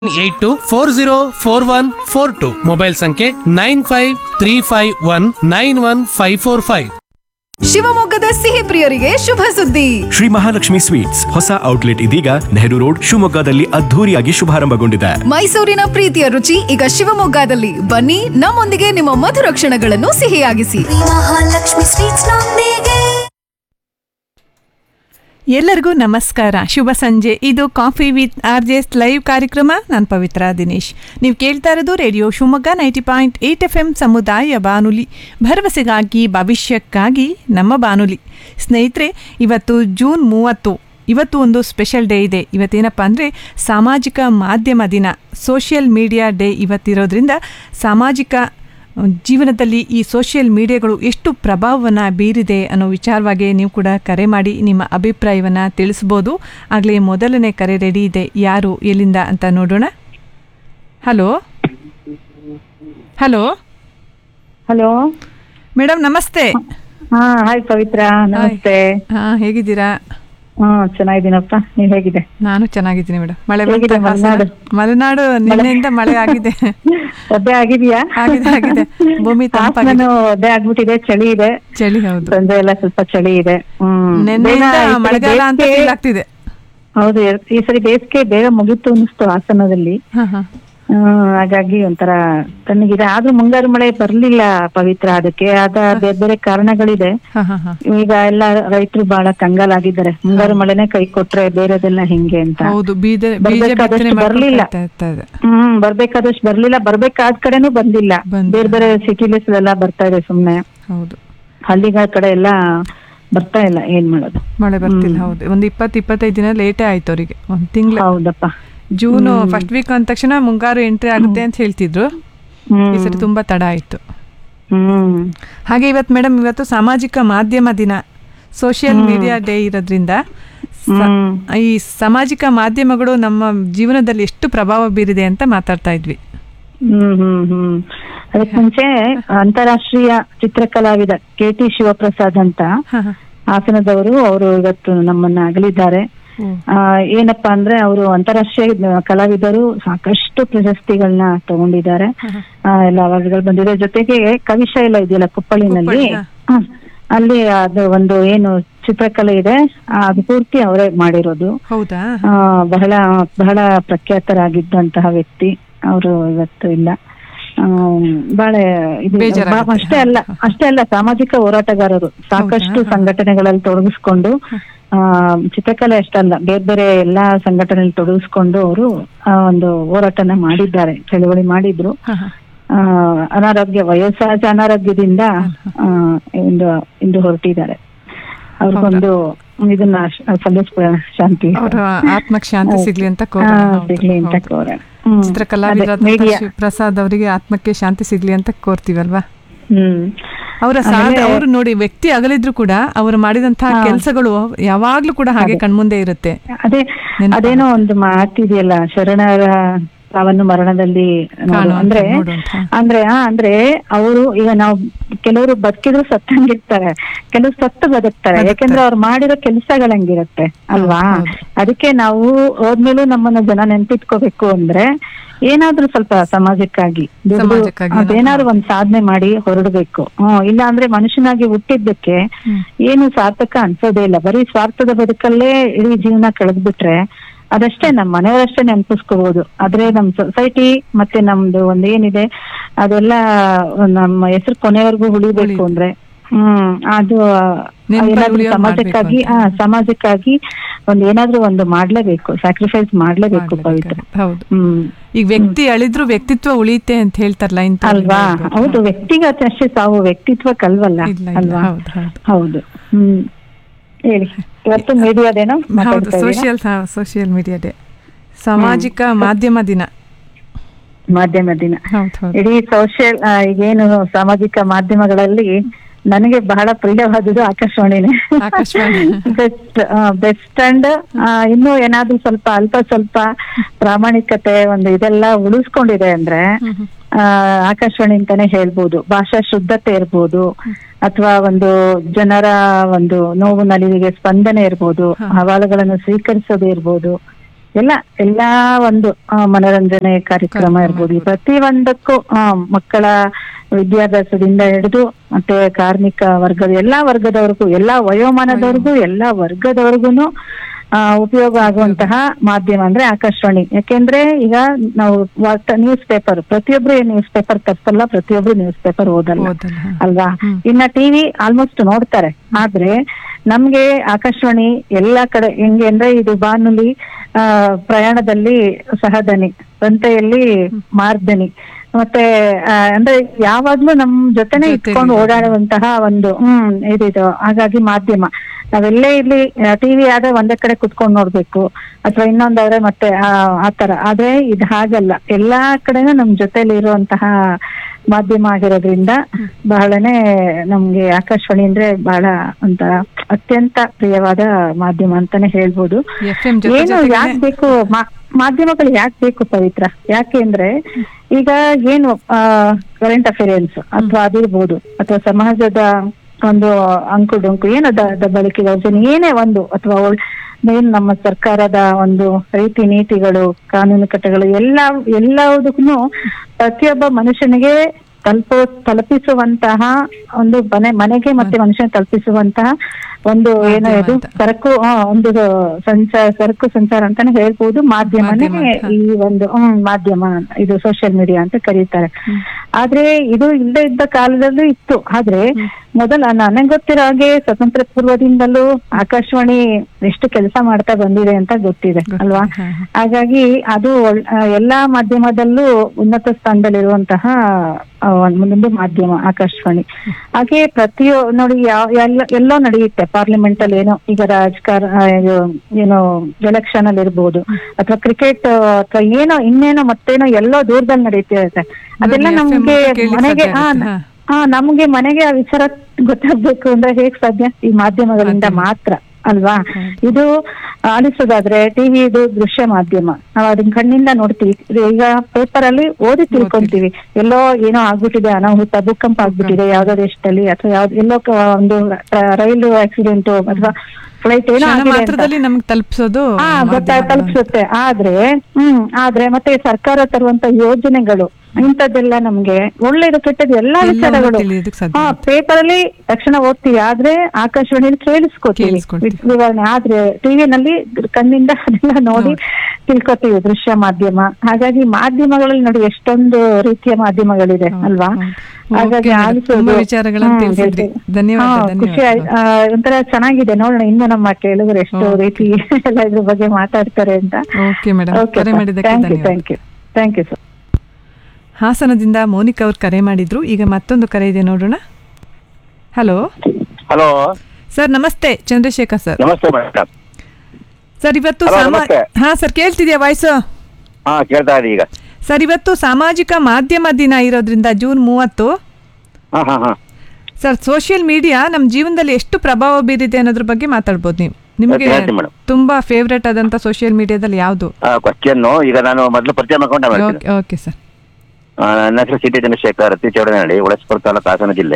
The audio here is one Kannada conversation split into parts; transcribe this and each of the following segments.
82404142 ಮೊಬೈಲ್ ಸಂಖ್ಯೆ 9535191545. ಶಿವಮೊಗ್ಗದ ಸಿಹಿ ಪ್ರಿಯರಿಗೆ ಶುಭ ಸುದ್ದಿ. ಶ್ರೀ ಮಹಾಲಕ್ಷ್ಮಿ ಸ್ವೀಟ್ಸ್ ಹೊಸ ಔಟ್ಲೆಟ್ ಇದೀಗ ನೆಹರು ರೋಡ್ ಶಿವಮೊಗ್ಗದಲ್ಲಿ ಅದ್ಧೂರಿಯಾಗಿ ಶುಭಾರಂಭಗೊಂಡಿದೆ. ಮೈಸೂರಿನ ಪ್ರೀತಿಯ ರುಚಿ ಈಗ ಶಿವಮೊಗ್ಗದಲ್ಲಿ. ಬನ್ನಿ, ನಮ್ಮೊಂದಿಗೆ ನಿಮ್ಮ ಮಧುರ ಕ್ಷಣಗಳನ್ನು ಸಿಹಿಯಾಗಿಸಿ. ಮಹಾಲಕ್ಷ್ಮಿ ಸ್ವೀಟ್ಸ್ ನೊಂದಿಗೆ. ಎಲ್ಲರಿಗೂ ನಮಸ್ಕಾರ, ಶುಭ ಸಂಜೆ. ಇದು ಕಾಫಿ ವಿತ್ RJ's ಲೈವ್ ಕಾರ್ಯಕ್ರಮ. ನಾನು ಪವಿತ್ರ ದಿನೇಶ್. ನೀವು ಕೇಳ್ತಾ ಇರೋದು ರೇಡಿಯೋ ಶಿವಮೊಗ್ಗ 90.8 FM ಸಮುದಾಯ ಬಾನುಲಿ, ಭರವಸೆಗಾಗಿ ಭವಿಷ್ಯಕ್ಕಾಗಿ ನಮ್ಮ ಬಾನುಲಿ. ಸ್ನೇಹಿತರೆ, ಇವತ್ತು ಜೂನ್ 30. ಇವತ್ತು ಒಂದು ಸ್ಪೆಷಲ್ ಡೇ ಇದೆ. ಇವತ್ತೇನಪ್ಪ ಅಂದರೆ ಸಾಮಾಜಿಕ ಮಾಧ್ಯಮ ದಿನ, ಸೋಷಿಯಲ್ ಮೀಡಿಯಾ ಡೇ ಇವತ್ತಿರೋದ್ರಿಂದ ಸಾಮಾಜಿಕ ಜೀವನದಲ್ಲಿ ಈ ಸೋಷಿಯಲ್ ಮೀಡಿಯಾಗಳು ಎಷ್ಟು ಪ್ರಭಾವವನ್ನು ಬೀರಿದೆ ಅನ್ನೋ ವಿಚಾರವಾಗಿ ನೀವು ಕೂಡ ಕರೆ ಮಾಡಿ ನಿಮ್ಮ ಅಭಿಪ್ರಾಯವನ್ನು ತಿಳಿಸ್ಬೋದು. ಆಗಲೇ ಮೊದಲನೇ ಕರೆ ರೆಡಿ ಇದೆ. ಯಾರು ಎಲ್ಲಿಂದ ಅಂತ ನೋಡೋಣ. ಹಲೋ ಹಲೋ ಹಲೋ ಮೇಡಮ್, ನಮಸ್ತೆ. ಹಾಯ್ ಪವಿತ್ರ, ನಮಸ್ತೆ. ಹೇಗಿದ್ದೀರಾ? ಚೆನ್ನಾಗಿದ್ದೀನಪ್ಪ, ನೀವ್ ಹೇಗಿದೆ? ನಾನು ಚೆನ್ನಾಗಿದ್ದೀನಿ ಮೇಡಮ್. ಮಳೆ ಹೇಗಿದೆ ಮಲೆನಾಡು? ಮಲೆನಾಡು ನಿನ್ನೆಯಿಂದ ಮಳೆ ಆಗಿದೆ. ಒದ್ದೆ ಆಗಿದೆಯಾ? ಆಗಿದೆ. ಭೂಮಿ ತಂಪಾಗಿದೆ. ಒದ್ದೆ ಆಗ್ಬಿಟ್ಟಿದೆ, ಚಳಿ ಇದೆ. ಚಳಿ, ಹೌದು. ಸಂಜೆ ಎಲ್ಲ ಸ್ವಲ್ಪ ಚಳಿ ಇದೆ. ನಿನ್ನೆಯಿಂದ ಮಳೆಗಾಲ ಅಂತ ಫೀಲ್ ಆಗ್ತಿದೆ. ಹೌದು, ಈ ಸರಿ ಬೇಸಿಗೆ ಬೇಗ ಮುಗೀತು ಅನಿಸ್ತು ಹಾಸನದಲ್ಲಿ. ಹಾಗಾಗಿ ಒಂಥರ ತಣ್ಣಗಿದೆ. ಆದ್ರೂ ಮುಂಗಾರು ಮಳೆ ಬರ್ಲಿಲ್ಲ ಪವಿತ್ರ. ಅದಕ್ಕೆ ಬೇರೆ ಬೇರೆ ಕಾರಣಗಳಿದೆ. ಈಗ ಎಲ್ಲ ರೈತರು ಬಹಳ ಕಂಗಾಲಾಗಿದ್ದಾರೆ. ಮುಂಗಾರು ಮಳೆನೆ ಕೈ ಕೊಟ್ರೆ ಬೇರೆದೆಲ್ಲ ಹಿಂಗೆ ಅಂತ. ಬರ್ಬೇಕಾದಷ್ಟು ಬರ್ಲಿಲ್ಲ. ಬರ್ಬೇಕಾದಷ್ಟು ಬರ್ಲಿಲ್ಲ. ಬರ್ಬೇಕಾದ ಕಡೆನೂ ಬಂದಿಲ್ಲ. ಬೇರೆ ಬೇರೆ ಸಿಟಿಲೆಸ್ ಎಲ್ಲ ಬರ್ತಾ ಇದೆ ಸುಮ್ನೆ. ಹೌದು, ಹಳ್ಳಿಗಳ ಕಡೆ ಎಲ್ಲ ಬರ್ತಾ ಇಲ್ಲ. ಏನ್ ಮಾಡೋದು, ಮಳೆ ಬರ್ತಿಲ್ಲ. ಹೌದು, ಒಂದು 20-25 ದಿನ ಲೇಟೇ ಆಯ್ತು ಅವರಿಗೆ. ಒಂದ್ ತಿಂಗಳು. ಹೌದಪ್ಪ. ಜೂನ್ ಫಸ್ಟ್ ವೀಕ್ ಅಂದ ತಕ್ಷಣ ಮುಂಗಾರು ಎಂಟ್ರಿ ಆಗುತ್ತೆ ಅಂತ ಹೇಳ್ತಿದ್ರು. ಈ ಸರಿ ತುಂಬಾ ತಡ ಆಯ್ತು. ಹಾಗೆ ಇವತ್ತು ಮೇಡಮ್, ಇವತ್ತು ಸಾಮಾಜಿಕ ಮಾಧ್ಯಮ ದಿನ, ಸೋಷಿಯಲ್ ಮೀಡಿಯಾ ಡೇ ಇರೋದ್ರಿಂದ ಈ ಸಾಮಾಜಿಕ ಮಾಧ್ಯಮಗಳು ನಮ್ಮ ಜೀವನದಲ್ಲಿ ಎಷ್ಟು ಪ್ರಭಾವ ಬೀರಿದೆ ಅಂತ ಮಾತಾಡ್ತಾ ಇದ್ವಿ. ಅದಕ್ಕೆ ಮುಂಚೆ ಅಂತಾರಾಷ್ಟ್ರೀಯ ಚಿತ್ರಕಲಾವಿದ KT ಶಿವಪ್ರಸಾದ್ ಅಂತ ಹಾಸನದವರು, ಅವರು ಇವತ್ತು ನಮ್ಮನ್ನ ಅಗಲಿದ್ದಾರೆ. ಏನಪ್ಪಾ ಅಂದ್ರೆ ಅವರು ಅಂತಾರಾಷ್ಟ್ರೀಯ ಕಲಾವಿದರು, ಸಾಕಷ್ಟು ಪ್ರಶಸ್ತಿಗಳನ್ನ ತಗೊಂಡಿದ್ದಾರೆ. ಎಲ್ಲ ಅವಾರ್ಡ್ಗಳು ಬಂದಿದೆ. ಜೊತೆಗೆ ಕವಿಶೈಲ ಇದೆಯಲ್ಲ ಕುಪ್ಪಳಿನಲ್ಲಿ, ಅಲ್ಲಿ ಅದು ಒಂದು ಏನು ಚಿತ್ರಕಲೆ ಇದೆ, ಅದು ಪೂರ್ತಿ ಅವರೇ ಮಾಡಿರೋದು. ಬಹಳ ಬಹಳ ಪ್ರಖ್ಯಾತರಾಗಿದ್ದಂತಹ ವ್ಯಕ್ತಿ ಅವರು ಇವತ್ತು ಇಲ್ಲ. ಬಹಳ ಇದು ಅಷ್ಟೇ ಅಲ್ಲ ಸಾಮಾಜಿಕ ಹೋರಾಟಗಾರರು. ಸಾಕಷ್ಟು ಸಂಘಟನೆಗಳಲ್ಲಿ ತೊಡಗಿಸ್ಕೊಂಡು, ಚಿತ್ರಕಲೆ ಅಷ್ಟಲ್ಲ, ಬೇರೆ ಬೇರೆ ಎಲ್ಲಾ ಸಂಘಟನೆಯಲ್ಲಿ ತೊಡಗಿಸ್ಕೊಂಡು ಅವರು ಒಂದು ಹೋರಾಟನ ಮಾಡಿದ್ದಾರೆ, ಚಳವಳಿ ಮಾಡಿದ್ರು. ಅನಾರೋಗ್ಯ, ವಯೋಸಹಜ ಅನಾರೋಗ್ಯದಿಂದ ಇಂದು ಹೊರಟಿದ್ದಾರೆ. ಅವ್ರಿಗೊಂದು ಇದನ್ನ ಸಲ್ಲಿಸ್ಕೊಳ್ಳೋಣ, ಶಾಂತಿ, ಆತ್ಮಕ್ಕೆ ಶಾಂತಿ ಸಿಗ್ಲಿ ಅಂತ ಸಿಗ್ಲಿ ಅಂತ ಕೋರೋಣ. ಚಿತ್ರಕಲಾವಿದ ಪ್ರಸಾದ್ ಅವರಿಗೆ ಆತ್ಮಕ್ಕೆ ಶಾಂತಿ ಸಿಗ್ಲಿ ಅಂತ ಕೋರ್ತೀವಲ್ವಾ. ಅವರು ನೋಡಿ, ವ್ಯಕ್ತಿ ಅಗಲಿದ್ರು ಕೂಡ ಅವರು ಮಾಡಿದಂತಹ ಕೆಲಸಗಳು ಯಾವಾಗ್ಲೂ ಕೂಡ ಹಾಗೆ ಕಣ್ಮುಂದೆ ಇರುತ್ತೆ. ಅದೇನೋ ಒಂದು ಮಾತಿದೆಯಲ್ಲ, ಶರಣರ ಸಾವನ್ನು ಮರಣದಲ್ಲಿ ಅಂದ್ರೆ ಅವರು ಈಗ ನಾವು ಕೆಲವರು ಬದುಕಿದ್ರು ಸತ್ತಂಗಿರ್ತಾರೆ, ಕೆಲವರು ಸತ್ತು ಬದುಕ್ತಾರೆ. ಯಾಕೆಂದ್ರೆ ಅವ್ರು ಮಾಡಿರೋ ಕೆಲ್ಸಗಳಂಗಿರುತ್ತೆ ಅಲ್ವಾ. ಅದಕ್ಕೆ ನಾವು ಹೋದ್ಮೇಲೂ ನಮ್ಮನ್ನ ಜನ ನೆನ್ಪಿಟ್ಕೋಬೇಕು ಅಂದ್ರೆ ಏನಾದ್ರೂ ಸ್ವಲ್ಪ ಸಮಾಜಕ್ಕಾಗಿ ಅದೇನಾದ್ರು ಒಂದ್ ಸಾಧನೆ ಮಾಡಿ ಹೊರಡ್ಬೇಕು. ಇಲ್ಲ ಅಂದ್ರೆ ಮನುಷ್ಯನಾಗಿ ಹುಟ್ಟಿದ್ದಕ್ಕೆ ಏನು ಸಾರ್ಥಕ ಅನ್ಸೋದೇ ಇಲ್ಲ. ಬರೀ ಸ್ವಾರ್ಥದ ಬದುಕಲ್ಲೇ ಇಡೀ ಜೀವನ ಕಳೆದ್ಬಿಟ್ರೆ ಅದಷ್ಟೇ ನಮ್ಮ ಮನೆಯವರಷ್ಟೇ ನೆನಪಿಸ್ಕೋಬಹುದು. ಆದ್ರೆ ನಮ್ ಸೊಸೈಟಿ ಮತ್ತೆ ನಮ್ದು ಒಂದ್ ಏನಿದೆ ಅದೆಲ್ಲ ನಮ್ಮ ಹೆಸರು ಕೊನೆವರೆಗೂ ಉಳಿಬೇಕು ಅಂದ್ರೆ ಅದು ಏನಾದ್ರೂ ಸಮಾಜಕ್ಕಾಗಿ ಏನಾದ್ರೂ ಒಂದು ಮಾಡ್ಲೇಬೇಕು, ಸ್ಯಾಕ್ರಿಫೈಸ್ ಮಾಡ್ಲೇಬೇಕು ಪವಿತ್ರ. ಈಗ ವ್ಯಕ್ತಿ ಅಳಿದ್ರು ವ್ಯಕ್ತಿತ್ವ ಉಳಿಯುತ್ತೆ ಅಂತ ಹೇಳ್ತಾರಲ್ಲ ಅಲ್ವಾ. ಹೌದು, ವ್ಯಕ್ತಿಗತ ಅಷ್ಟೇ ಸಾವು, ವ್ಯಕ್ತಿತ್ವಕ್ಕಲ್ವಲ್ಲ ಅಲ್ವಾ. ಹೌದು. ಹೇಳಿ, ಇವತ್ತು ಮೀಡಿಯಾದೇನೋ ಸೋಷಿಯಲ್ ಮೀಡಿಯಾ ಡೇ, ಸಾಮಾಜಿಕ ಮಾಧ್ಯಮ ದಿನ. ಇಡೀ ಸೋಷಿಯಲ್ ಈಗೇನು ಸಾಮಾಜಿಕ ಮಾಧ್ಯಮಗಳಲ್ಲಿ ನನಗೆ ಬಹಳ ಪ್ರಿಯವಾದದ್ದು ಆಕಾಶವಾಣಿನೇ. ಬೆಸ್ಟ್ ಅಂಡ್ ಇನ್ನು ಏನಾದ್ರೂ ಸ್ವಲ್ಪ ಪ್ರಾಮಾಣಿಕತೆ ಒಂದು ಇದೆಲ್ಲ ಉಳಿಸ್ಕೊಂಡಿದೆ ಅಂದ್ರೆ ಆಕಾಶವಾಣಿ ಅಂತಾನೆ ಹೇಳ್ಬೋದು. ಭಾಷಾ ಶುದ್ಧತೆ ಇರ್ಬೋದು, ಅಥವಾ ಒಂದು ಜನರ ಒಂದು ನೋವು ನಲಿವಿಗೆ ಸ್ಪಂದನೆ ಇರ್ಬೋದು, ಅಹವಾಲುಗಳನ್ನು ಸ್ವೀಕರಿಸೋದು ಇರ್ಬೋದು, ಎಲ್ಲಾ ಒಂದು ಮನೋರಂಜನೆ ಕಾರ್ಯಕ್ರಮ ಇರ್ಬೋದು, ಪ್ರತಿ ಒಂದಕ್ಕೂ ಮಕ್ಕಳ ವಿದ್ಯಾಭ್ಯಾಸದಿಂದ ಹಿಡಿದು ಮತ್ತೆ ಕಾರ್ಮಿಕ ವರ್ಗದ ಎಲ್ಲಾ ವರ್ಗದವರೆಗೂ, ಎಲ್ಲಾ ವಯೋಮಾನದವರೆಗೂ, ಎಲ್ಲಾ ವರ್ಗದವರೆಗೂ ಉಪಯೋಗ ಆಗುವಂತಹ ಮಾಧ್ಯಮ ಅಂದ್ರೆ ಆಕಾಶವಾಣಿ. ಯಾಕೆಂದ್ರೆ ಈಗ ನಾವು ನ್ಯೂಸ್ ಪೇಪರ್, ಪ್ರತಿಯೊಬ್ರು ನ್ಯೂಸ್ ಪೇಪರ್ ತಪ್ಪಲ್ಲ, ಪ್ರತಿಯೊಬ್ರು ನ್ಯೂಸ್ ಪೇಪರ್ ಓದಲ್ಲ ಅಲ್ವಾ. ಇನ್ನ ಟಿವಿ ಆಲ್ಮೋಸ್ಟ್ ನೋಡ್ತಾರೆ, ಆದ್ರೆ ನಮ್ಗೆ ಆಕಾಶವಾಣಿ ಎಲ್ಲಾ ಕಡೆ ಹೆಂಗೆ ಅಂದ್ರೆ ಇದು ಬಾನುಲಿ, ಪ್ರಯಾಣದಲ್ಲಿ ಸಹದನಿ, ಸಂತೆಯಲ್ಲಿ ಮಾರ್ದನಿ, ಮತ್ತೆ ಅಂದ್ರೆ ಯಾವಾಗ್ಲೂ ನಮ್ ಜೊತೆನೆ ಇಟ್ಕೊಂಡು ಓಡಾಡುವಂತಹ ಒಂದು ಇದಿದು. ಹಾಗಾಗಿ ಮಾಧ್ಯಮ ನಾವೆಲ್ಲೇ ಇಲ್ಲಿ ಟಿವಿ ಆದ್ರೆ ಒಂದೇ ಕಡೆ ಕುತ್ಕೊಂಡ್ ನೋಡ್ಬೇಕು, ಅಥವಾ ಇನ್ನೊಂದಾದ್ರೆ ಮತ್ತೆ ಆತರ. ಆದ್ರೆ ಇದು ಹಾಗಲ್ಲ, ಎಲ್ಲಾ ಕಡೆನೂ ನಮ್ ಜೊತೆಲಿ ಇರುವಂತಹ ಮಾಧ್ಯಮ ಆಗಿರೋದ್ರಿಂದ ಬಹಳನೇ ನಮ್ಗೆ ಆಕಾಶವಾಣಿ ಅಂದ್ರೆ ಬಹಳ ಒಂಥರ ಅತ್ಯಂತ ಪ್ರಿಯವಾದ ಮಾಧ್ಯಮ ಅಂತಾನೆ ಹೇಳ್ಬೋದು. ಏನು ಯಾಕೆ ಬೇಕು ಮಾಧ್ಯಮಗಳು, ಯಾಕೆ ಬೇಕು ಪವಿತ್ರ? ಯಾಕೆಂದ್ರೆ ಈಗ ಏನು ಕರೆಂಟ್ ಅಫೇರಿಯನ್ಸ್ ಅಥವಾ ಅದಿರ್ಬೋದು, ಅಥವಾ ಸಮಾಜದ ಒಂದು ಅಂಕು-ಡೊಂಕು, ಏನೋ ದಬ್ಬಾಳಿಕೆ ದೌರ್ಜನ್ಯ ಏನೇ ಒಂದು, ಅಥವಾ ಏನು ನಮ್ಮ ಸರ್ಕಾರದ ಒಂದು ರೀತಿ ನೀತಿಗಳು, ಕಾನೂನು ಕಟ್ಟೆಗಳು ಎಲ್ಲದಕ್ಕೂ ಪ್ರತಿಯೊಬ್ಬ ಮನುಷ್ಯನಿಗೆ ತಲುಪಿಸುವಂತಹ ಒಂದು ಮನೆಗೆ ಮತ್ತೆ ಮನುಷ್ಯನ ತಲುಪಿಸುವಂತಹ ಒಂದು ಏನೋ ಇದು ಸರಕು ಸಂಚಾರ ಅಂತಾನೆ ಹೇಳ್ಬೋದು. ಮಾಧ್ಯಮನೇ ಈ ಒಂದು ಮಾಧ್ಯಮ, ಇದು ಸೋಷಿಯಲ್ ಮೀಡಿಯಾ ಅಂತ ಕರೀತಾರೆ. ಆದ್ರೆ ಇದು ಇಲ್ಲದೆ ಇದ್ದ ಕಾಲದಲ್ಲೂ ಇತ್ತು. ಆದ್ರೆ ಮೊದಲ ನನಗೆ ಗೊತ್ತಿರೋ ಹಾಗೆ ಸ್ವತಂತ್ರ ಪೂರ್ವದಿಂದಲೂ ಆಕಾಶವಾಣಿ ಎಷ್ಟು ಕೆಲಸ ಮಾಡ್ತಾ ಬಂದಿದೆ ಅಂತ ಗೊತ್ತಿದೆ ಅಲ್ವಾ. ಹಾಗಾಗಿ ಅದು ಎಲ್ಲಾ ಮಾಧ್ಯಮದಲ್ಲೂ ಉನ್ನತ ಸ್ಥಾನದಲ್ಲಿರುವಂತಹ ಒಂದೊಂದು ಮಾಧ್ಯಮ ಆಕಾಶವಾಣಿ. ಹಾಗೆ ನೋಡಿ ಎಲ್ಲೋ ನಡೆಯುತ್ತೆ ಪಾರ್ಲಿಮೆಂಟ್ ಅಲ್ಲಿ, ಏನೋ ಈಗ ಏನೋ ಎಲೆಕ್ಷನ್ ಅಲ್ಲಿ ಇರ್ಬೋದು, ಅಥವಾ ಕ್ರಿಕೆಟ್, ಅಥವಾ ಏನೋ ಇನ್ನೇನೋ ಮತ್ತೇನೋ ಎಲ್ಲೋ ದೂರದಲ್ಲಿ ನಡೀತಿರುತ್ತೆ. ಅದೆಲ್ಲ ನಮ್ಗೆ ಮನೆಗೆ ಆ ವಿಚಾರ ಗೊತ್ತಾಗ್ಬೇಕು ಅಂದ್ರೆ ಹೇಗ್ ಸಾಧ್ಯ? ಈ ಮಾಧ್ಯಮಗಳಿಂದ ಮಾತ್ರ ಅಲ್ವಾ. ಇದು ಆಲಿಸೋದಾದ್ರೆ ಟಿವಿ ಇದು ದೃಶ್ಯ ಮಾಧ್ಯಮ, ನಾವ್ ಅದನ್ನ ಕಣ್ಣಿಂದ ನೋಡ್ತೀವಿ. ಈಗ ಪೇಪರ್ ಅಲ್ಲಿ ಓದಿ ತಿಳ್ಕೊಂತೀವಿ, ಎಲ್ಲೋ ಏನೋ ಆಗ್ಬಿಟ್ಟಿದೆ, ಅನಾಹುತ, ಭೂಕಂಪ ಆಗ್ಬಿಟ್ಟಿದೆ ಯಾವ್ದೋ ದೇಶದಲ್ಲಿ, ಅಥವಾ ಎಲ್ಲೋ ಒಂದು ರೈಲು ಆಕ್ಸಿಡೆಂಟ್ ಅಥವಾ ಫ್ಲೈಟ್ ಏನೋ ನಮ್ಗೆ ತಲುಪಿಸೋದು ತಲುಪಿಸುತ್ತೆ. ಆದ್ರೆ ಮತ್ತೆ ಸರ್ಕಾರ ತರುವಂತ ಯೋಜನೆಗಳು ಇಂಥದ್ದೆಲ್ಲ ನಮ್ಗೆ ಒಳ್ಳೇದು ಕೆಟ್ಟದ್ದು ಎಲ್ಲಾ ವಿಚಾರಗಳು ಪೇಪರ್ ಅಲ್ಲಿ ತಕ್ಷಣ ಓದ್ತೀವಿ, ಆದ್ರೆ ಆಕಾಶವಾಣಿಯಲ್ಲಿ ಕೇಳಿಸ್ಕೊತೀವಿ ವಿವರಣೆ. ಆದ್ರೆ ಟಿವಿನಲ್ಲಿ ಕಣ್ಣಿಂದ ಅದೆಲ್ಲ ನೋಡಿ ತಿಳ್ಕೊತೀವಿ, ದೃಶ್ಯ ಮಾಧ್ಯಮ. ಹಾಗಾಗಿ ಮಾಧ್ಯಮಗಳಲ್ಲಿ ನೋಡಿ ಎಷ್ಟೊಂದು ರೀತಿಯ ಮಾಧ್ಯಮಗಳಿದೆ ಅಲ್ವಾ. ಹಾಗಾಗಿ ಆಲಿಸೋದು ಖುಷಿ, ಒಂಥರ ಚೆನ್ನಾಗಿದೆ. ನೋಡೋಣ ಇನ್ನು ನಮ್ಮ ಕೇಳುಗರು ಎಷ್ಟು ರೀತಿ ಎಲ್ಲ ಇದ್ರ ಬಗ್ಗೆ ಮಾತಾಡ್ತಾರೆ ಅಂತ. Thank you sir. ಹಾಸನದಿಂದ ಮೋನಿಕಾ ಅವ್ರು ಕರೆ ಮಾಡಿದ್ರು. ಈಗ ಮತ್ತೊಂದು ಕರೆ ಇದೆ, ನೋಡೋಣ. ಹಲೋ ಸರ್, ನಮಸ್ತೆ. ಚಂದ್ರಶೇಖರ್ ಸರ್. ನಮಸ್ತೆ ಮೇಡಮ್. ಸರ್ ಇವತ್ತು ಸರ್ ಕೇಳ್ತಿದ್ಯಾ ವಾಯ್ಸು? ಕೇಳ್ತಾ ಇದೆ ಈಗ. ಸರ್ ಇವತ್ತು ಸಾಮಾಜಿಕ ಮಾಧ್ಯಮ ದಿನ ಇರೋದ್ರಿಂದ ಜೂನ್ 30. ಸರ್ ಸೋಷಿಯಲ್ ಮೀಡಿಯಾ ನಮ್ಮ ಜೀವನದಲ್ಲಿ ಎಷ್ಟು ಪ್ರಭಾವ ಬೀರಿದೆ ಅನ್ನೋದ್ರ ಬಗ್ಗೆ ಮಾತಾಡ್ಬೋದು ನೀವು. ನಿಮಗೆ ತುಂಬಾ ಫೇವ್ರೇಟ್ ಆದಂತ ಸೋಷಿಯಲ್ ಮೀಡಿಯಾದಲ್ಲಿ ಯಾವುದು? ಕ್ವಶನ್ ಈಗ ನಾನು ಮೊದಲು ಪರಿಚಯ ಮಾಡ್ಕೊಂಡೆ. Okay sir. ನನ್ನ ಹೆಸರು ಸಿಟಿ ಚಂದ್ರಶೇಖರ್, ಅತಿ ಚೌಡನಹಳ್ಳಿ, ಹೊಳಸ್ಪುರ ತಾಲೂಕು, ಹಾಸನ ಜಿಲ್ಲೆ.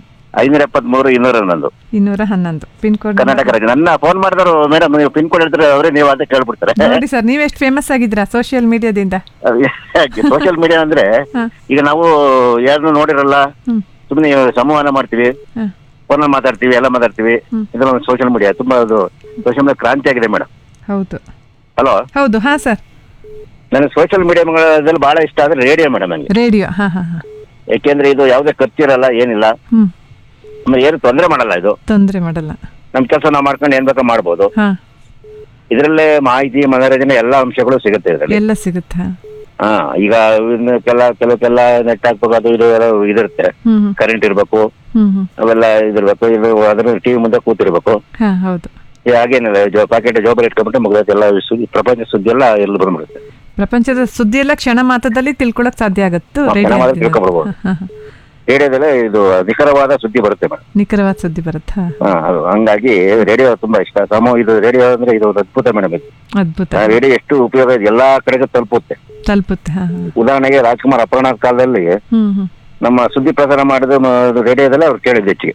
573-211 ಪಿನ್ ಕೋಡ್, ಕರ್ನಾಟಕ ರಾಜ್ಯ. ನನ್ನ ಫೋನ್ ಮಾಡಿದ್ರು ಮೇಡಮ್, ನೀವು ಪಿನ್ ಕೋಡ್ ಹೇಳ್ತಾರೆ ಅವರೇ ನೀವು ಅಂತ ಕೇಳ್ಬಿಡ್ತಾರೆ. ನೋಡಿ ಸರ್, ನೀವ್ ಎಷ್ಟು ಫೇಮಸ್ ಆಗಿದ್ರಾ ಸೋಷಿಯಲ್ ಮೀಡಿಯಾದಿಂದ? ಸೋಷಿಯಲ್ ಮೀಡಿಯಾ ಅಂದ್ರೆ ಈಗ ನಾವು ಯಾರನ್ನು ನೋಡಿರಲ್ಲ, ಸುಮ್ಮನೆ ಸಂವಹನ ಮಾಡ್ತೀವಿ, ಫೋನ್ ಮಾತಾಡ್ತೀವಿ, ಎಲ್ಲ ಮಾತಾಡ್ತೀವಿ. ಇದೆಲ್ಲ ಸೋಷಿಯಲ್ ಮೀಡಿಯಾ ತುಂಬಾ ಸೋಷಿಯಲ್ ಮೀಡಿಯಾ ಕ್ರಾಂತಿ ಆಗಿದೆ ಮೇಡಮ್. ಹೌದು. ಹಲೋ. ಹೌದು. ಹಾ ಸರ್. ನನಗೆ ಸೋಷಿಯಲ್ ಮೀಡಿಯಾದಲ್ಲಿ ಬಹಳ ಇಷ್ಟ ಆದ್ರೆ ರೇಡಿಯೋ ಮೇಡಮ್. ನನಗೆ ರೇಡಿಯೋ, ಯಾಕೆಂದ್ರೆ ಇದು ಯಾವುದೇ ಖರ್ಚಿರಲ್ಲ, ಏನಿಲ್ಲ, ಏನು ತೊಂದರೆ ಮಾಡಲ್ಲ. ಇದು ತೊಂದರೆ ಮಾಡಲ್ಲ, ನಮ್ ಕೆಲಸ ನಾವು ಮಾಡ್ಕೊಂಡು ಏನ್ ಬೇಕಾ ಮಾಡ್ಬೋದು. ಇದ್ರಲ್ಲೇ ಮಾಹಿತಿ, ಮನೋರಂಜನೆ ಎಲ್ಲಾ ಅಂಶಗಳು ಸಿಗುತ್ತೆ ಇದರಲ್ಲಿ, ಎಲ್ಲ ಸಿಗುತ್ತೆ. ಈಗ ಕೆಲವಕ್ಕೆಲ್ಲ ನೆಟ್ ಹಾಕ್ಬೇಕು, ಅದು ಇದು ಇದಿರುತ್ತೆ, ಕರೆಂಟ್ ಇರ್ಬೇಕು, ಅವೆಲ್ಲ ಇದಿರ್ಬೇಕು. ಇದು ಅದ್ರ ಟಿವಿ ಮುಂದೆ ಕೂತಿರ್ಬೇಕು. ಹಾಗೇನಿಲ್ಲ, ಪ್ಯಾಕೆಟ್ ಜೋಬಲ್ ಇಟ್ಕೊಂಡ್ಬಿಟ್ಟು ಮುಗಿದ ಎಲ್ಲ ಪ್ರಪಂಚ ಸುದ್ದಿ ಎಲ್ಲ ಎಲ್ಲಿ ಬಂದ್ಬಿಡುತ್ತೆ. ಪ್ರಪಂಚದ ಸುದ್ದಿ ಎಲ್ಲ ಕ್ಷಣ ಮಾತ್ರದಲ್ಲಿ ತಿಳ್ಕೊಳಕ್ ಸಾಧ್ಯ ಆಗುತ್ತೆ. ತಿಳ್ಕೊಂಡ್ಬಿಡ್ಬೋದು. ರೇಡಿಯೋದಲ್ಲೇ ಇದು ನಿಖರವಾದ ಸುದ್ದಿ ಬರುತ್ತೆ ಮೇಡಮ್. ನಿಖರವಾದ ಸುದ್ದಿ ಬರುತ್ತೆ. ಹಂಗಾಗಿ ರೇಡಿಯೋ ತುಂಬಾ ಇಷ್ಟ. ಇದು ರೇಡಿಯೋ ಅಂದ್ರೆ ಇದು ಅದ್ಭುತ ಮೇಡಮ್. ಇದು ಅದ್ಭುತ. ರೇಡಿಯೋ ಎಷ್ಟು ಉಪಯೋಗ ಇದೆ, ಎಲ್ಲಾ ಕಡೆಗೂ ತಲುಪುತ್ತೆ. ಉದಾಹರಣೆಗೆ ರಾಜ್ಕುಮಾರ್ ಅಪಹರಣ ಕಾಲದಲ್ಲಿ ನಮ್ಮ ಸುದ್ದಿ ಪ್ರಸಾರ ಮಾಡಿದ ರೇಡಿಯೋದಲ್ಲೇ ಅವ್ರು ಕೇಳಿದ್ದು ಹೆಚ್ಚಿಗೆ.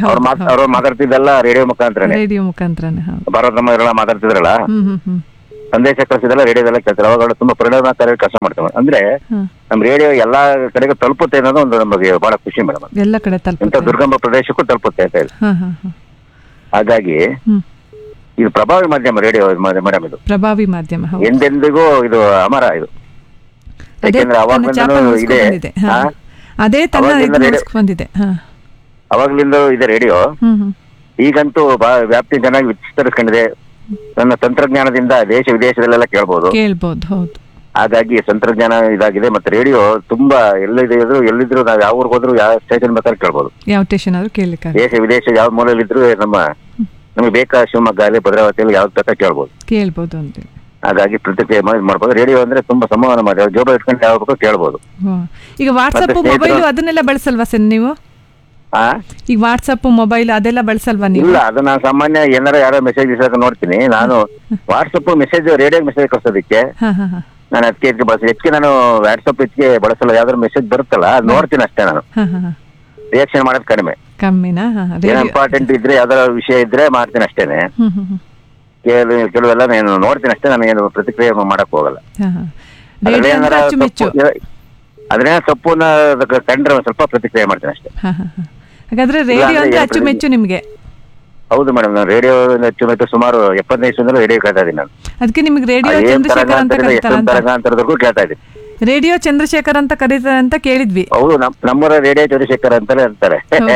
ಅವ್ರು ಮಾತಾಡ್ತಿದ್ದಲ್ಲ ರೇಡಿಯೋ ಮುಖಾಂತರ. ಭಾರತ ಎಲ್ಲ ಮಾತಾಡ್ತಿದ್ರಲ್ಲ, ಸಂದೇಶ ಕಳಿಸಿದೆಲ್ಲ ರೇಡಿಯೋದೆಲ್ಲ ಕೇಳ್ತಾರೆ. ಅವಾಗ ತುಂಬಾ ಪರಿಣಾಮಕಾರಿ ಕೆಲಸ ಮಾಡ್ತೇವೆ. ಅಂದ್ರೆ ನಮ್ ರೇಡಿಯೋ ಎಲ್ಲಾ ಕಡೆಗೂ ತಲುಪುತ್ತೆ ಅನ್ನೋದು ಒಂದು ನಮಗೆ ಬಹಳ ಖುಷಿ ಮೇಡಮ್. ಎಲ್ಲ ಕಡೆ ಇಂಥ ದುರ್ಗಮ ಪ್ರದೇಶಕ್ಕೂ ತಲುಪುತ್ತೆ ಅಂತ ಹೇಳಿ. ಹಾಗಾಗಿ ಇದು ಪ್ರಭಾವಿ ಮಾಧ್ಯಮ ರೇಡಿಯೋ ಮೇಡಮ್. ಇದು ಪ್ರಭಾವಿ ಮಾಧ್ಯಮ, ಎಂದೆಂದಿಗೂ ಇದು ಅಮರ. ಇದು ಯಾಕೆಂದ್ರೆ ಅವಾಗ್ಲಿಂದನೂ ಇದೆ, ಅವಾಗ್ಲಿಂದ ಇದೆ ರೇಡಿಯೋ. ಈಗಂತೂ ವ್ಯಾಪ್ತಿ ಚೆನ್ನಾಗಿ ವಿಸ್ತರಿಸ್ಕೊಂಡಿದೆ. ನನ್ನ ತಂತ್ರಜ್ಞಾನದಿಂದ ದೇಶ ವಿದೇಶದಲ್ಲೆಲ್ಲ ಕೇಳ್ಬೋದು. ಹೌದು. ಹಾಗಾಗಿ ತಂತ್ರಜ್ಞಾನ ಇದಾಗಿದೆ. ಮತ್ತೆ ರೇಡಿಯೋ ತುಂಬಾ ಎಲ್ಲಿದ್ರು ನಾವು ಯಾವ ಊರಿಗೆ ಹೋದ್ರು ಯಾವ ಸ್ಟೇಷನ್ ಬೇಕಾದ್ರೆ ಕೇಳ್ಬೋದು. ಯಾವ ಸ್ಟೇಷನ್ ಆದ್ರೂ ಕೇಳಲಿಕ್ಕೆ, ದೇಶ ವಿದೇಶ ಯಾವ ಮೂಲೆಯಲ್ಲಿದ್ರು ನಮಗೆ ಬೇಕಾ ಶಿವಮೊಗ್ಗ ಅಲ್ಲಿ ಭದ್ರಾವತಿಯಲ್ಲಿ ಯಾವ್ದು ಬೇಕಾದ್ರೆ ಕೇಳ್ಬೋದು ಅಂತ. ಹಾಗಾಗಿ ಪ್ರತಿಕ್ರಿಯೆ ಮಾಡ್ಬೋದು. ರೇಡಿಯೋ ಅಂದ್ರೆ ತುಂಬಾ ಸಂವಹನ ಮಾಡಿ ಜೋಬ ಇಟ್ಕೊಂಡು ಯಾವ ಬೇಕು ಕೇಳ್ಬೋದು. ಈಗ ವಾಟ್ಸಪ್ ಮೊಬೈಲ್ ಅದನ್ನೆಲ್ಲ ಬಳಸಲ್ವಾ ಸರ್ ನೀವು? ಈಗ ವಾಟ್ಸಪ್ ಮೊಬೈಲ್ ಅದೆಲ್ಲ ಬಳಸಲ್ವಾ ನೀವು? ಇಲ್ಲ, ಅದು ನಾನು ಸಾಮಾನ್ಯ ಏನಾರ ಯಾರೋ ಮೆಸೇಜ್ ನೋಡ್ತೀನಿ. ನಾನು ವಾಟ್ಸಪ್ ಮೆಸೇಜ್ ರೇಡಿಯೋ ಮೆಸೇಜ್ ಕಳ್ಸೋದಕ್ಕೆ ನಾನು ಅದಕ್ಕೆ ಬಳಸಿ. ಹೆಚ್ಚಿಗೆ ನಾನು ವಾಟ್ಸಪ್ ಹೆಚ್ಚಿಗೆ ಬಳಸಲ್ಲ. ಯಾವ್ದಾದ್ರು ಮೆಸೇಜ್ ಬರುತ್ತಲ್ಲ ಅದು ನೋಡ್ತೀನಿ ಅಷ್ಟೇ. ನಾನು ರಿಯಾಕ್ಷನ್ ಮಾಡೋದು ಕಡಿಮೆನಾ? ಇಂಪಾರ್ಟೆಂಟ್ ಇದ್ರೆ ಯಾವ್ದಾರ ವಿಷಯ ಇದ್ರೆ ಮಾಡ್ತೀನಿ ಅಷ್ಟೇನೆ. ಕೆಲವೆಲ್ಲ ನಾನು ನೋಡ್ತೀನಿ ಅಷ್ಟೇ. ನನಗೇನು ಪ್ರತಿಕ್ರಿಯೆ ಮಾಡಕ್ ಹೋಗಲ್ಲ. ಅದ್ರೇನ ತಪ್ಪುನ ಕಂಡ್ರೆ ಒಂದ್ ಸ್ವಲ್ಪ ಪ್ರತಿಕ್ರಿಯೆ ಮಾಡ್ತೀನಿ ಅಷ್ಟೇ. ಹಾಗಾದ್ರೆ ರೇಡಿಯೋ ಅಂದ್ರೆ ಅಚ್ಚುಮೆಚ್ಚು ನಿಮ್ಗೆ? ಹೌದು ಮೇಡಮ್, ನಾನು ರೇಡಿಯೋ ಅಚ್ಚುಮೆಚ್ಚು ಸುಮಾರು 75 ರೇಡಿಯೋ ಕೇಳ್ತಾ ಇದೀನಿ ನಾನು. ಅದಕ್ಕೆ ನಿಮ್ಗೆ ರೇಡಿಯೋ ಚಂದ್ರಶೇಖರ್ ಅಂತ ಕೇಳ್ತಾ ಇದ್ದೀನಿ. ರೇಡಿಯೋ ಚಂದ್ರಶೇಖರ್ ಅಂತ ಕರೀತಾರೆ ಅಂತ ಕೇಳಿದ್ವಿ. ಹೌದು, ನಮ್ಮೂರ ರೇಡಿಯೋ ಚಂದ್ರಶೇಖರ್ ಅಂತಾನೆ ಅಂತಾರೆ.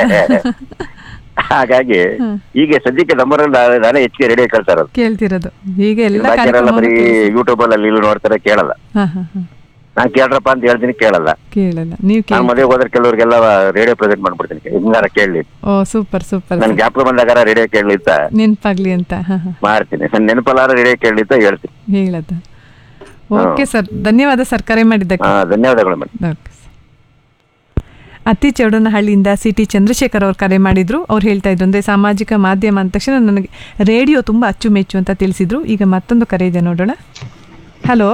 ಹಾಗಾಗಿ ಈಗ ಸದ್ಯಕ್ಕೆ ನಮ್ಮೂರಲ್ಲಿ ನಾನೇ ಹೆಚ್ಚಿಗೆ ರೇಡಿಯೋ ಕೇಳ್ತಿರೋದು. ಈಗ ಬರೀ ಯೂಟ್ಯೂಬ್ ಅಲ್ಲಿ ನೋಡ್ತಾರೆ, ಕೇಳಲ್ಲ. ನಾನ್ ಕೇಳ್ರಪ್ಪ ಅಂತ ಹೇಳ್ತೀನಿ, ಕೇಳಲ್ಲ. ನಾನ್ ಮದುವೆ ಹೋದ್ರೆ ಕೆಲವ್ರಿಗೆಲ್ಲ ರೇಡಿಯೋ ಪ್ರೆಸೆಂಟ್ ಮಾಡ್ಬಿಡ್ತೀನಿ. ಹಿಂಗಾರ ಕೇಳಲಿ, ಸೂಪರ್ ನನ್ ಜ್ಞಾಪಕ ಬಂದಾಗ ರೇಡಿಯೋ ಕೇಳಲಿ ಅಂತ ನೆನಪಾಗ್ಲಿ ಅಂತ ಮಾಡ್ತೀನಿ. ನನ್ ನೆನಪಲ್ಲಾರ ರೇಡಿಯೋ ಕೇಳಲಿ ಅಂತ ಹೇಳ್ತೀನಿ. ಓಕೆ ಸರ್, ಧನ್ಯವಾದ ಸರ್ ಕರೆ ಮಾಡಿದ್ದಕ್ಕೆ. ಧನ್ಯವಾದಗಳು ಮೇಡಮ್. ಅತ್ತಿ ಚೌಡನಹಳ್ಳಿಯಿಂದ ಸಿಟಿ ಚಂದ್ರಶೇಖರ್ ಅವ್ರು ಕರೆ ಮಾಡಿದ್ರು. ಅವ್ರು ಹೇಳ್ತಾ ಇದ್ರು ಅಂದ್ರೆ ಸಾಮಾಜಿಕ ಮಾಧ್ಯಮ ಅಂದ ತಕ್ಷಣ ನನಗೆ ರೇಡಿಯೋ ತುಂಬಾ ಅಚ್ಚುಮೆಚ್ಚು ಅಂತ ತಿಳಿಸಿದ್ರು. ಈಗ ಮತ್ತೊಂದು ಕರೆ ಇದೆ, ನೋಡೋಣ. ಹಲೋ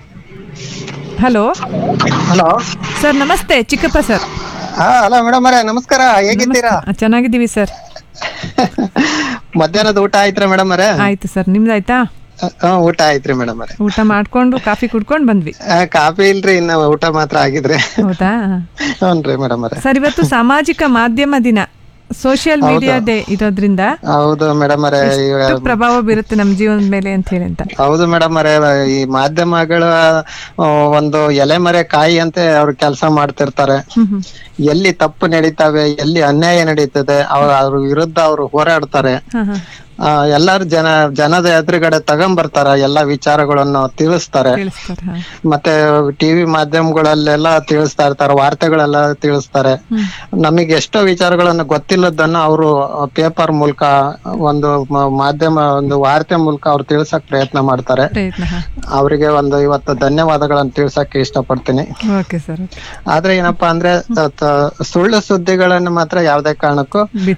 ಸರ್, ನಮಸ್ತೆ. ಚಿಕ್ಕಪ್ಪ ಸರ್. ಹಲೋ ಮೇಡಮ್ ಅವರೇ, ನಮಸ್ಕಾರ. ಹೇಗಿದ್ದೀರಾ? ಚೆನ್ನಾಗಿದ್ದೀವಿ ಸರ್. ಮಧ್ಯಾಹ್ನದ ಊಟ ಆಯ್ತಾ ಮೇಡಮ್ ಅವರೇ? ಆಯ್ತು ಸರ್, ನಿಮ್ದಾಯ್ತಾ? ಊಟ ಆಯ್ತ್ರಿ ಮೇಡಮ್ ಅವರೇ. ಊಟ ಮಾಡ್ಕೊಂಡು ಕಾಫಿ ಕುಡ್ಕೊಂಡ್ ಬಂದ್ವಿ. ಕಾಫಿ ಇಲ್ರಿ, ಇನ್ನ ಊಟ ಮಾತ್ರ ಆಗಿದ್ರೆ. ಹೌದಾ? ಹ್ಞೂನ್ರಿ ಮೇಡಮ್ ಅವರೇ. ಸರ್, ಇವತ್ತು ಸಾಮಾಜಿಕ ಮಾಧ್ಯಮ ದಿನ, ಸೋಷಿಯಲ್ ಮೀಡಿಯಾ ಡೇ ಇರೋದ್ರಿಂದ ಹೌದು ಮೇಡಮ್ ಅವರೇ, ಪ್ರಭಾವ ಬೀರುತ್ತೆ ನಮ್ಮ ಜೀವನದ ಮೇಲೆ ಅಂತ ಹೇಳಿ ಅಂತ. ಹೌದು ಮೇಡಮ್ ಅವರೇ, ಈ ಮಾಧ್ಯಮಗಳ ಒಂದು ಎಲೆಮರೆ ಕಾಯಿ ಅಂತ ಅವ್ರು ಕೆಲಸ ಮಾಡ್ತಿರ್ತಾರೆ. ಎಲ್ಲಿ ತಪ್ಪು ನಡೀತಾವೆ, ಎಲ್ಲಿ ಅನ್ಯಾಯ ನಡೀತದೆ, ಅವ್ರ ವಿರುದ್ಧ ಅವರು ಹೋರಾಡ್ತಾರೆ. ಎಲ್ಲಾರು ಜನದ ಎದುರುಗಡೆ ತಗೊಂಡ್ಬರ್ತಾರ, ಎಲ್ಲಾ ವಿಚಾರಗಳನ್ನು ತಿಳಿಸ್ತಾರೆ. ಮತ್ತೆ ಟಿವಿ ಮಾಧ್ಯಮಗಳಲ್ಲೆಲ್ಲ ತಿಳಿಸ್ತಾ ಇರ್ತಾರೆ, ವಾರ್ತೆಗಳೆಲ್ಲ ತಿಳಿಸ್ತಾರೆ. ನಮಗೆ ಎಷ್ಟೋ ವಿಚಾರಗಳನ್ನು ಗೊತ್ತಿಲ್ಲದನ್ನ ಅವರು ಪೇಪರ್ ಮೂಲಕ, ಒಂದು ಮಾಧ್ಯಮ, ಒಂದು ವಾರ್ತೆ ಮೂಲಕ ಅವ್ರು ತಿಳ್ಸಕ್ ಪ್ರಯತ್ನ ಮಾಡ್ತಾರೆ. ಅವರಿಗೆ ಒಂದು ಇವತ್ತು ಧನ್ಯವಾದಗಳನ್ನು ತಿಳ್ಸಕ್ಕೆ ಇಷ್ಟಪಡ್ತೀನಿ. ಆದ್ರೆ ಏನಪ್ಪಾ ಅಂದ್ರೆ ಸುಳ್ಳು ಸುದ್ದಿಗಳನ್ನು ಮಾತ್ರ ಯಾವ್ದೇ ಕಾರಣಕ್ಕೂ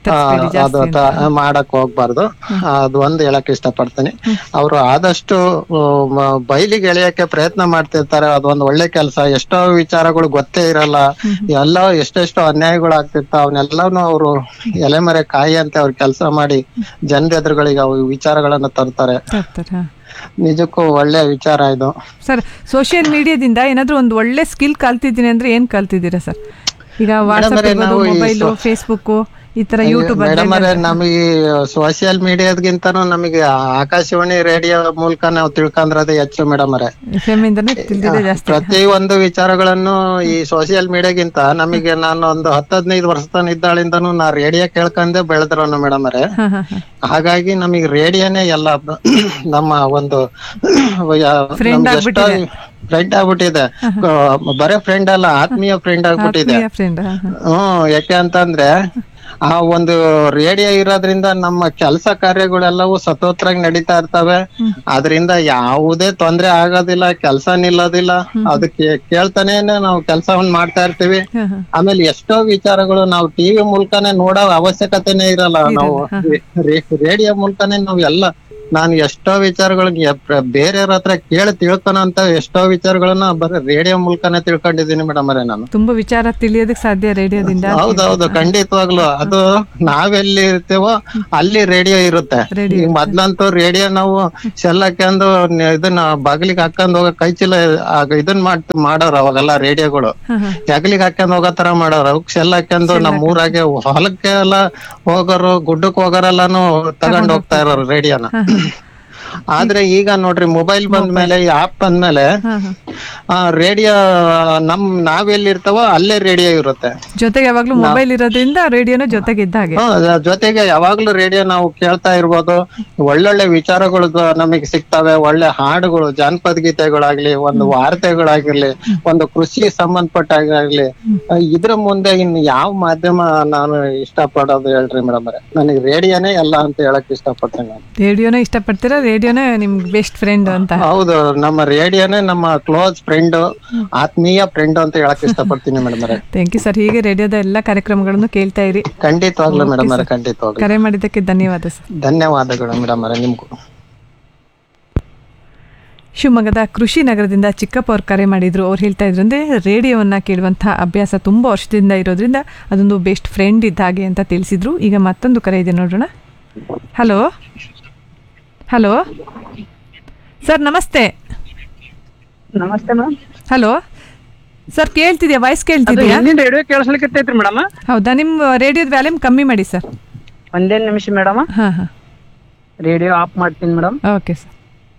ಮಾಡಕ್ ಹೋಗ್ಬಾರ್ದು. ಅದು ಒಂದು ಹೇಳಕ್ ಇಷ್ಟಪಡ್ತೀನಿ. ಅವರು ಆದಷ್ಟು ಬಯಲಿಗೆ ಎಳೆಯಕ್ಕೆ ಪ್ರಯತ್ನ ಮಾಡ್ತಿರ್ತಾರೆ. ಅದೊಂದು ಒಳ್ಳೆ ಕೆಲಸ. ಎಷ್ಟೋ ವಿಚಾರಗಳು ಗೊತ್ತೇ ಇರಲ್ಲ, ಎಲ್ಲ ಎಷ್ಟೆಷ್ಟೋ ಅನ್ಯಾಯಗಳು ಆಗ್ತಿರ್ತಾವ, ಅವನ್ನೆಲ್ಲಾನು ಅವರು ಎಲೆಮರೆ ಕಾಯಿ ಅಂತ ಅವ್ರ ಕೆಲಸ ಮಾಡಿ ಜನರ ಎದುರುಗಳಿಗೆ ಅವು ವಿಚಾರಗಳನ್ನ ತರ್ತಾರೆ. ನಿಜಕ್ಕೂ ಒಳ್ಳೆ ವಿಚಾರ ಇದು. ಸರ್, ಸೋಷಿಯಲ್ ಮೀಡಿಯಾದಿಂದ ಏನಾದ್ರು ಒಂದು ಒಳ್ಳೆ ಸ್ಕಿಲ್ ಕಲ್ತಿದ್ದೀನಿ ಅಂದ್ರೆ ಏನ್ ಕಲ್ತಿದ್ದೀರಾ ಸರ್? ಈಗ ವಾಟ್ಸ್ಆಪ್, ಮೊಬೈಲ್, ಫೇಸ್ಬುಕ್, ಈ ತರ ಯೂಟ್ಯೂಬ್. ಮೇಡಮ್ ಅವರೇ, ನಮಗೆ ಸೋಷಿಯಲ್ ಮೀಡಿಯಾದ್ಗಿಂತಾನು ನಮಗೆ ಆಕಾಶವಾಣಿ ರೇಡಿಯೋ ಮೂಲಕ ನಾವು ತಿಳ್ಕೊಂಡ್ರದೇ ಹೆಚ್ಚು ಮೇಡಮ್ ಅವರೇ. ಪ್ರತಿ ಒಂದು ವಿಚಾರಗಳನ್ನು ಈ ಸೋಷಿಯಲ್ ಮೀಡಿಯಾಗಿಂತ ನಮಗೆ, ನಾನು ಒಂದು 10-15 ವರ್ಷದ ಇದ್ದಾಳಿಂದನು ನಾ ರೇಡಿಯೋ ಕೇಳ್ಕೊಂಡೆ ಬೆಳೆದ್ರನು ಮೇಡಮ್ ಅವರೇ. ಹಾಗಾಗಿ ನಮಗೆ ರೇಡಿಯೋನೇ ಎಲ್ಲ ನಮ್ಮ ಒಂದು ಫ್ರೆಂಡ್ ಆಗ್ಬಿಟ್ಟಿದೆ. ಬರೇ ಫ್ರೆಂಡ್ ಅಲ್ಲ, ಆತ್ಮೀಯ ಫ್ರೆಂಡ್ ಆಗ್ಬಿಟ್ಟಿದೆ. ಯಾಕೆ ಅಂತಂದ್ರೆ ಆ ಒಂದು ರೇಡಿಯೋ ಇರೋದ್ರಿಂದ ನಮ್ಮ ಕೆಲಸ ಕಾರ್ಯಗಳೆಲ್ಲವೂ ಸತೋತ್ರಾಗಿ ನಡೀತಾ ಇರ್ತವೆ. ಅದರಿಂದ ಯಾವುದೇ ತೊಂದ್ರೆ ಆಗೋದಿಲ್ಲ, ಕೆಲಸ ನಿಲ್ಲೋದಿಲ್ಲ. ಅದಕ್ಕೆ ಕೇಳ್ತಾನೆ ನಾವು ಕೆಲಸವನ್ನ ಮಾಡ್ತಾ ಇರ್ತೀವಿ. ಆಮೇಲೆ ಎಷ್ಟೋ ವಿಚಾರಗಳು ನಾವು ಟಿವಿ ಮೂಲಕನೇ ನೋಡೋ ಅವಶ್ಯಕತೆನೇ ಇರಲ್ಲ. ನಾವು ರೇಡಿಯೋ ಮೂಲಕನೇ ನಾವ್ ಎಲ್ಲ ನಾನು ಎಷ್ಟೋ ವಿಚಾರಗಳನ್ನ ಬೇರೆಯವ್ರ ಹತ್ರ ಕೇಳಿ ತಿಳ್ಕೊಳಂತ ಎಷ್ಟೋ ವಿಚಾರಗಳನ್ನ ಬರೀ ರೇಡಿಯೋ ಮೂಲಕನೇ ತಿಳ್ಕೊಂಡಿದ್ದೀನಿ ಮೇಡಮ್ ಅವರೇ ನಾನು. ತುಂಬಾ ವಿಚಾರ ತಿಳಿಯೋದಕ್ಕೆ ಸಾಧ್ಯ ರೇಡಿಯೋದಿಂದ. ಹೌದೌದು, ಖಂಡಿತವಾಗ್ಲು. ಅದು ನಾವೆಲ್ಲಿ ಇರ್ತೇವೋ ಅಲ್ಲಿ ರೇಡಿಯೋ ಇರುತ್ತೆ. ಈಗ ಮೊದ್ಲಂತೂ ರೇಡಿಯೋ ನಾವು ಸೆಲ್ ಹಾಕೊಂಡು ಇದನ್ನ ಬಾಗಿಲಿಗೆ ಹಾಕೊಂಡ್ ಹೋಗ ಕೈ ಚೀಲ ಇದನ್ ಮಾಡೋರು ಅವಾಗೆಲ್ಲ ರೇಡಿಯೋಗಳು ಹೆಗಲಿಗೆ ಹಾಕೊಂಡ್ ಹೋಗೋ ತರ ಮಾಡೋರು. ಅವಕ್ ಸೆಲ್ ಹಾಕೊಂಡು ನಮ್ ಊರಾಗೆ ಹೊಲಕ್ಕೆ ಎಲ್ಲ ಹೋಗೋರು, ಗುಡ್ಡಕ್ ಹೋಗೋರೆಲ್ಲಾನು ತಗೊಂಡ್ ಹೋಗ್ತಾ ಇರೋರು ರೇಡಿಯೋನ. ಆದ್ರೆ ಈಗ ನೋಡ್ರಿ ಮೊಬೈಲ್ ಬಂದ್ಮೇಲೆ, ಈ ಆಪ್ ಬಂದ್ಮೇಲೆ ರೇಡಿಯೋ ನಾವೆಲ್ಲಿರ್ತಾವೋ ಅಲ್ಲೇ ರೇಡಿಯೋ ಇರುತ್ತೆ. ಜೊತೆಗೆ ಯಾವಾಗ್ಲೂ ಮೊಬೈಲ್ ಇರೋದ್ರಿಂದ ರೇಡಿಯೋನ ಜೊತೆಗೆ ಇದ್ದ ಹಾಗೆ. ಜೊತೆಗೆ ಯಾವಾಗ್ಲೂ ರೇಡಿಯೋ ನಾವು ಕೇಳ್ತಾ ಇರ್ಬೋದು. ಒಳ್ಳೊಳ್ಳೆ ವಿಚಾರಗಳು ನಮಗೆ ಸಿಗ್ತವೆ. ಒಳ್ಳೆ ಹಾಡುಗಳು, ಜಾನಪದ ಗೀತೆಗಳಾಗ್ಲಿ, ಒಂದು ವಾರ್ತೆಗಳಾಗಿರ್ಲಿ, ಒಂದು ಕೃಷಿ ಸಂಬಂಧಪಟ್ಟಾಗ್ಲಿ, ಇದ್ರ ಮುಂದೆ ಇನ್ ಯಾವ ಮಾಧ್ಯಮ ನಾನು ಇಷ್ಟಪಡೋದು ಹೇಳ್ರಿ ಮೇಡಮ್ ಅವರೇ? ನನಗೆ ರೇಡಿಯೋನೇ ಎಲ್ಲ ಅಂತ ಹೇಳಕ್ ಇಷ್ಟಪಡ್ತೇನೆ ನಾನು. ರೇಡಿಯೋನೇ ಇಷ್ಟಪಡ್ತೀರಾ? ರೇಡಿಯೋನೇ ನಿಮ್ಗೆ ಬೆಸ್ಟ್ ಫ್ರೆಂಡ್ ಅಂತ? ಹೌದು, ನಮ್ಮ ರೇಡಿಯೋನೇ ನಮ್ಮ ಕ್ಲೋಸ್ ಫ್ರೆಂಡ್, ಆತ್ಮೀಯ ಫ್ರೆಂಡ್ ಅಂತ ಹೇಳಕ್ ಇಷ್ಟಪಡ್ತೀನಿ ಮೇಡಮ್ ಅವರೇ. Thank you sir. ಹೀಗೆ ರೇಡಿಯೋದ ಎಲ್ಲ ಕಾರ್ಯಕ್ರಮಗಳನ್ನು ಕೇಳ್ತಾ ಇರಿ. ಖಂಡಿತವಾಗ್ಲೂ ಮೇಡಮ್ ಅವರೇ, ಖಂಡಿತವಾಗ್ಲೂ. ಕರೆ ಮಾಡಿದ್ದಕ್ಕೆ ಧನ್ಯವಾದ ಸರ್. ಧನ್ಯವಾದಗಳು ಮೇಡಮ್ ಅವರೇ ನಿಮ್ಗೂ. ಶಿವಮೊಗ್ಗದ ಕೃಷಿ ನಗರದಿಂದ ಚಿಕ್ಕಪ್ಪ ಅವ್ರು ಕರೆ ಮಾಡಿದ್ರು. ಅವ್ರು ಹೇಳ್ತಾ ಇದ್ರು ಅಂದರೆ ರೇಡಿಯೋವನ್ನು ಕೇಳುವಂಥ ಅಭ್ಯಾಸ ತುಂಬ ವರ್ಷದಿಂದ ಇರೋದ್ರಿಂದ ಅದೊಂದು ಬೆಸ್ಟ್ ಫ್ರೆಂಡ್ ಇದ್ದ ಹಾಗೆ ಅಂತ ತಿಳಿಸಿದ್ರು. ಈಗ ಮತ್ತೊಂದು ಕರೆ ಇದೆ, ನೋಡೋಣ. ಹಲೋ ಹಲೋ ಸರ್, ನಮಸ್ತೆ. ನಮಸ್ತೆ ma'am. Hello sir, ಕೇಳ್ತಿದ್ಯಾ? Voice ಕೇಳ್ತಿದ್ಯಾ? Radio ಕೇಳಿಸ್ಲಿಕ್ಕೆ madam. ಹೌದಾ? ನಿಮ್ಮ ರೇಡಿಯೋದ ವ್ಯಾಲ್ಯೂಮ್ ಕಮ್ಮಿ ಮಾಡಿ ಸರ್. ಒಂದೇ ನಿಮಿಷ ಮೇಡಮ್. ಹಾಂ ಹಾಂ, ರೇಡಿಯೋ ಆಫ್ ಮಾಡ್ತೀನಿ madam. Okay sir.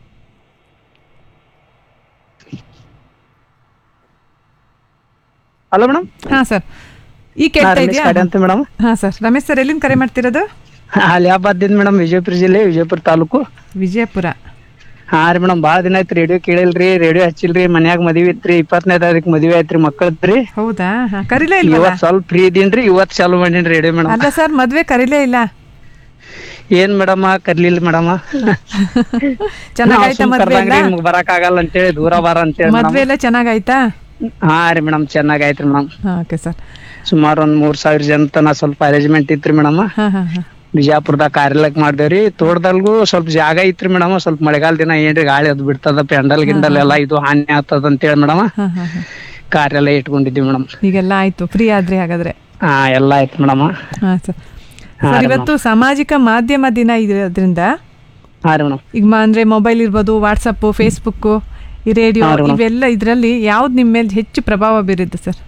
Hello madam. ಹಾಂ ಸರ್, ಈಗ ಕೇಳ್ತಾ ಇದೆಯಾ? ಅಂತ ಮೇಡಮ್. ಹಾಂ ಸರ್. ರಮೇಶ್ ಸರ್, ಎಲ್ಲಿಂದ ಕರೆ ಮಾಡ್ತಿರೋದು? ಅಲಿಯಾಬಾದ್ ಮೇಡಮ್, ವಿಜಯಪುರ ಜಿಲ್ಲೆ, ವಿಜಯಪುರ ತಾಲೂಕು. ವಿಜಯಪುರ. ಹಾ ರೀ ಮೇಡಮ್, ಬಾಳ ದಿನ ಆಯ್ತು ರೇಡಿಯೋ ಕೇಳಿಲ್ರಿ, ರೇಡಿಯೋ ಹಚ್ಚಿಲ್ರಿ. ಮನ್ಯಾಗ ಮದ್ವಿ ಇತ್ರಿ, 20ನೇ ತಾರೀಕು ಮದ್ವೆ ಆಯ್ತ್ರಿ, ಮಕ್ಕಳದ್ರಿ. ಹೌದಾ? ಕರಿಲೇ ಇಲ್ಲ. ಇವತ್ ಸ್ವಲ್ಪ ಫ್ರೀ ಇದೀನ್ರಿ, ಇವತ್ ಚಾಲು ಮಾಡೀನಿ ರೇಡಿಯೋ ಮೇಡಮ್. ಅಲ್ಲ ಸರ್, ಮದ್ವೆ ಕರಿಲೇ ಇಲ್ಲ. ಏನ್ ಮೇಡಮ್ ಕರ್ಲಿಲ್ಲ ಮೇಡಮ್. ಚೆನ್ನಾಗಾಯ್ತಾ ಮದ್ವೆ? ಬರಕ್ ಆಗಲ್ಲ ಅಂತೇಳಿ ದೂರ ಬಾರ ಅಂತೇಳಿ. ಮದ್ವೆ ಎಲ್ಲ ಚೆನ್ನಾಗಾಯ್ತಾ? ಹಾ ರೀ ಮೇಡಮ್, ಚೆನ್ನಾಗಾಯ್ತ್ರಿ ಮೇಡಮ್. Okay sir. ಸುಮಾರು ಒಂದ್ 3000 ಜನ ತನ ಸ್ವಲ್ಪ ಅರೇಂಜ್ಮೆಂಟ್ ಇತ್ರಿ ಮೇಡಮ್. ಬಿಜಾಪುರದಾಗ ಕಾರ್ಯಲಕ್ ಮಾಡ್ದೇವ್ರಿ. ತೋಟದಲ್ಗೂ ಸ್ವಲ್ಪ ಜಾಗ ಐತ್ರಿ ಮೇಡಮ್. ಸ್ವಲ್ಪ ಮಳೆಗಾಲ ದಿನ ಏನ್ರಿ ಗಾಳಿ ಅದು ಬಿಡ್ತದ, ಪೆಂಡಲ್ ಗಿಂಡಲ್ ಎಲ್ಲಾ ಇದು ಹಾನಿ ಆಗ್ತದ ಅಂತೇಳಿ ಮೇಡಮ್ ಕಾರ್ಯಾಲಯ ಇಟ್ಕೊಂಡಿದ್ವಿ ಮೇಡಮ್. ಈಗೆಲ್ಲ ಆಯ್ತು, ಫ್ರೀ ಆದ್ರಿ ಹಾಗಾದ್ರೆ? ಹಾ, ಎಲ್ಲ ಆಯ್ತು ಮೇಡಮ್. ಹಾ ಸರ್. ಸರ್, ಇವತ್ತು ಸಾಮಾಜಿಕ ಮಾಧ್ಯಮ ದಿನ ಇರೋದ್ರಿಂದ ಈಗ ಅಂದ್ರೆ ಮೊಬೈಲ್ ಇರ್ಬೋದು, ವಾಟ್ಸಪ್, ಫೇಸ್ಬುಕ್, ಈ ರೇಡಿಯೋ, ಇವೆಲ್ಲ ಇದ್ರಲ್ಲಿ ಯಾವ್ದು ನಿಮ್ಮ ಮೇಲೆ ಹೆಚ್ಚು ಪ್ರಭಾವ ಬೀರಿದ್ದು ಸರ್?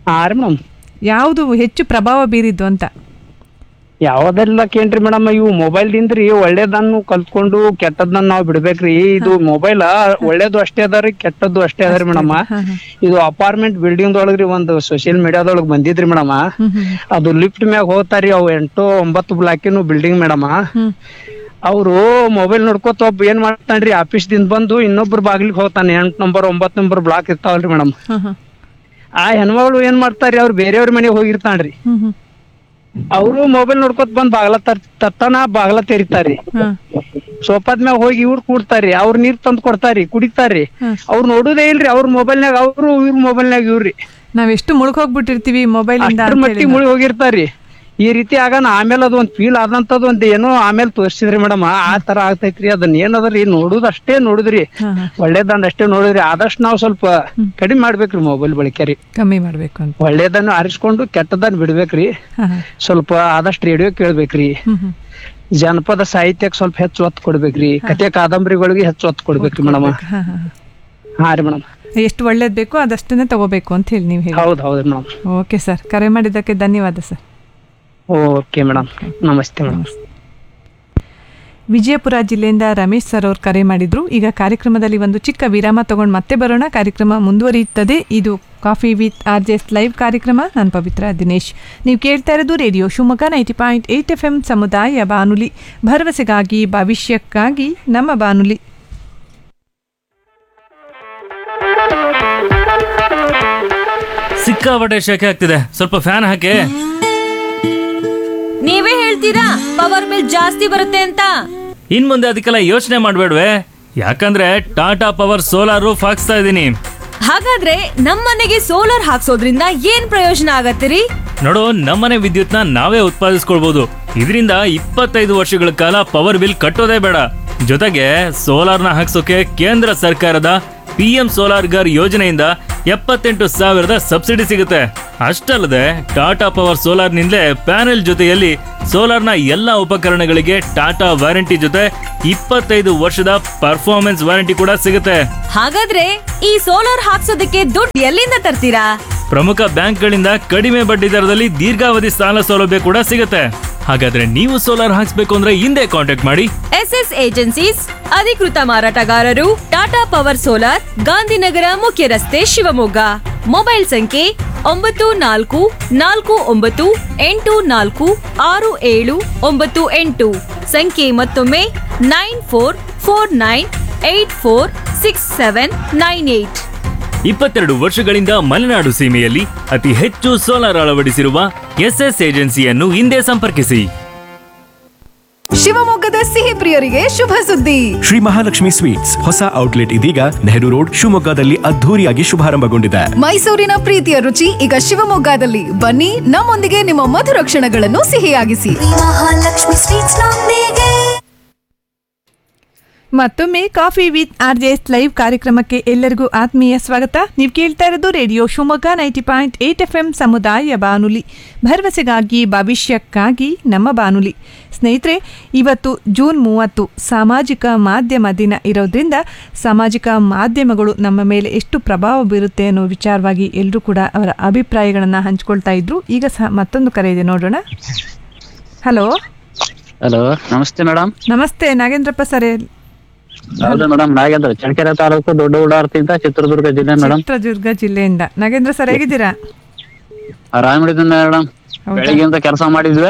ಯಾವ್ದು ಹೆಚ್ಚು ಪ್ರಭಾವ ಬೀರಿದ್ದು ಅಂತ? ಯಾವ್ದೆಲ್ಲ ಕೇಳ್ರಿ ಮೇಡಮ್, ಇವು ಮೊಬೈಲ್ ದಿಂದ್ರಿ ಒಳ್ಳೇದನ್ನು ಕಲ್ತ್ಕೊಂಡು ಕೆಟ್ಟದನ್ನ ನಾವ್ ಬಿಡ್ಬೇಕ್ರಿ. ಇದು ಮೊಬೈಲ್ ಒಳ್ಳೇದು ಅಷ್ಟೇ ಅದಾರಿ, ಕೆಟ್ಟದ್ದು ಅಷ್ಟೇ ಅದಾರಿ ಮೇಡಮ್. ಇದು ಅಪಾರ್ಟ್ಮೆಂಟ್ ಬಿಲ್ಡಿಂಗ್ ಒಳಗ್ರಿ ಒಂದು ಸೋಶಿಯಲ್ ಮೀಡಿಯಾದೊಳಗ್ ಬಂದಿದ್ರಿ ಮೇಡಮ್. ಅದು ಲಿಫ್ಟ್ ಮ್ಯಾಗ ಹೋಗ್ತಾರಿ, ಅವು 8-9 ಬ್ಲಾಕಿನ ಬಿಲ್ಡಿಂಗ್ ಮೇಡಮ್. ಅವ್ರು ಮೊಬೈಲ್ ನೋಡ್ಕೋತ ಒಬ್ಬ ಏನ್ ಮಾಡ್ತಾನ್ರಿ, ಆಫೀಸ್ ದಿಂದ ಬಂದು ಇನ್ನೊಬ್ರು ಬಾಗಿಲಿಗೆ ಹೋಗ್ತಾನೆ. 8 ನಂಬರ್ 9 ನಂಬರ್ ಬ್ಲಾಕ್ ಇರ್ತಾವಲ್ರಿ ಮೇಡಮ್. ಆ ಹೆಣ್ಮಗಳು ಏನ್ ಮಾಡ್ತಾರ್ರಿ, ಅವ್ರು ಬೇರೆಯವ್ರ ಮನೆಗೆ ಹೋಗಿರ್ತಾನ್ರಿ. ಅವರು ಮೊಬೈಲ್ ನೋಡ್ಕೊತ ಬಂದ್ ಬಾಗ್ಲ ತತ್ತಾನ ಬಾಗ್ಲ ತೆರಿತಾರಿ. ಸೋಫಾದ್ ಮ್ಯಾಗ ಹೋಗಿ ಇವ್ರು ಕೂಡ್ತಾರಿ, ಅವ್ರ ನೀರ್ ತಂದ್ ಕೊಡ್ತಾರಿ, ಕುಡಿತಾರಿ. ಅವ್ರು ನೋಡುದೇ ಇಲ್ರಿ, ಅವ್ರ ಮೊಬೈಲ್ನಾಗ ಅವ್ರು, ಇವ್ರ ಮೊಬೈಲ್ನಾಗ ಇವ್ರಿ. ನಾವ್ ಎಷ್ಟು ಮುಳುಗ್ ಹೋಗ್ಬಿಟ್ಟಿರ್ತೀವಿ ಮೊಬೈಲ್ ಇಂದ, ಮಟ್ಟಿ ಮುಳುಗ್ ಹೋಗಿರ್ತಾರಿ. ಈ ರೀತಿ ಆಗಾನ ಆಮೇಲೆ ಅದು ಒಂದ್ ಫೀಲ್ ಆದಂತದ್ ಒಂದ್ ಏನೋ ಆಮೇಲೆ ತೋರಿಸಿದ್ರಿ ಮೇಡಮ್. ಆ ತರ ಆಗ್ತೈತ್ರಿ. ಅದನ್ನ ಏನದ್ರಿ ನೋಡುದ್ ಅಷ್ಟೇ ನೋಡುದ್ರಿ, ಒಳ್ಳೇದಂದ್ ಅಷ್ಟೇ ನೋಡುದ್ರಿ. ಆದಷ್ಟು ನಾವ್ ಸ್ವಲ್ಪ ಕಡಿಮೆ ಮಾಡ್ಬೇಕ್ರಿ ಮೊಬೈಲ್ ಬಳಕೆ ರೀ, ಕಮ್ಮಿ ಮಾಡ್ಬೇಕು ಅಂತ. ಒಳ್ಳೇದನ್ನು ಆರಿಸ್ಕೊಂಡು ಕೆಟ್ಟದನ್ನ ಬಿಡ್ಬೇಕ್ರಿ. ಸ್ವಲ್ಪ ಆದಷ್ಟು ರೇಡಿಯೋ ಕೇಳ್ಬೇಕ್ರಿ. ಜನಪದ ಸಾಹಿತ್ಯಕ್ಕೆ ಸ್ವಲ್ಪ ಹೆಚ್ಚು ಒತ್ತು ಕೊಡ್ಬೇಕ್ರಿ. ಕಥೆ ಕಾದಂಬರಿಗಳಿಗೆ ಹೆಚ್ಚು ಒತ್ತು ಕೊಡ್ಬೇಕ್ರಿ ಮೇಡಮ್. ಹಾ ರೀ ಮೇಡಮ್, ಎಷ್ಟು ಒಳ್ಳೇದ್ ಬೇಕೋ ಅದಷ್ಟನ್ನೇ ತಗೋಬೇಕು ಅಂತ ಹೇಳಿ ನೀವು ಹೇಳಿ. ಹೌದು ಹೌದು ಮೇಡಮ್. ಓಕೆ ಸರ್, ಕರೆ ಮಾಡಿದ್ದಕ್ಕೆ ಧನ್ಯವಾದ ಸರ್. ಓಕೆ ಮೇಡಮ್, ನಮಸ್ತೆ ಮೇಡಮ್. ವಿಜಯಪುರ ಜಿಲ್ಲೆಯಿಂದ ರಮೇಶ್ ಸರ್ ಅವರು ಕರೆ ಮಾಡಿದ್ರು. ಈಗ ಕಾರ್ಯಕ್ರಮದಲ್ಲಿ ಒಂದು ಚಿಕ್ಕ ವಿರಾಮ ತಗೊಂಡು ಮತ್ತೆ ಬರೋಣ. ಕಾರ್ಯಕ್ರಮ ಮುಂದುವರಿಯುತ್ತದೆ. ಇದು ಕಾಫಿ ವಿತ್ RJS ಲೈವ್ ಕಾರ್ಯಕ್ರಮ. ನಾನು ಪವಿತ್ರ ದಿನೇಶ್. ನೀವು ಕೇಳ್ತಾ ಇರೋದು ರೇಡಿಯೋ ಶಿವಮೊಗ್ಗ 90.8 FM ಸಮುದಾಯ ಬಾನುಲಿ, ಭರವಸೆಗಾಗಿ ಭವಿಷ್ಯಕ್ಕಾಗಿ ನಮ್ಮ ಬಾನುಲಿ. ಸಿಕ್ಕಾಪಟ್ಟೆ ಶೆಕೆ ಆಗ್ತಿದೆ, ಸ್ವಲ್ಪ ಫ್ಯಾನ್ ಹಾಕಿ. ನೀವೇ ಹೇಳ್ತೀರಾ ಪವರ್ ಬಿಲ್ ಜಾಸ್ತಿ ಬರುತ್ತೆ ಅಂತ? ಇನ್ ಮುಂದೆ ಅದಕ್ಕೆಲ್ಲ ಯೋಚನೆ ಮಾಡ್ಬೇಡ್ವೆ, ಯಾಕಂದ್ರೆ ಟಾಟಾ ಪವರ್ ಸೋಲಾರ್ ರೂಫ್ ಹಾಕ್ಸ್ತಾ ಇದೀನಿ. ಹಾಗಾದ್ರೆ ನಮ್ಮನೆಗೆ ಸೋಲಾರ್ ಹಾಕ್ಸೋದ್ರಿಂದ ಏನ್ ಪ್ರಯೋಜನ ಆಗತ್ತಿರಿ? ನೋಡು, ನಮ್ಮನೆ ವಿದ್ಯುತ್ನ ನಾವೇ ಉತ್ಪಾದಿಸ್ಕೊಳ್ಬಹುದು. ಇದರಿಂದ 25 ವರ್ಷಗಳ ಕಾಲ ಪವರ್ ಬಿಲ್ ಕಟ್ಟೋದೇ ಬೇಡ. ಜೊತೆಗೆ ಸೋಲಾರ್ನ ಹಾಕ್ಸೋಕೆ ಕೇಂದ್ರ ಸರ್ಕಾರದ PM ಸೋಲಾರ್ ಗರ್ ಯೋಜನೆಯಿಂದ 78,000 ಸಬ್ಸಿಡಿ ಸಿಗುತ್ತೆ. ಅಷ್ಟಲ್ಲದೆ ಟಾಟಾ ಪವರ್ ಸೋಲಾರ್ ನಿಂದಲೇ ಪ್ಯಾನೆಲ್ ಜೊತೆಯಲ್ಲಿ ಸೋಲಾರ್ನ ಎಲ್ಲಾ ಉಪಕರಣಗಳಿಗೆ ಟಾಟಾ ವಾರಂಟಿ ಜೊತೆ 25 ವರ್ಷದ ಪರ್ಫಾರ್ಮೆನ್ಸ್ ವಾರಂಟಿ ಕೂಡ ಸಿಗುತ್ತೆ. ಹಾಗಾದ್ರೆ ಈ ಸೋಲಾರ್ ಹಾಕ್ಸೋದಕ್ಕೆ ದುಡ್ಡು ಎಲ್ಲಿಂದ ತರ್ತೀರಾ? ಪ್ರಮುಖ ಬ್ಯಾಂಕ್ಗಳಿಂದ ಕಡಿಮೆ ಬಡ್ಡಿ ದರದಲ್ಲಿ ದೀರ್ಘಾವಧಿ ಸಾಲ ಸೌಲಭ್ಯ ಕೂಡ ಸಿಗುತ್ತೆ. ಹಾಗಾದ್ರೆ ನೀವು ಸೋಲಾರ್ ಹಾಕ್ಸ್ಬೇಕು ಅಂದ್ರೆ ಹಿಂದೆ ಕಾಂಟ್ಯಾಕ್ಟ್ ಮಾಡಿ SS ಏಜೆನ್ಸೀಸ್, ಅಧಿಕೃತ ಮಾರಾಟಗಾರರು, ಟಾಟಾ ಪವರ್ ಸೋಲಾರ್, ಗಾಂಧಿನಗರ ಮುಖ್ಯ ರಸ್ತೆ, ಶಿವಮೊಗ್ಗ. ಮೊಬೈಲ್ ಸಂಖ್ಯೆ 9448466798. ಸಂಖ್ಯೆ ಮತ್ತೊಮ್ಮೆ 9449846798. 22 ವರ್ಷಗಳಿಂದ ಮಲೆನಾಡು ಸೀಮೆಯಲ್ಲಿ ಅತಿ ಹೆಚ್ಚು ಸೋಲಾರ್ ಅಳವಡಿಸಿರುವ SS ಏಜೆನ್ಸಿಯನ್ನು ಹಿಂದೆ ಸಂಪರ್ಕಿಸಿ. ಶಿವಮೊಗ್ಗದ ಸಿಹಿ ಪ್ರಿಯರಿಗೆ ಶುಭ ಸುದ್ದಿ. ಶ್ರೀ ಮಹಾಲಕ್ಷ್ಮಿ ಸ್ವೀಟ್ಸ್ ಹೊಸ ಔಟ್ಲೆಟ್ ಇದೀಗ ನೆಹರು ರೋಡ್ ಶಿವಮೊಗ್ಗದಲ್ಲಿ ಅದ್ಧೂರಿಯಾಗಿ ಶುಭಾರಂಭಗೊಂಡಿದೆ. ಮೈಸೂರಿನ ಪ್ರೀತಿಯ ರುಚಿ ಈಗ ಶಿವಮೊಗ್ಗದಲ್ಲಿ. ಬನ್ನಿ, ನಮ್ಮೊಂದಿಗೆ ನಿಮ್ಮ ಮಧುರ ಕ್ಷಣಗಳನ್ನು ಸಿಹಿಯಾಗಿಸಿ. ಮಹಾಲಕ್ಷ್ಮಿ ಸ್ವೀಟ್ಸ್ ನೊಂದಿಗೆ. ಮತ್ತೊಮ್ಮೆ ಕಾಫಿ ವಿತ್ RJS ಲೈವ್ ಕಾರ್ಯಕ್ರಮಕ್ಕೆ ಎಲ್ಲರಿಗೂ ಆತ್ಮೀಯ ಸ್ವಾಗತ. ನೀವು ಕೇಳ್ತಾ ಇರೋದು ರೇಡಿಯೋ ಶಿವಮೊಗ್ಗ 90.8 FM ಸಮುದಾಯ ಬಾನುಲಿ, ಭರವಸೆಗಾಗಿ ಭವಿಷ್ಯಕ್ಕಾಗಿ ನಮ್ಮ ಬಾನುಲಿ. ಸ್ನೇಹಿತರೆ, ಇವತ್ತು ಜೂನ್ 30 ಸಾಮಾಜಿಕ ಮಾಧ್ಯಮ ದಿನ ಇರೋದ್ರಿಂದ ಸಾಮಾಜಿಕ ಮಾಧ್ಯಮಗಳು ನಮ್ಮ ಮೇಲೆ ಎಷ್ಟು ಪ್ರಭಾವ ಬೀರುತ್ತೆ ಅನ್ನೋ ವಿಚಾರವಾಗಿ ಎಲ್ಲರೂ ಕೂಡ ಅವರ ಅಭಿಪ್ರಾಯಗಳನ್ನು ಹಂಚ್ಕೊಳ್ತಾ ಇದ್ರು. ಈಗ ಮತ್ತೊಂದು ಕರೆ ಇದೆ, ನೋಡೋಣ. ಹಲೋ ಹಲೋ, ನಮಸ್ತೆ ಮೇಡಮ್. ನಮಸ್ತೆ, ನಾಗೇಂದ್ರಪ್ಪ ಸರ್. ಹೌದು ಮೇಡಮ್, ನಾಗೇಂದ್ರ, ಚಳ್ಳಕೆರೆ ತಾಲೂಕು ದೊಡ್ಡ ಉಡಾರ್ತಿಂದ ಚಿತ್ರದುರ್ಗ ಜಿಲ್ಲೆ ಮೇಡಮ್. ಚಿತ್ರದುರ್ಗ ಜಿಲ್ಲೆಯಿಂದ. ನಾಗೇಂದ್ರ ಸರ್, ಹೇಗಿದ್ದೀರಾ? ಆರಾಮಿದ್ದೀನಿ ಮೇಡಮ್. ಬೆಳಿಗ್ಗೆಯಿಂದ ಕೆಲಸ ಮಾಡಿದ್ವಿ.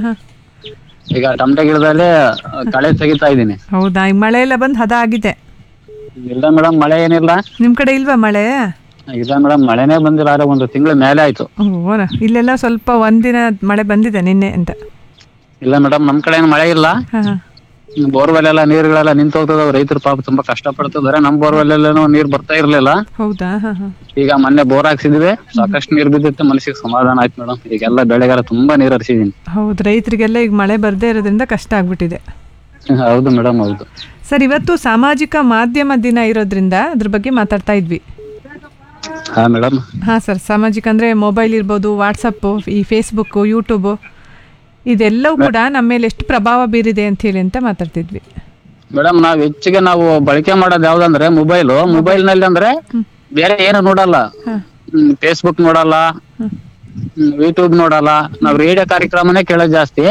ಈಗ ಟಮಟೆ ಗಿಡದಲ್ಲಿ ಕಳೆ ತೆಗಿತಾ ಇದ್ದೀನಿ. ಹೌದಾ? ಈ ಮಳೆ ಎಲ್ಲ ಬಂದ್ ಹದ ಆಗಿದೆ? ಇಲ್ಲ ಮೇಡಮ್, ಮಳೆ ಏನಿಲ್ಲ. ನಿಮ್ ಕಡೆ ಇಲ್ವಾ ಮಳೆ? ಇಲ್ಲ ಮೇಡಮ್, ಮಳೆನೇ ಬಂದಿಲ್ಲ. ಆದ್ರೆ ಒಂದು ತಿಂಗಳ ಮೇಲೆ ಆಯ್ತು. ಇಲ್ಲೆಲ್ಲ ಸ್ವಲ್ಪ ಒಂದಿನ ಮಳೆ ಬಂದಿದೆ, ನಿನ್ನೆ ಅಂತ. ಇಲ್ಲ ಮೇಡಮ್, ನಮ್ ಕಡೆ ಏನು ಮಳೆ ಇಲ್ಲ. ಬೋರ್ವೆಲ್ ಎಲ್ಲ ನೀರುಗಳೆಲ್ಲ ನಿಂತು ಹೋಗ್ತದ. ರೈತರು ಪಾಪ ತುಂಬಾ ಕಷ್ಟ ಪಡ್ತಿದಾರೆ. ನಮ್ ಬೋರ್ವೆಲ್ ಎಲ್ಲ ನೀರ್ ಬರ್ತಾ ಇರ್ಲಿಲ್ಲ. ಹೌದಾ? ಈಗ ಮೊನ್ನೆ ಬೋರ್ ಹಾಕ್ಸಿದ್ವಿ, ಸಾಕಷ್ಟು ನೀರ್ ಬಿದ್ದಿತ್ತು. ಮನಸ್ಸಿಗೆ ಸಮಾಧಾನ ಆಯ್ತು ಮೇಡಮ್. ಈಗೆಲ್ಲ ಬೆಳೆಗಾರ ತುಂಬಾ ನೀರ್ ಹರಿಸಿದೀನಿ. ಹೌದು, ರೈತರಿಗೆಲ್ಲ ಈಗ ಮಳೆ ಬರ್ದೇ ಇರೋದ್ರಿಂದ ಕಷ್ಟ ಆಗ್ಬಿಟ್ಟಿದೆ. ಹೌದು ಮೇಡಮ್, ಹೌದು. ಸರ್, ಇವತ್ತು ಸಾಮಾಜಿಕ ಮಾಧ್ಯಮ ದಿನ ಇರೋದ್ರಿಂದ ಅದ್ರ ಬಗ್ಗೆ ಮಾತಾಡ್ತಾ ಇದ್ವಿ. ಹಾ ಮೇಡಮ್. ಹಾ ಸರ್, ಸಾಮಾಜಿಕ ಅಂದ್ರೆ ಮೊಬೈಲ್ ಇರ್ಬೋದು, ವಾಟ್ಸಪ್, ಈ ಫೇಸ್ಬುಕ್, ಯೂಟ್ಯೂಬ್, ಇದೆಲ್ಲವೂ ಕೂಡ ನಮ್ಮ ಮೇಲೆ ಎಷ್ಟು ಪ್ರಭಾವ ಬೀರಿದೆ ಅಂತ ಹೇಳಿ ಅಂತ ಮಾತಾಡ್ತಿದ್ವಿ. ಮೇಡಮ್, ನಾವ್ ಹೆಚ್ಚಿಗೆ ಬಳಕೆ ಮಾಡೋದು ಯಾವ್ದಂದ್ರೆ ಮೊಬೈಲ್ ನಲ್ಲಿ ಅಂದ್ರೆ ಬೇರೆ ಏನು ನೋಡಲ್ಲ. ಫೇಸ್ಬುಕ್ ನೋಡಲ್ಲ, ಯೂಟ್ಯೂಬ್ ನೋಡಲ್ಲ. ನಾವ್ ರೇಡಿಯೋ ಕಾರ್ಯಕ್ರಮನೇ ಕೇಳೋದು ಜಾಸ್ತಿ.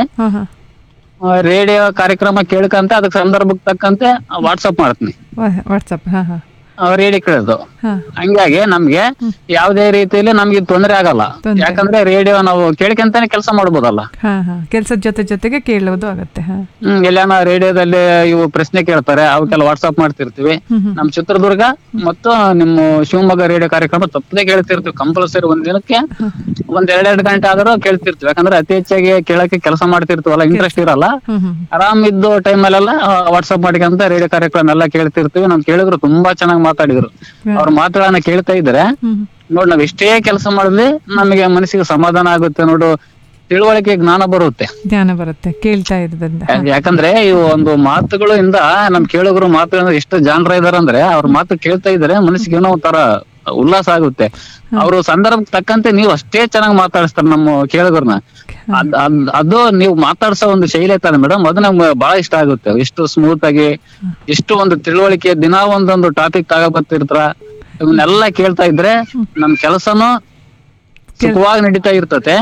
ರೇಡಿಯೋ ಕಾರ್ಯಕ್ರಮ ಕೇಳ್ಕಂತ ಅದಕ್ಕೆ ಸಂದರ್ಭಕ್ಕೆ ತಕ್ಕಂತೆ ವಾಟ್ಸಪ್ ಮಾಡ್ತೀನಿ. ವಾಟ್ಸಪ್ ರೇಡಿಯೋ ಕೇಳೋದು. ಹಂಗಾಗಿ ನಮ್ಗೆ ಯಾವ್ದೇ ರೀತಿಯಲ್ಲಿ ನಮ್ಗೆ ತೊಂದರೆ ಆಗಲ್ಲ. ಯಾಕಂದ್ರೆ ರೇಡಿಯೋ ನಾವು ಕೇಳ್ಕೊಂತಾನೆ ಕೆಲಸ ಮಾಡ್ಬೋದಲ್ಲ. ಕೆಲಸದ ಜೊತೆಗೆ ಕೇಳೋದು ಆಗತ್ತೆ. ಎಲ್ಲಾನ ರೇಡಿಯೋದಲ್ಲಿ ಇವು ಪ್ರಶ್ನೆ ಕೇಳ್ತಾರೆ, ಅವಕ್ಕೆಲ್ಲ ವಾಟ್ಸ್ಆಪ್ ಮಾಡ್ತಿರ್ತೀವಿ. ನಮ್ ಚಿತ್ರದುರ್ಗ ಮತ್ತು ನಿಮ್ಮ ಶಿವಮೊಗ್ಗ ರೇಡಿಯೋ ಕಾರ್ಯಕ್ರಮ ತಪ್ಪದೆ ಕೇಳ್ತಿರ್ತೀವಿ. ಕಂಪಲ್ಸರಿ ಒಂದ್ ದಿನಕ್ಕೆ 1-2 ಗಂಟೆ ಆದ್ರೂ ಕೇಳ್ತಿರ್ತೀವಿ. ಯಾಕಂದ್ರೆ ಅತಿ ಹೆಚ್ಚಾಗಿ ಕೇಳಕ್ಕೆ ಕೆಲಸ ಮಾಡ್ತಿರ್ತೀವಲ್ಲ, ಇಂಟ್ರೆಸ್ಟ್ ಇರಲ್ಲ. ಆರಾಮ್ ಇದ್ದು ಟೈಮಲ್ಲೆಲ್ಲ ವಾಟ್ಸ್ಆಪ್ ಮಾಡ್ಕೊಂತ ರೇಡಿಯೋ ಕಾರ್ಯಕ್ರಮ ಎಲ್ಲ ಕೇಳ್ತಿರ್ತೀವಿ. ನಮ್ ಕೇಳಿದ್ರು ತುಂಬಾ ಚೆನ್ನಾಗಿ ಮಾತಾಡಿದ್ರು. ಅವ್ರ ಮಾತುಗಳನ್ನ ಕೇಳ್ತಾ ಇದ್ರೆ ನೋಡ್, ನಾವ್ ಎಷ್ಟೇ ಕೆಲಸ ಮಾಡಿದ್ವಿ ನಮಗೆ ಮನಸ್ಸಿಗೆ ಸಮಾಧಾನ ಆಗುತ್ತೆ ನೋಡು. ತಿಳುವಳಿಕೆ, ಜ್ಞಾನ ಬರುತ್ತೆ ಕೇಳ್ತಾ ಇರೋದ್ರಿಂದ. ಯಾಕಂದ್ರೆ ಇವು ಒಂದು ಮಾತುಗಳು ಇಂದ ನಮ್ ಕೇಳುಗರು ಮಾತುಗಳಿಂದ ಎಷ್ಟು ಜಾಣರ ಇದಾರೆ ಅಂದ್ರೆ, ಅವ್ರ ಮಾತು ಕೇಳ್ತಾ ಇದ್ರೆ ಮನಸ್ಸಿಗೆ ಏನೋ ಒಂಥರ ಉಲ್ಲಾಸ ಆಗುತ್ತೆ. ಅವರು ಸಂದರ್ಭಕ್ಕೆ ತಕ್ಕಂತೆ ನೀವು ಅಷ್ಟೇ ಚೆನ್ನಾಗಿ ಮಾತಾಡಿಸ್ತಾರೆ ನಮ್ಮ ಕೇಳುಗರನ್ನ. ಅದು ನೀವು ಮಾತಾಡ್ಸೋ ಒಂದು ಶೈಲಿ ಐತಲ್ಲ ಮೇಡಮ್, ಅದು ನಮ್ಗೆ ಬಹಳ ಇಷ್ಟ ಆಗುತ್ತೆ. ಎಷ್ಟು ಸ್ಮೂತ್ ಆಗಿ, ಎಷ್ಟು ಒಂದು ತಿಳುವಳಿಕೆ, ದಿನ ಒಂದೊಂದು ಟಾಪಿಕ್ ತಗೊಬರ್ತಿರ್ತಾರ. ಇವನ್ನೆಲ್ಲ ಕೇಳ್ತಾ ಇದ್ರೆ ನಮ್ ಕೆಲಸನು ಸುಖವಾಗಿ ನಡೀತಾ ಇರ್ತತೆ.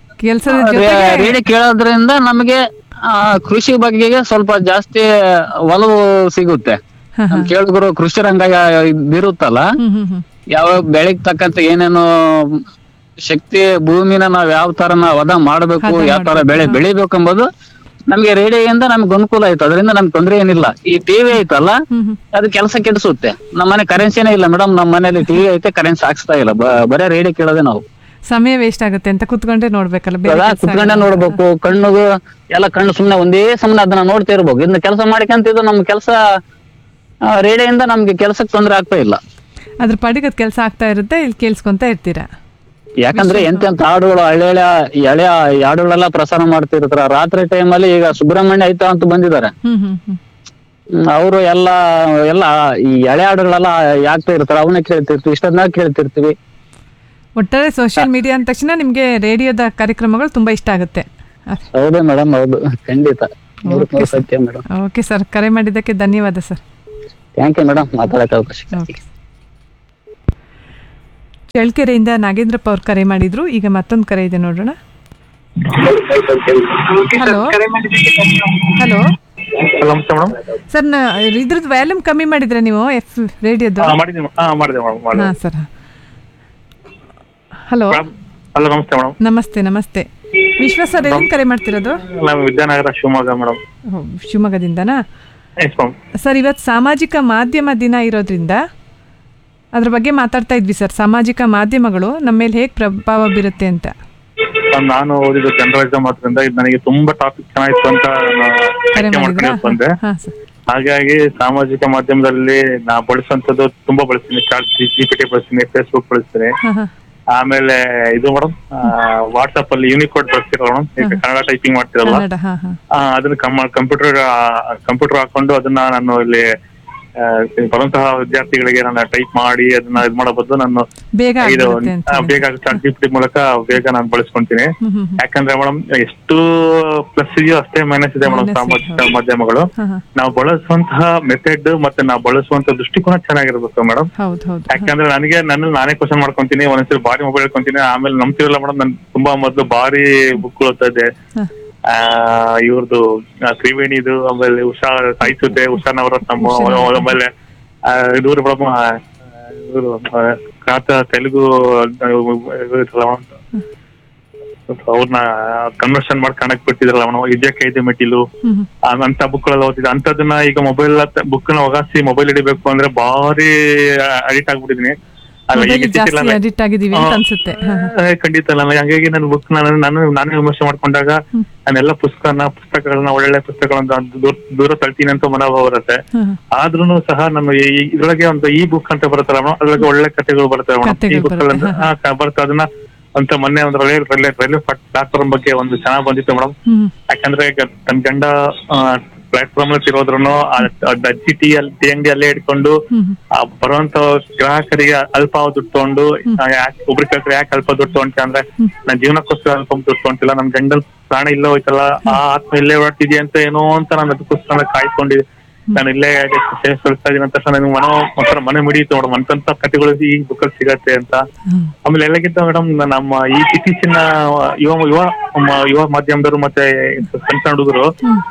ರೇಡಿಯೋ ಕೇಳೋದ್ರಿಂದ ನಮಗೆ ಕೃಷಿ ಬಗ್ಗೆ ಸ್ವಲ್ಪ ಜಾಸ್ತಿ ಒಲವು ಸಿಗುತ್ತೆ. ನಮ್ ಕೇಳಿದ್ರು ಕೃಷಿ ರಂಗ ಇರುತ್ತಲ್ಲ, ಯಾವ ಬೆಳೆಗ್ ತಕ್ಕಂತೆ ಏನೇನು ಶಕ್ತಿ, ಭೂಮಿನ ನಾವ್ ಯಾವ ತರ ವಧ ಮಾಡ್ಬೇಕು, ಯಾವ ತರ ಬೆಳೆ ಬೆಳಿಬೇಕು ಎಂಬುದು ನಮ್ಗೆ ರೇಡಿಯೋಯಿಂದ ನಮ್ಗೆ ಅನುಕೂಲ ಆಯ್ತು. ಅದರಿಂದ ನಮ್ಗೆ ತೊಂದ್ರೆ ಏನಿಲ್ಲ. ಈ ಟಿವಿ ಐತಲ್ಲ, ಅದು ಕೆಲಸ ಕೆಡಿಸುತ್ತೆ. ನಮ್ಮ ಮನೆ ಕರೆನ್ಸಿನೇ ಇಲ್ಲ ಮೇಡಮ್. ನಮ್ಮ ಮನೇಲಿ ಟಿವಿ ಐತೆ, ಕರೆನ್ಸಿ ಹಾಕ್ಸ್ತಾ ಇಲ್ಲ. ಬರೇ ರೇಡಿಯೋ ಕೇಳೋದೇ ನಾವು. ಸಮಯ ವೇಸ್ಟ್ ಆಗುತ್ತೆ ಅಂತ ಕುತ್ಕೊಂಡೇ ನೋಡ್ಬೇಕಲ್ಲ, ಕುತ್ಕೊಂಡೇ ನೋಡ್ಬೇಕು. ಕಣ್ಣುಗೂ ಎಲ್ಲ ಕಣ್ಣು ಸುಮ್ನೆ ಒಂದೇ ಸಮನೆ ಅದನ್ನ ನೋಡ್ತಾ ಇರ್ಬೇಕು. ಇದನ್ನ ಕೆಲಸ ಮಾಡ್ಕೊಂತಿದ್ದು ನಮ್ ಕೆಲಸ ರೇಡಿಯೋಯಿಂದ ನಮ್ಗೆ ಕೆಲ್ಸಕ್ಕೆ ತೊಂದ್ರೆ ಆಗ್ತಾ ಇಲ್ಲ. ಅದ್ರ ಪಾಡಿಗೆ ಅದ್ ಕೆಲಸ ಆಗ್ತಾ ಇರುತ್ತೆ, ಇಲ್ಲಿ ಕೇಳಿಸ್ಕೊಂತ ಇರ್ತೀರಾ. ಯಾಕಂದ್ರೆ ಎಂತೆಂತ ಹಾಡುಗಳು, ಹಳೆಯ ಹಾಡುಗಳೆಲ್ಲ ಪ್ರಸಾರ ಮಾಡ್ತಿರ್ತಾರ ರಾತ್ರಿ ಟೈಮಲ್ಲಿ. ಈಗ ಸುಬ್ರಹ್ಮಣ್ಯ ಆಯ್ತಾ ಅಂತ ಬಂದಿದ್ದಾರೆ. ಅವರು ಎಲ್ಲ ಈ ಎಳೆ ಹಾಡುಗಳೆಲ್ಲ ಯಾಗ್ತಾ ಇರ್ತಾರೆ, ಅವನ್ನೇ ಕೇಳ್ತಿರ್ತೀವಿ, ಇಷ್ಟೊಂದಾಗ ಕೇಳ್ತಿರ್ತೀವಿ. ಒಟ್ಟಾರೆ ಸೋಷಿಯಲ್ ಮೀಡಿಯಾ ಅಂದ ತಕ್ಷಣ ನಿಮ್ಗೆ ರೇಡಿಯೋದ ಕಾರ್ಯಕ್ರಮಗಳು ತುಂಬಾ ಇಷ್ಟ ಆಗುತ್ತೆ. ಹೌದು ಮೇಡಮ್, ಹೌದು, ಖಂಡಿತ ಸತ್ಯ ಮೇಡಮ್. ಓಕೆ ಸರ್, ಕರೆ ಮಾಡಿದ್ದಕ್ಕೆ ಧನ್ಯವಾದ ಸರ್. ಥ್ಯಾಂಕ್ ಯು ಮೇಡಮ್, ಮಾತಾಡಕ್ಕೆ ಅವಕಾಶ. ಚಳ್ಳಕೆರೆಯಿಂದ ನಾಗೇಂದ್ರಪ್ಪ ಅವ್ರು ಕರೆ ಮಾಡಿದ್ರು. ಈಗ ಮತ್ತೊಂದು ಕರೆ ಇದೆ, ನೋಡೋಣ. ಹಲೋ ಹಲೋ ಸರ್, ಇದ್ರದ್ದು ವ್ಯಾಲ್ಯೂಮ್ ಕಮ್ಮಿ ಮಾಡಿದ್ರೆ ನೀವು ಎಫ್ ರೇಡಿಯೋದು? ಹಾ ಸರ್. ಹಲೋ ನಮಸ್ತೆ. ನಮಸ್ತೆ ವಿಶ್ವ ಸರ್, ಎಲ್ಲಿಂದ ಕರೆ ಮಾಡ್ತಿರೋದು? ವಿದ್ಯಾನಗರ, ಶಿವಮೊಗ್ಗ ಮೇಡಮ್. ಶಿವಮೊಗ್ಗದಿಂದನಾ ಸರ್? ಇವತ್ತು ಸಾಮಾಜಿಕ ಮಾಧ್ಯಮ ದಿನ ಇರೋದ್ರಿಂದ ಅದ್ರ ಬಗ್ಗೆ ಮಾತಾಡ್ತಾ ಇದ್ವಿ ಸರ್. ಸಾಮಾಜಿಕ ಮಾಧ್ಯಮಗಳು ನಮ್ಮ ಮೇಲೆ ಹೇಗೆ ಪ್ರಭಾವ ಬೀರುತ್ತೆ ಅಂತ. ನಾನು ಓದಿದ ಜರ್ನಲಿಸಮ್ ಆದ್ರಿಂದ ಇದು ನನಗೆ ತುಂಬಾ ಟಾಪಿಕ್ ಚೆನ್ನಾಗಿತ್ತು ಅಂತ ಬಂದೆ. ಹಾಗಾಗಿ ಸಾಮಾಜಿಕ ಮಾಧ್ಯಮದಲ್ಲಿ ನಾ ಬಳಸುವಂತದ್ದು ತುಂಬಾ ಬಳಸ್ತೀನಿ. GPT ಬಳಸ್ತೀನಿ, ಫೇಸ್ಬುಕ್ ಬಳಸ್ತೀನಿ. ಆಮೇಲೆ ಇದು ಮೇಡಮ್, ವಾಟ್ಸ್ಆಪ್ ಅಲ್ಲಿ ಯೂನಿಕೋಡ್ ಬಳಸ್ತಿರೋ ಮೇಡಮ್, ಈಗ ಕನ್ನಡ ಟೈಪಿಂಗ್ ಮಾಡ್ತಿರಲ್ಲ, ಅದನ್ನ ಕಂಪ್ಯೂಟರ್ ಹಾಕೊಂಡು ಅದನ್ನ ನಾನು ಇಲ್ಲಿ ಬರುವಂತಹ ವಿದ್ಯಾರ್ಥಿಗಳಿಗೆ ನಾನು ಟೈಪ್ ಮಾಡಿ ಅದನ್ನ ಇದು ಮಾಡೋ ಬದಲು ನಾನು ಬೇಗ GPT ಮೂಲಕ ಬೇಗ ನಾನು ಬಳಸ್ಕೊಂತೀನಿ. ಯಾಕಂದ್ರೆ ಮೇಡಮ್, ಎಷ್ಟು ಪ್ಲಸ್ ಇದೆಯೋ ಅಷ್ಟೇ ಮೈನಸ್ ಇದೆ ಮೇಡಮ್ ಸಾಮಾಜಿಕ ಮಾಧ್ಯಮಗಳು. ನಾವು ಬಳಸುವಂತಹ ಮೆಥಡ್ ಮತ್ತೆ ನಾವು ಬಳಸುವಂತ ದೃಷ್ಟಿಕೋನ ಚೆನ್ನಾಗಿರ್ಬೇಕು ಮೇಡಮ್. ಯಾಕಂದ್ರೆ ನಾನೇ ಕ್ವಶನ್ ಮಾಡ್ಕೊಂತೀನಿ, ಒಂದೊಂದ್ಸರಿ ಭಾರಿ ಮೊಬೈಲ್ ಇಟ್ಕೊಂತೀನಿ, ಆಮೇಲೆ ನಂಬ್ತಿರಲ್ಲ ಮೇಡಮ್, ನನ್ ತುಂಬಾ ಮೊದ್ಲು ಭಾರಿ ಬುಕ್ ಓದ್ತಾ ಇದ್ದೆ. ಇವ್ರದ್ದು ತ್ರಿವೇಣಿದು, ಆಮೇಲೆ ಉಷಾ ಸಾಯಿಸುತ್ತೆ, ಉಷಾ ನವರತ್ನಮ್ಮ, ಆಮೇಲೆ ಇವರು ಮೇಡಮ್ ಇವರು ತೆಲುಗು ಅವ್ರನ್ನ ಕನ್ವರ್ಷನ್ ಮಾಡಿ ಕಣಕ್ ಬಿಟ್ಟಿದ್ರಲ್ಲ ಅವನು, ಇದಕ್ಕೆ ಇದೆ ಮೆಟ್ಟಿಲು ಅಂತ ಬುಕ್ ಗಳೆಲ್ಲ ಓದಿದೆ. ಅಂತದನ್ನ ಈಗ ಮೊಬೈಲ್ ಬುಕ್ ನ ಒಗಾಸಿ ಮೊಬೈಲ್ ಹಿಡಿಬೇಕು ಅಂದ್ರೆ ಭಾರಿ ಅಡಿಕ್ಟ್ ಆಗ್ಬಿಟ್ಟಿದೀನಿ. ಖಂಡಿತ ಅಲ್ಲ. ಹಾಗಾಗಿ ನನ್ನ ಬುಕ್ ನಾನೇ ವಿಮರ್ಶೆ ಮಾಡ್ಕೊಂಡಾಗ ನಾನೆಲ್ಲ ಪುಸ್ತಕಗಳನ್ನ ಒಳ್ಳೆ ಪುಸ್ತಕಗಳನ್ನ ದೂರ ತಳ್ತೀನಿ ಅಂತ ಮನೋಭಾವ ಬರುತ್ತೆ. ಆದ್ರೂ ಸಹ ನಾನು ಇದ್ರೊಳಗೆ ಒಂದು ಈ ಬುಕ್ ಅಂತ ಬರುತ್ತಲ್ಲ, ಅದ್ರೊಳಗೆ ಒಳ್ಳೆ ಕಥೆಗಳು ಬರ್ತವೆ. ಈ ಬುಕ್ ಬರುತ್ತೆ, ಅದನ್ನ ಅಂತ ಮೊನ್ನೆ ಒಂದು ರೈಲ್ವೆ ಪ್ಲಾಟ್ಫಾರ್ಮ್ ಬಗ್ಗೆ ಒಂದು ಚೆನ್ನಾಗ್ ಬಂದಿತ್ತು ಮೇಡಮ್. ಯಾಕಂದ್ರೆ ತನ್ನ ಗಂಡ ಪ್ಲಾಟ್ಫಾರ್ಮ್ ಇರೋದ್ರೂ ಅಜ್ಜಿ ಟೀ ಅಂಗಡಿ ಅಲ್ಲೇ ಇಟ್ಕೊಂಡು ಬರುವಂತ ಗ್ರಾಹಕರಿಗೆ ಅಲ್ಪಾವಧಿ ದುಡ್ಡು ತಗೊಂಡು, ಒಬ್ರು ಕೇಳ್ತಾರೆ ಯಾಕೆ ಅಲ್ಪ ದುಡ್ಡು ತಗೊಂತ ಅಂದ್ರೆ, ನಾನ್ ಜೀವನಕ್ಕೋಸ್ಕರ ಅಲ್ಪ ದುಡ್ಡು ತಗೊಂತಿಲ್ಲ, ನಮ್ ಗಂಡಲ್ ಪ್ರಾಣ ಇಲ್ಲೇ ಹೋಯ್ತಲ್ಲ, ಆ ಆತ್ಮ ಇಲ್ಲೇ ಹೊರಟಿದ್ಯಾ ಅಂತ ಏನೋ ಅಂತ ನಾನು ಅದಕ್ಕೋಸ್ಕರ ಕಾಯ್ಕೊಂಡಿದ್ದೆ. ನಾನು ಇಲ್ಲೇ ಕಳಿಸ್ತಾ ಇದೀನಿ ಅಂತ ನನಗೆ ಒಂಥರ ಮನೆ ಮಿಡಿಯಿತು ಮೇಡಮ್, ಅಂತಂತ ಕಥೆಗಳು ಈ ಬುಕ್ಕಲ್ಲಿ ಸಿಗತ್ತೆ ಅಂತ. ಆಮೇಲೆ ಎಲ್ಲಕ್ಕಿಂತ ಮೇಡಮ್, ನಮ್ಮ ಈ ಇತ್ತೀಚಿನ ಯುವ ಮಾಧ್ಯಮದವರು ಮತ್ತೆ ಸಣ್ಣ ಹುಡುಗರು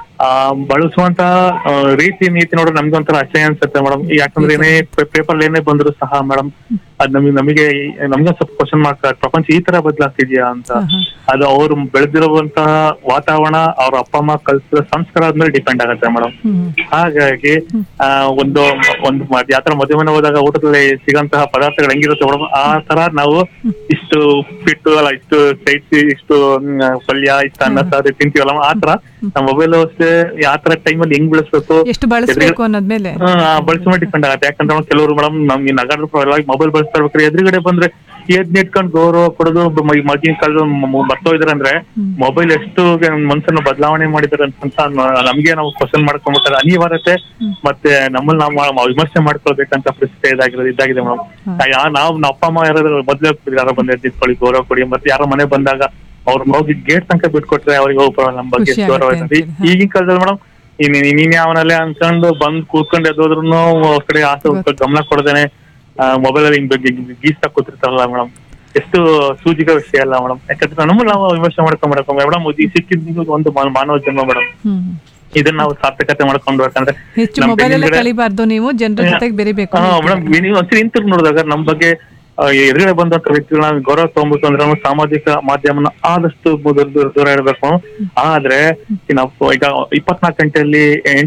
ಬಳಸುವಂತ ರೀತಿ ನೀತಿ ನೋಡ್ರೆ ನಮ್ಗೆ ಒಂಥರ ಅಸಹ್ಯ ಅನ್ಸುತ್ತೆ ಮೇಡಮ್. ಯಾಕಂದ್ರೆ ಏನೇ ಪೇಪರ್ ಏನೇ ಬಂದ್ರು ಸಹ ಮೇಡಮ್, ಅದ್ ನಮಗೆ ಸ್ವಲ್ಪ ಕ್ವಶನ್ ಮಾಡ್ತಾರೆ, ಪ್ರಪಂಚ ಈ ತರ ಬದಲಾಗ್ತಿದ್ಯಾ ಅಂತ. ಅದು ಅವ್ರು ಬೆಳೆದಿರುವಂತಹ ವಾತಾವರಣ, ಅವ್ರ ಅಪ್ಪ ಅಮ್ಮ ಕಲ್ಸಿರೋ ಸಂಸ್ಕಾರ ಆದ್ಮೇಲೆ ಡಿಪೆಂಡ್ ಆಗತ್ತೆ ಮೇಡಮ್. ಹಾಗಾಗಿ ಒಂದು ಯಾತ್ರ ಮದುವೆ ಹೋದಾಗ ಊಟದಲ್ಲಿ ಸಿಗಂತಹ ಪದಾರ್ಥಗಳು ಹೆಂಗಿರುತ್ತೆ ಮೇಡಮ್, ಆ ತರ ನಾವು ಇಷ್ಟು ಉಪ್ಪಿಟ್ಟು ಅಲ್ಲ, ಇಷ್ಟು ಸೈಡ್ಸಿ, ಇಷ್ಟು ಪಲ್ಯ, ಇಷ್ಟು ಅನ್ನ ಸಾರು ತಿಂತೀವಲ್ಲ, ಆ ತರ ನಮ್ಮ ಮೊಬೈಲ್ ಅಷ್ಟೇ ಯಾವ ತರ ಟೈಮಲ್ಲಿ ಹೆಂಗ್ ಬಳಸ್ಬೇಕು, ಎಷ್ಟು ಬಳಸಬೇಕು ಅನ್ನೋದ್ಮೇಲೆ ಬಳಸೋ ಡಿಪೆಂಡ್ ಆಗುತ್ತೆ. ಯಾಕಂದ್ರೆ ಕೆಲವರು ಮೇಡಮ್ ನಮ್ ಈ ನಗರದ ಮೊಬೈಲ್ ಬಳಸ್ತಾ ಇರ್ಬೇಕಾದ್ರೆ ಎದುರುಗಡೆ ಬಂದ್ರೆ ಎದ್ ಇಟ್ಕೊಂಡು ಗೌರವ ಕೊಡೋದು, ಮಗಿನ ಕಾಲದ ಬರ್ತೋಯ್ದಾರೆ ಅಂದ್ರೆ ಮೊಬೈಲ್ ಎಷ್ಟು ಮನ್ಸನ್ನ ಬದಲಾವಣೆ ಮಾಡಿದಾರೆ ಅಂತ ನಮ್ಗೆ ನಾವು ಕ್ವಶನ್ ಮಾಡ್ಕೊಂಡ್ಬಿಟ್ಟಾರೆ. ಅನಿವಾರ್ಯತೆ ಮತ್ತೆ ನಮ್ಮಲ್ಲಿ ನಾವು ವಿಮರ್ಶೆ ಮಾಡ್ಕೊಳ್ಬೇಕಂತ ಪರಿಸ್ಥಿತಿ ಇದಾಗಿದೆ ಮೇಡಮ್. ನಾವು ಅಪ್ಪ ಅಮ್ಮ ಯಾರಾದ್ರೂ ಮೊದ್ಲೇ ಯಾರೋ ಬಂದ ನಿಂತ್ಕೊಳ್ಳಿ, ಗೌರವ ಕೊಡಿ. ಮತ್ತೆ ಯಾರೋ ಮನೆ ಬಂದಾಗ ಅವ್ರ ಹೋಗಿ ಗೇಟ್ ತನಕ ಬಿಟ್ಕೊಟ್ರೆ ಅವ್ರಿಗೆ ಹೋಗ್ಬಾರ ನಮ್ ಬಗ್ಗೆ ಗೌರವ. ಈಗಿನ ಕಾಲದಲ್ಲಿ ಮೇಡಮ್, ನೀನ್ ಯಾವನಲ್ಲೇ ಅನ್ಕೊಂಡು ಬಂದ್ ಕೂತ್ಕೊಂಡು ಎದ್ದೋದ್ರು ಅವ್ರ ಕಡೆ ಆಸೆ ಗಮನ ಕೊಡದೇನೆ ಮೊಬೈಲ್ ಅಲ್ಲಿ ಗೀಸ್ತಾ ಕೂತಿರ್ತಾರಲ್ಲ ಮೇಡಮ್, ಎಷ್ಟು ಸೂಜಿಕ ವಿಷಯ ಅಲ್ಲ ಮೇಡಮ್. ಯಾಕಂದ್ರೆ ನಾವು ವಿಮರ್ಶೆ ಮಾಡ್ಕೊಂಡ್ ಮೇಡಮ್, ಈ ಸಿಕ್ಕಿದ್ದು ಒಂದು ಮಾನವ ಜನ್ಮ ಮೇಡಮ್. ಇದನ್ನ ನಾವು ಸಾರ್ಥಕತೆ ಮಾಡ್ಕೊಂಡು ಯಾಕಂದ್ರೆ ಕಲಿಬಾರ್ದು, ನೀವು ಜನರ ಜೊತೆಗೆ ಬೆರಿಬೇಕು ಮೇಡಮ್. ನೀವು ಒಂದ್ಸರಿ ಹಿಂತಿರುಗಿ ನೋಡಿದಾಗ ನಮ್ ಬಗ್ಗೆ ಎದುರುಗಡೆ ಬಂದಂತ ವ್ಯಕ್ತಿಗಳನ್ನ ಗೌರವ ತಗೊಂಡ್ಬಿಟ್ಟು ಅಂದ್ರೆ ನಾವು ಸಾಮಾಜಿಕ ಮಾಧ್ಯಮನ ಆದಷ್ಟು ದೂರ ಇಡಬೇಕು. ಆದ್ರೆ ಈಗ 24 ಗಂಟೆಯಲ್ಲಿ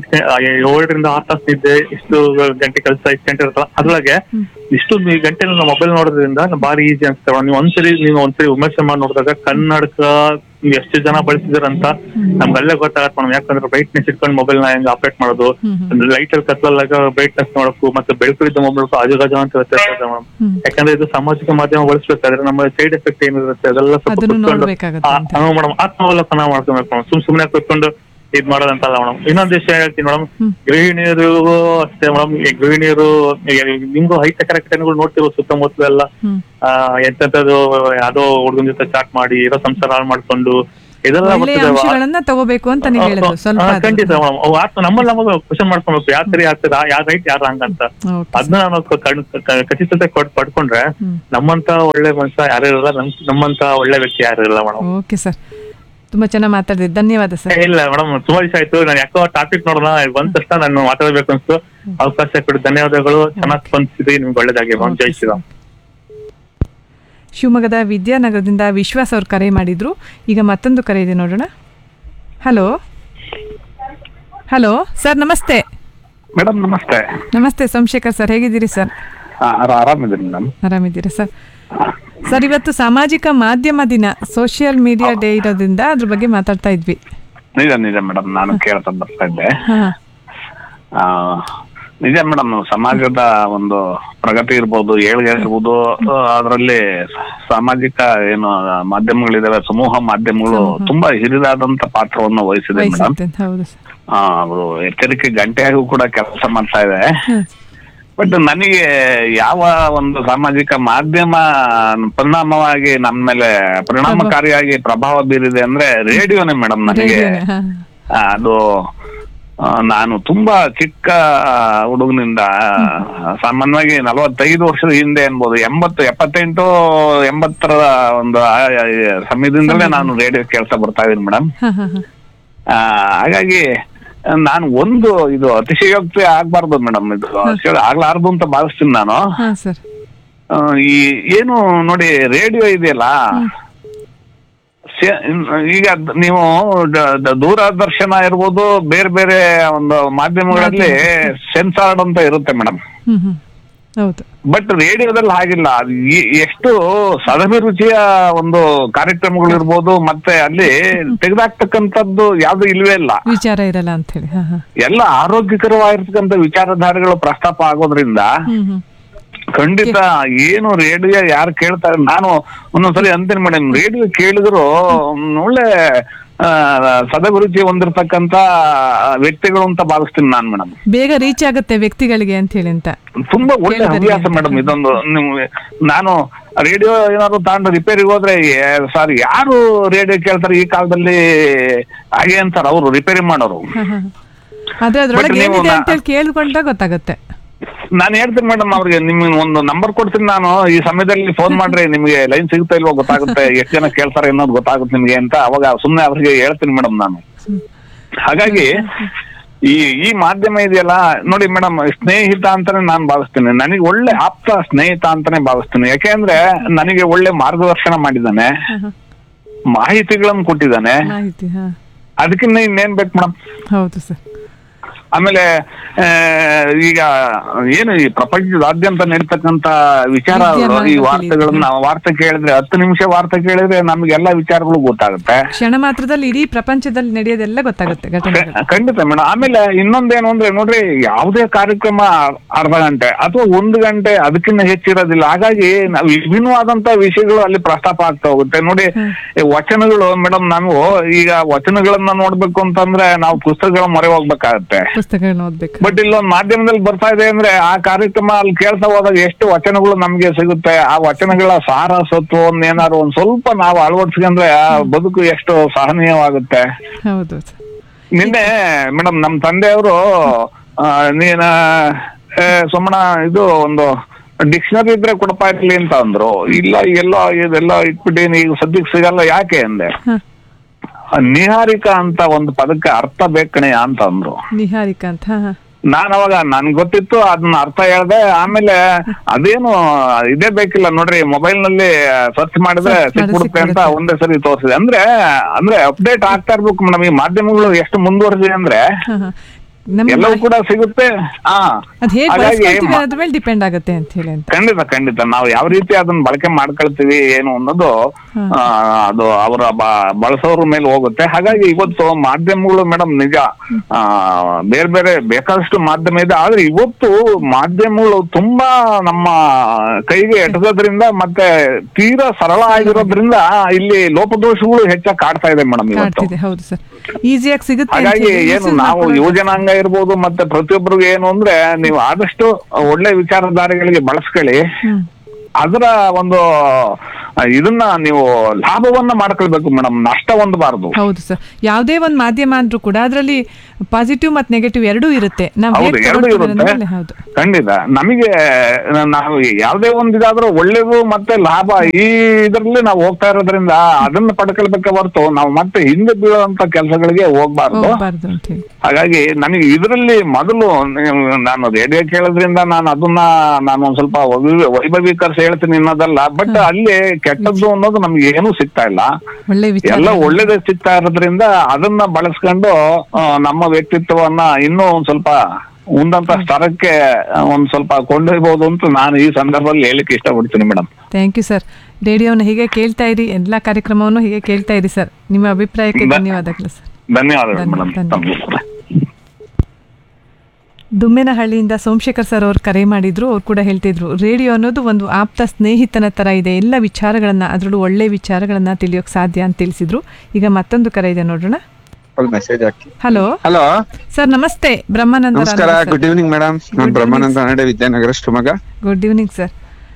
7ರಿಂದ 6 ತಾಸು ನಿದ್ದೆ, ಇಷ್ಟು ಗಂಟೆ ಕೆಲಸ, ಇಷ್ಟು ಗಂಟೆ ಇರುತ್ತಲ್ಲ, ಅದ್ರೊಳಗೆ ಇಷ್ಟು ಗಂಟೆ ನಾವು ಮೊಬೈಲ್ ನೋಡೋದ್ರಿಂದ ಭಾರಿ ಈಸಿ ಅನ್ಸ್ತೇವೆ. ನೀವು ಒಂದ್ಸರಿ ವಿಮರ್ಶೆ ಮಾಡಿ ನೋಡಿದಾಗ ಕನ್ನಡಕ ಎಷ್ಟು ಜನ ಬಳಸಿದಾರಂತ ನಮ್ಗೆ ಅಲ್ಲೇ ಗೊತ್ತಾಗತ್ತೆ ಮೇಡಮ್. ಯಾಕಂದ್ರೆ ಬ್ರೈಟ್ನೆಸ್ ಇಟ್ಕೊಂಡು ಮೊಬೈಲ್ ನ ಹೆಂಗ್ ಆಪರೇಟ್ ಮಾಡೋದು, ಲೈಟ್ ಅಲ್ಲಿ ಕತ್ಲಲ್ಲಾಗ ಬ್ರೈಟ್ನೆಸ್ ನೋಡಕ್ಕೂ ಮತ್ತೆ ಬೆಳಕಿದ್ದ ಮೊಬೈಲ್ ಆಜು ಅಂತ ವ್ಯತ್ಯಾಸ ಇದೆ ಮೇಡಮ್. ಯಾಕಂದ್ರೆ ಇದು ಸಾಮಾಜಿಕ ಮಾಧ್ಯಮ ಬಳಸಬೇಕಾದ್ರೆ ನಮ್ಮ ಸೈಡ್ ಎಫೆಕ್ಟ್ ಏನಿರುತ್ತೆ ಅದೆಲ್ಲ ಸ್ವಲ್ಪ ಮೇಡಮ್ ಆತ್ಮಾವಲೋಕನ ಮಾಡ್ಕೊಬೇಕು. ಸುಮ್ನೆ ಕೂತ್ಕೊಂಡು ಇದ್ ಮಾಡೋದಂತಲ್ಲ ಮೇಡಮ್. ಇನ್ನೊಂದ್ ವಿಷಯ ಹೇಳ್ತೀನಿ ಮೇಡಮ್, ಗೃಹಿಣಿಯರು ಅಷ್ಟೇ ಮೇಡಮ್. ಗೃಹಿಣಿಯರು ನಿಮ್ಗೂ ಅಹಿತಕರ ಘಟನೆಗಳು ನೋಡ್ತಿರೋ ಸುತ್ತಮುತ್ತಲು ಎಲ್ಲ. ಎಂತದ್ದು ಯಾವ್ದೋ ಹುಡುಗನ ಜೊತೆ ಚಾಟ್ ಮಾಡಿ ಇರೋ ಸಂಸಾರ ಹಾಳು ಮಾಡ್ಕೊಂಡು ಇದೆಲ್ಲ ಅಂಶಗಳನ್ನ ತಗೋಬೇಕು ಅಂತ ನೀವು ಹೇಳೋದು ಸ್ವಲ್ಪ. ಖಂಡಿತ ಮೇಡಮ್. ನಮ್ಮಲ್ಲಿ ನಮಗೆ ಕ್ವಶನ್ ಮಾಡ್ಕೊಬೇಕು, ಯಾವ್ ಸರಿ ಆಗ್ತದ, ಯಾರ್ ರೈಟ್ ಯಾರು ಹಂಗಂತ. ಅದನ್ನ ನಾವು ಖಚಿತತೆ ಪಡ್ಕೊಂಡ್ರೆ ನಮ್ಮಂತ ಒಳ್ಳೆ ಮನುಷ್ಯ ಯಾರು ಇರಲ್ಲ, ನಮ್ಮಂತ ಒಳ್ಳೆ ವ್ಯಕ್ತಿ ಯಾರು ಇರಲ್ಲ ಮೇಡಮ್. ಓಕೆ ಸರ್, ತುಂಬಾ ಚೆನ್ನಾಗಿ ಮಾತಾಡಿದ್ರಿ, ಧನ್ಯವಾದ ಸರ್. ಇಲ್ಲ ಮೇಡಮ್, ತುಂಬಾ ದಿವಸ ಆಯ್ತು. ನಾನು ಯಾಕೋ ಟಾಪಿಕ್ ನೋಡೋಣ ಬಂದ ತಕ್ಷಣ ನಾನು ಮಾತಾಡ್ಬೇಕು ಅನ್ಸ್ತು. ಅವಕಾಶ ಕೊಡಿ, ಧನ್ಯವಾದಗಳು. ಚೆನ್ನಾಗಿ ಸ್ಪಂದಿಸಿದ್ರಿ, ನಿಮ್ಗೆ ಒಳ್ಳೇದಾಗಿ ಮೇಡಮ್. ಜೈ ಶ್ರೀರಾಮ್. ಶಿವಮೊಗ್ಗದ ವಿದ್ಯಾನಗರದಿಂದ ವಿಶ್ವಾಸ್ ಅವ್ರು ಕರೆ ಮಾಡಿದ್ರು. ಈಗ ಮತ್ತೊಂದು ಕರೆ ಇದೆ, ನೋಡೋಣ. ಹಲೋ ಹಲೋ ಸರ್, ನಮಸ್ತೆ. ಮೇಡಮ್ ನಮಸ್ತೆ. ನಮಸ್ತೆ ಸೋಮಶೇಖರ್ ಸರ್, ಹೇಗಿದ್ದೀರಿ ಸರ್? ಆರಾಮಿದ್ದೀನಿ ಮೇಡಮ್. ಆರಾಮಿದ್ದೀರಾ ಸರ್? ಸರ್, ಇವತ್ತು ಸಾಮಾಜಿಕ ಮಾಧ್ಯಮ ದಿನ, ಸೋಷಿಯಲ್ ಮೀಡಿಯಾ ಡೇ ಇರೋದ್ರಿಂದ ಅದ್ರ ಬಗ್ಗೆ ಮಾತಾಡ್ತಾ ಇದ್ವಿ. ನಿಜ ಮೇಡಮ್, ನಾನು ಕೇಳ್ತಾ ಬರ್ತಾ ಇದ್ದೆ. ನಿಜ ಮೇಡಮ್, ಸಮಾಜದ ಒಂದು ಪ್ರಗತಿ ಇರ್ಬೋದು, ಏಳಿಗೆ ಇರ್ಬೋದು, ಅದರಲ್ಲಿ ಸಾಮಾಜಿಕ ಏನು ಮಾಧ್ಯಮಗಳಿದಾವೆ, ಸಮೂಹ ಮಾಧ್ಯಮಗಳು ತುಂಬಾ ಹಿರಿದಾದಂತ ಪಾತ್ರವನ್ನು ವಹಿಸಿದೆ ಮೇಡಮ್. ಅವರು ಎಚ್ಚರಿಕೆ ಗಂಟೆಯಾಗೂ ಕೂಡ ಕೆಲಸ ಮಾಡ್ತಾ ಇದೆ. ಬಟ್ ನನಗೆ ಯಾವ ಒಂದು ಸಾಮಾಜಿಕ ಮಾಧ್ಯಮ ಪರಿಣಾಮವಾಗಿ ನಮ್ಮ ಮೇಲೆ ಪರಿಣಾಮಕಾರಿಯಾಗಿ ಪ್ರಭಾವ ಬೀರಿದೆ ಅಂದ್ರೆ ರೇಡಿಯೋನೇ ಮೇಡಮ್. ನನಗೆ ಅದು ನಾನು ತುಂಬಾ ಚಿಕ್ಕ ಹುಡುಗನಿಂದ ಸಾಮಾನ್ಯವಾಗಿ 45 ವರ್ಷದ ಹಿಂದೆ ಅನ್ಬೋದು, 78 80 ಒಂದು ಸಮಯದಿಂದಲೇ ನಾನು ರೇಡಿಯೋ ಕೇಳ್ತಾ ಬರ್ತಾ ಇದೀನಿ ಮೇಡಮ್. ಹಾಗಾಗಿ ನಾನು ಒಂದು ಇದು ಅತಿಶಯೋಕ್ತಿ ಆಗ್ಬಾರ್ದು ಮೇಡಮ್, ಇದು ಆಗ್ಲಾರ್ದು ಅಂತ ಭಾವಿಸ್ತೀನಿ ನಾನು. ಈ ಏನು ನೋಡಿ, ರೇಡಿಯೋ ಇದೆಯಲ್ಲ, ಈಗ ನೀವು ದೂರದರ್ಶನ ಇರ್ಬೋದು, ಬೇರೆ ಬೇರೆ ಒಂದು ಮಾಧ್ಯಮಗಳಲ್ಲಿ ಸೆನ್ಸಾರ್ಡ್ ಅಂತ ಇರುತ್ತೆ ಮೇಡಮ್. ಬಟ್ ರೇಡಿಯೋದಲ್ಲಿ ಹಾಗಿಲ್ಲ. ಎಷ್ಟು ಸದಭಿರುಚಿಯ ಒಂದು ಕಾರ್ಯಕ್ರಮಗಳು ಇರ್ಬೋದು, ಮತ್ತೆ ಅಲ್ಲಿ ತೆಗೆದಾಕ್ತಕ್ಕಂಥದ್ದು ಯಾವ್ದು ಇಲ್ವೇ ಇಲ್ಲ, ವಿಚಾರ ಇರಲ್ಲ ಅಂತ ಹೇಳಿ. ಎಲ್ಲ ಆರೋಗ್ಯಕರವಾಗಿರ್ತಕ್ಕಂಥ ವಿಚಾರಧಾರೆಗಳು ಪ್ರಸ್ತಾಪ ಆಗೋದ್ರಿಂದ ಖಂಡಿತ ಏನು ರೇಡಿಯೋ ಯಾರು ಕೇಳ್ತಾರೆ, ನಾನು ಒಂದೊಂದ್ಸಲಿ ಅಂತೀನಿ ಮೇಡಮ್, ರೇಡಿಯೋ ಕೇಳಿದ್ರು ಒಳ್ಳೆ ಸದಭಿರುಚಿ ಹೊಂದಿರತಕ್ಕಂತ ವ್ಯಕ್ತಿಗಳು ಅಂತ ಭಾವಿಸ್ತೀನಿ ನಾನು ಮೇಡಮ್. ಬೇಗ ರೀಚ್ ಆಗುತ್ತೆ ವ್ಯಕ್ತಿಗಳಿಗೆ ಅಂತ ಹೇಳಿ ಅಂತ. ತುಂಬಾ ಒಳ್ಳೆ ಹವ್ಯಾಸ ಮೇಡಮ್ ಇದೊಂದು. ನಾನು ರೇಡಿಯೋ ಏನಾದ್ರು ತಗೊಂಡು ರಿಪೇರಿಗೆ ಹೋದ್ರೆ, ಸರ್ ಯಾರು ರೇಡಿಯೋ ಕೇಳ್ತಾರೆ ಈ ಕಾಲದಲ್ಲಿ ಹಾಗೆ ಅಂತಾರೆ ಅವರು ರಿಪೇರಿ ಮಾಡೋರು. ಕೇಳ್ಕೊಂಡ್ರೆ ಗೊತ್ತಾಗುತ್ತೆ. ನಾನು ಹೇಳ್ತೀನಿ ಮೇಡಮ್ ಅವ್ರಿಗೆ, ನಿಮ್ಗೆ ಒಂದು ನಂಬರ್ ಕೊಡ್ತೀನಿ ನಾನು, ಈ ಸಮಯದಲ್ಲಿ ಫೋನ್ ಮಾಡ್ರಿ, ನಿಮ್ಗೆ ಲೈನ್ ಸಿಗುತ್ತಾ ಇಲ್ವೋ ಗೊತ್ತಾಗುತ್ತೆ, ಎಷ್ಟು ಜನ ಕೇಳ್ತಾರೆ ಅನ್ನೋದು ಗೊತ್ತಾಗುತ್ತೆ ನಿಮ್ಗೆ ಅಂತ. ಅವಾಗ ಸುಮ್ನೆ ಅವ್ರಿಗೆ ಹೇಳ್ತೀನಿ ಮೇಡಮ್ ನಾನು. ಹಾಗಾಗಿ ಈ ಮಾಧ್ಯಮ ಇದೆಯಲ್ಲ ನೋಡಿ ಮೇಡಮ್, ಸ್ನೇಹಿತ ಅಂತಾನೆ ನಾನ್ ಭಾವಿಸ್ತೀನಿ. ನನಗೆ ಒಳ್ಳೆ ಆಪ್ತ ಸ್ನೇಹಿತ ಅಂತಾನೆ ಭಾವಿಸ್ತೀನಿ. ಯಾಕೆಂದ್ರೆ ನನಗೆ ಒಳ್ಳೆ ಮಾರ್ಗದರ್ಶನ ಮಾಡಿದ್ದಾನೆ, ಮಾಹಿತಿಗಳನ್ನು ಕೊಟ್ಟಿದ್ದಾನೆ. ಅದಕ್ಕಿಂತ ಇನ್ನೇನ್ ಬೇಕು ಮೇಡಮ್? ಹೌದು ಸರ್. ಆಮೇಲೆ ಈಗ ಏನು ಈ ಪ್ರಪಂಚದಾದ್ಯಂತ ನಡೀತಕ್ಕಂತ ವಿಚಾರ, ಈ ವಾರ್ತೆಗಳನ್ನ ವಾರ್ತೆ ಕೇಳಿದ್ರೆ 10 ನಿಮಿಷ ವಾರ್ತೆ ಕೇಳಿದ್ರೆ ನಮ್ಗೆಲ್ಲಾ ವಿಚಾರಗಳು ಗೊತ್ತಾಗುತ್ತೆ. ಕ್ಷಣ ಮಾತ್ರದಲ್ಲಿ ಇಡೀ ಪ್ರಪಂಚದಲ್ಲಿ ನಡೆಯೋದೆಲ್ಲ ಗೊತ್ತಾಗುತ್ತೆ ಘಟನೆಗಳು. ಖಂಡಿತ ಮೇಡಮ್. ಆಮೇಲೆ ಇನ್ನೊಂದೇನು ಅಂದ್ರೆ ನೋಡ್ರಿ, ಯಾವುದೇ ಕಾರ್ಯಕ್ರಮ ಅರ್ಧ ಗಂಟೆ ಅಥವಾ 1 ಗಂಟೆ ಅದಕ್ಕಿಂತ ಹೆಚ್ಚಿರೋದಿಲ್ಲ. ಹಾಗಾಗಿ ವಿಭಿನ್ನವಾದಂತ ವಿಷಯಗಳು ಅಲ್ಲಿ ಪ್ರಸ್ತಾಪ ಆಗ್ತಾ ಹೋಗುತ್ತೆ. ನೋಡಿ, ವಚನಗಳು ಮೇಡಮ್, ನಾವು ಈಗ ವಚನಗಳನ್ನ ನೋಡ್ಬೇಕು ಅಂತಂದ್ರೆ ನಾವು ಪುಸ್ತಕಗಳ ಮೊರೆ ಹೋಗ್ಬೇಕಾಗತ್ತೆ. ಬಟ್ ಇಲ್ಲೊಂದು ಮಾಧ್ಯಮದಲ್ಲಿ ಬರ್ತಾ ಇದೆ ಅಂದ್ರೆ ಆ ಕಾರ್ಯಕ್ರಮ ಅಲ್ಲಿ ಕೇಳ್ತಾ ಹೋದಾಗ ಎಷ್ಟು ವಚನಗಳು ನಮ್ಗೆ ಸಿಗುತ್ತೆ. ಆ ವಚನಗಳ ಸಾರ ಸತ್ವ ಏನಾದ್ರು ಒಂದ್ ಸ್ವಲ್ಪ ನಾವು ಅಳವಡಿಸ್ಕೊಂಡ್ರೆ ಆ ಬದುಕು ಎಷ್ಟು ಸಹನೀಯವಾಗುತ್ತೆ. ನಿನ್ನೆ ಮೇಡಮ್ ನಮ್ ತಂದೆಯವರು ನೀನ ಸೋಮಣ್ಣ ಇದು ಒಂದು ಡಿಕ್ಷನರಿ ಇದ್ರೆ ಕೊಡಪಾ ಇರ್ಲಿ ಅಂತ ಅಂದ್ರು. ಇಲ್ಲ ಇದೆಲ್ಲ ಇಟ್ಬಿಟ್ಟೇನಿ, ಈಗ ಸದ್ಯಕ್ಕೆ ಸಿಗಲ್ಲ. ಯಾಕೆ ಅಂದೆ, ನಿಹಾರಿಕಾ ಅಂತ ಒಂದು ಪದಕ್ಕೆ ಅರ್ಥ ಬೇಕಣೆ ಅಂತ ಅಂದ್ರು. ನಿಹಾರಿಕಾ ಅಂತ ನಾನ್ ಅವಾಗ ನನ್ಗೆ ಗೊತ್ತಿತ್ತು, ಅದನ್ನ ಅರ್ಥ ಹೇಳ್ದೆ. ಆಮೇಲೆ ಅದೇನು ಇದೇ ಬೇಕಿಲ್ಲ ನೋಡ್ರಿ, ಮೊಬೈಲ್ ನಲ್ಲಿ ಸರ್ಚ್ ಮಾಡಿದ್ರೆ ಸಿಕ್ಬಿಡುತ್ತೆ ಅಂತ ಒಂದೇ ಸರಿ ತೋರಿಸಿದೆ. ಅಂದ್ರೆ ಅಪ್ಡೇಟ್ ಆಗ್ತಾ ಇರ್ಬೇಕು ಮೇಡಮ್. ಈ ಮಾಧ್ಯಮಗಳು ಎಷ್ಟು ಮುಂದುವರೆದಿದೆ ಅಂದ್ರೆ ಎಲ್ಲವೂ ಕೂಡ ಸಿಗುತ್ತೆ. ಅದ್ ಹೇಗೆ ಹಾಗಾಗಿ ಬಳಸ್ಕೊಳ್ತೀವಿ ಅನ್ನೋದ್ರ ಮೇಲೆ ಡಿಪೆಂಡ್ ಆಗುತ್ತೆ ಅಂತ ಹೇಳಿ ಅಂತ. ಖಂಡಿತ ನಾವು ಯಾವ ರೀತಿ ಅದನ್ನ ಬಳಕೆ ಮಾಡ್ಕೊಳ್ತೀವಿ ಏನು ಅನ್ನೋದು ಅದು ಅವರ ಬಳಸೋರ ಮೇಲೆ ಹೋಗುತ್ತೆ. ಹಾಗಾಗಿ ಇವತ್ತು ಮಾಧ್ಯಮಗಳು ಮೇಡಮ್ ನಿಜ ಬೇರೆ ಬೇರೆ ಬೇಕಾದಷ್ಟು ಮಾಧ್ಯಮ ಇದೆ, ಆದ್ರೆ ಇವತ್ತು ಮಾಧ್ಯಮಗಳು ತುಂಬಾ ನಮ್ಮ ಕೈಗೆ ಎಟಗೋದ್ರಿಂದ ಮತ್ತೆ ತೀರಾ ಸರಳ ಆಗಿರೋದ್ರಿಂದ ಇಲ್ಲಿ ಲೋಪದೋಷಗಳು ಹೆಚ್ಚಾಗಿ ಕಾಡ್ತಾ ಇದೆ ಮೇಡಮ್ ಇವತ್ತು. ಹೌದು ಸರ್, ಈಸಿಯಾಗಿ ಸಿಗುತ್ತೆ. ಹಾಗಾಗಿ ಏನು ನಾವು ಯುವಜನಾಂಗ ಇರ್ಬೋದು ಮತ್ತೆ ಪ್ರತಿಯೊಬ್ಬರಿಗೂ ಏನು ಅಂದ್ರೆ ನೀವು ಆದಷ್ಟು ಒಳ್ಳೆ ವಿಚಾರಧಾರೆಗಳಿಗೆ ಬಳಸ್ಕೊಳ್ಳಿ, ಅದರ ಒಂದು ಇದನ್ನ ನೀವು ಲಾಭವನ್ನ ಮಾಡ್ಕೊಳ್ಬೇಕು ಮೇಡಮ್, ನಷ್ಟ ಹೊಂದಬಾರದು. ಹೌದು ಸರ್, ಯಾವುದೇ ಒಂದು ಮಾಧ್ಯಮ ಅಂದ್ರೂ ಕೂಡ ಅದರಲ್ಲಿ ಪಾಸಿಟಿವ್ ಮತ್ತೆ ನೆಗೆಟಿವ್ ಎರಡೂ ಇರುತ್ತೆ. ಹೌದು, ಎರಡೂ ಇರುತ್ತೆ. ಖಂಡಿತ ನಮಗೆ ನಾವು ಯಾವುದೇ ಒಂದು ಇದಾದ್ರೂ ಒಳ್ಳೇದು ಮತ್ತೆ ಲಾಭ ಈ ಇದರಲ್ಲಿ ನಾವು ಹೋಗ್ತಾ ಇರೋದ್ರಿಂದ ಅದನ್ನ ಪಡ್ಕೊಳ್ಬೇಕೆ ಹೊರತು ನಾವು ಮತ್ತೆ ಹಿಂದೆ ಬೀಳುವಂತ ಕೆಲಸಗಳಿಗೆ ಹೋಗ್ಬಾರ್ದು. ಹಾಗಾಗಿ ನನಗೆ ಇದರಲ್ಲಿ ಮೊದಲು ನಾನು ರೇಡಿಯೋ ಕೇಳೋದ್ರಿಂದ ನಾನು ಒಂದ್ ಸ್ವಲ್ಪ ವೈಭವೀಕರಿಸಿ ಹೇಳ್ತೀನಿ ಅನ್ನೋದಲ್ಲ, ಬಟ್ ಅಲ್ಲಿ ಕೆಟ್ಟದ್ದು ಅನ್ನೋದು ನಮ್ಗೆ ಏನೂ ಸಿಗ್ತಾ ಇಲ್ಲ, ಎಲ್ಲ ಒಳ್ಳೇದೇ ಸಿಗ್ತಾ ಇರೋದ್ರಿಂದ ಅದನ್ನ ಬಳಸ್ಕೊಂಡು ನಮ್ಮ ವ್ಯಕ್ತಿತ್ವವನ್ನ ಇನ್ನೂ ಒಂದ್ ಸ್ವಲ್ಪ ಉನ್ನತ ಸ್ತರಕ್ಕೆ ಒಂದ್ ಸ್ವಲ್ಪ ಕೊಂಡೊಯ್ಬಹುದು ಅಂತ ನಾನು ಈ ಸಂದರ್ಭದಲ್ಲಿ ಹೇಳಿಕ್ಕೆ ಇಷ್ಟಪಡ್ತೀನಿ ಮೇಡಮ್. Thank you sir. ರೇಡಿಯೋನ ಹೀಗೆ ಕೇಳ್ತಾ ಇರಿ, ಎಲ್ಲಾ ಕಾರ್ಯಕ್ರಮವನ್ನು ಹೀಗೆ ಕೇಳ್ತಾ ಇರಿ ಸರ್. ನಿಮ್ಮ ಅಭಿಪ್ರಾಯಕ್ಕೆ ಧನ್ಯವಾದಗಳು ಸರ್. ಧನ್ಯವಾದಗಳು ಮೇಡಮ್. ದುಮ್ಮೇನಹಳ್ಳಿಯಿಂದ ಸೋಮಶೇಖರ್ ಸರ್ ಅವ್ರು ಕರೆ ಮಾಡಿದ್ರು. ಅವ್ರು ಕೂಡ ಹೇಳ್ತಿದ್ರು ರೇಡಿಯೋ ಅನ್ನೋದು ಒಂದು ಆಪ್ತ ಸ್ನೇಹಿತನ ತರ ಇದೆ, ಎಲ್ಲ ವಿಚಾರಗಳನ್ನ ಅದರಲ್ಲೂ ಒಳ್ಳೆ ವಿಚಾರಗಳನ್ನ ತಿಳಿಯೋಕೆ ಸಾಧ್ಯ ಅಂತ ತಿಳಿಸಿದ್ರು. ಈಗ ಮತ್ತೊಂದು ಕರೆ ಇದೆ ನೋಡೋಣ. ಹಲೋ ಹಲೋ ಸರ್, ನಮಸ್ತೆ. ಬ್ರಹ್ಮಾನಂದ. ನಮಸ್ಕಾರ, ಗುಡ್ ಈವ್ನಿಂಗ್ ಮೇಡಮ್. ನಾನು ಬ್ರಹ್ಮಾನಂದ ನಾಡೆ, Vidyanagar, Shivamogga. Good evening sir.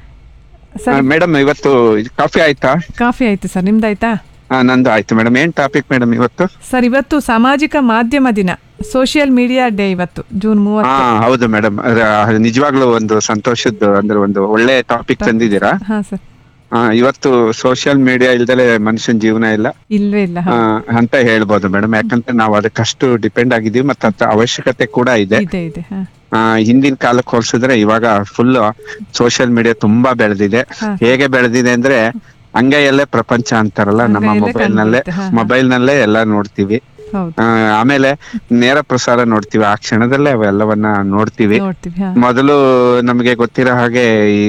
Madam ಇವತ್ತು ಕಾಫಿ ಆಯ್ತಾ? ಕಾಫಿ ಆಯ್ತು ಸರ್, ನಿಮ್ದಾಯ್ತಾ? ನಂದು ಆಯ್ತು ಮೇಡಮ್. ಏನ್ ಟಾಪಿಕ್ ಮೇಡಮ್ ಇವತ್ತು? ಸರ್, ಇವತ್ತು ಸಾಮಾಜಿಕ ಮಾಧ್ಯಮ ದಿನ, ಸೋಷಿಯಲ್ ಮೀಡಿಯಾ ಡೇ, ಇವತ್ತು ಜೂನ್ 30. ಹೌದು ಮೇಡಮ್, ನಿಜವಾಗ್ಲೂ ಒಂದು ಸಂತೋಷದ್ದು ಅಂದ್ರೆ ಒಂದು ಒಳ್ಳೆ ಟಾಪಿಕ್ ತಂದಿದ್ದೀರಾ. ಇವತ್ತು ಸೋಷಿಯಲ್ ಮೀಡಿಯಾ ಇಲ್ದಲೆ ಮನುಷ್ಯನ ಜೀವನ ಇಲ್ವೇ ಇಲ್ಲ ಅಂತ ಹೇಳ್ಬೋದು ಮೇಡಮ್. ಯಾಕಂದ್ರೆ ನಾವು ಅದಕ್ಕಷ್ಟು ಡಿಪೆಂಡ್ ಆಗಿದೀವಿ, ಮತ್ತೆ ಅದ್ರ ಅವಶ್ಯಕತೆ ಕೂಡ ಇದೆ. ಹಿಂದಿನ ಕಾಲಕ್ಕೆ ಹೋಲಿಸಿದ್ರೆ ಇವಾಗ ಫುಲ್ ಸೋಷಿಯಲ್ ಮೀಡಿಯಾ ತುಂಬಾ ಬೆಳೆದಿದೆ. ಹೇಗೆ ಬೆಳೆದಿದೆ ಅಂದ್ರೆ ಅಂಗೈಯಲ್ಲೇ ಪ್ರಪಂಚ ಅಂತಾರಲ್ಲ, ನಮ್ಮ ಮೊಬೈಲ್ ನಲ್ಲೇ ಎಲ್ಲ ನೋಡ್ತೀವಿ. ಆಮೇಲೆ ನೇರ ಪ್ರಸಾರ ನೋಡ್ತೀವಿ, ಆ ಕ್ಷಣದಲ್ಲೇ ಅವೆಲ್ಲವನ್ನ ನೋಡ್ತೀವಿ. ಮೊದಲು ನಮಗೆ ಗೊತ್ತಿರೋ ಹಾಗೆ ಈ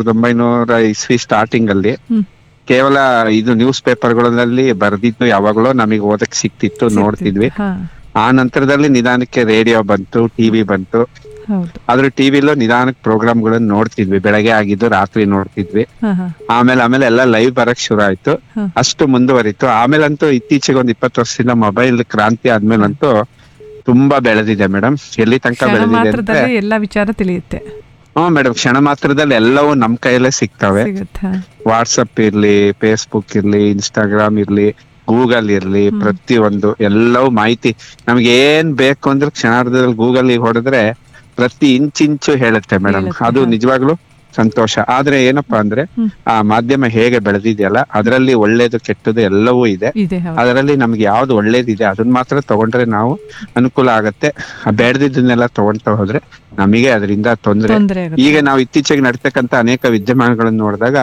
1900 ಇಸ್ವಿ ಸ್ಟಾರ್ಟಿಂಗ್ ಅಲ್ಲಿ ಕೇವಲ ಇದು ನ್ಯೂಸ್ ಪೇಪರ್ಗಳಲ್ಲಿ ಬರೆದಿದ್ದು ಯಾವಾಗಲೂ ನಮಗೆ ಓದಕ್ ಸಿಕ್ತಿತ್ತು, ನೋಡ್ತಿದ್ವಿ. ಆ ನಂತರದಲ್ಲಿ ನಿಧಾನಕ್ಕೆ ರೇಡಿಯೋ ಬಂತು, ಟಿವಿ ಬಂತು. ಆದ್ರೆ ಟಿವಿಲೂ ನಿಧಾನಕ್ಕೆ ಪ್ರೋಗ್ರಾಮ್ಗಳನ್ನ ನೋಡ್ತಿದ್ವಿ, ಬೆಳಗ್ಗೆ ಆಗಿದ್ದು ರಾತ್ರಿ ನೋಡ್ತಿದ್ವಿ. ಆಮೇಲೆ ಎಲ್ಲ ಲೈವ್ ಬರಕ್ ಶುರು ಆಯ್ತು, ಅಷ್ಟು ಮುಂದುವರಿತು. ಆಮೇಲಂತೂ ಇತ್ತೀಚೆಗೆ ಒಂದ್ 20 ವರ್ಷದಿಂದ ಮೊಬೈಲ್ ಕ್ರಾಂತಿ ಆದ್ಮೇಲಂತೂ ತುಂಬಾ ಬೆಳೆದಿದೆ ಮೇಡಮ್. ಎಲ್ಲಿ ತನಕ ಬೆಳೆದಿದೆ ಅಂದ್ರೆ ಎಲ್ಲಾ ವಿಚಾರ ತಿಳಿಯುತ್ತೆ. ಮೇಡಮ್, ಕ್ಷಣ ಮಾತ್ರದಲ್ಲಿ ಎಲ್ಲವೂ ನಮ್ ಕೈಯಲ್ಲೇ ಸಿಗ್ತವೆ. ವಾಟ್ಸಪ್ ಇರ್ಲಿ, ಫೇಸ್ಬುಕ್ ಇರ್ಲಿ, ಇನ್ಸ್ಟಾಗ್ರಾಮ್ ಇರ್ಲಿ, ಗೂಗಲ್ ಇರ್ಲಿ, ಪ್ರತಿಯೊಂದು ಎಲ್ಲವೂ ಮಾಹಿತಿ ನಮ್ಗೆ ಏನ್ ಬೇಕು ಅಂದ್ರೆ ಕ್ಷಣಾರ್ಧದಲ್ಲಿ ಗೂಗಲ್ ಹೊಡೆದ್ರೆ ಪ್ರತಿ ಇಂಚಿಂಚು ಹೇಳುತ್ತೆ ಮೇಡಮ್. ಅದು ನಿಜವಾಗ್ಲೂ ಸಂತೋಷ. ಆದ್ರೆ ಏನಪ್ಪಾ ಅಂದ್ರೆ ಆ ಮಾಧ್ಯಮ ಹೇಗೆ ಬೆಳೆದಿದೆಯಲ್ಲ, ಅದರಲ್ಲಿ ಒಳ್ಳೇದು ಕೆಟ್ಟದ್ದು ಎಲ್ಲವೂ ಇದೆ. ಅದರಲ್ಲಿ ನಮ್ಗೆ ಯಾವ್ದು ಒಳ್ಳೇದಿದೆ ಅದನ್ನ ಮಾತ್ರ ತಗೊಂಡ್ರೆ ನಾವು ಅನುಕೂಲ ಆಗತ್ತೆ. ಬೆಳೆದಿದ್ದನ್ನೆಲ್ಲ ತಗೊಂತ ಹೋದ್ರೆ ನಮಗೆ ಅದರಿಂದ ತೊಂದ್ರೆ. ಈಗ ನಾವು ಇತ್ತೀಚೆಗೆ ನಡ್ತಕ್ಕಂತ ಅನೇಕ ವಿದ್ಯಮಾನಗಳನ್ನ ನೋಡಿದಾಗ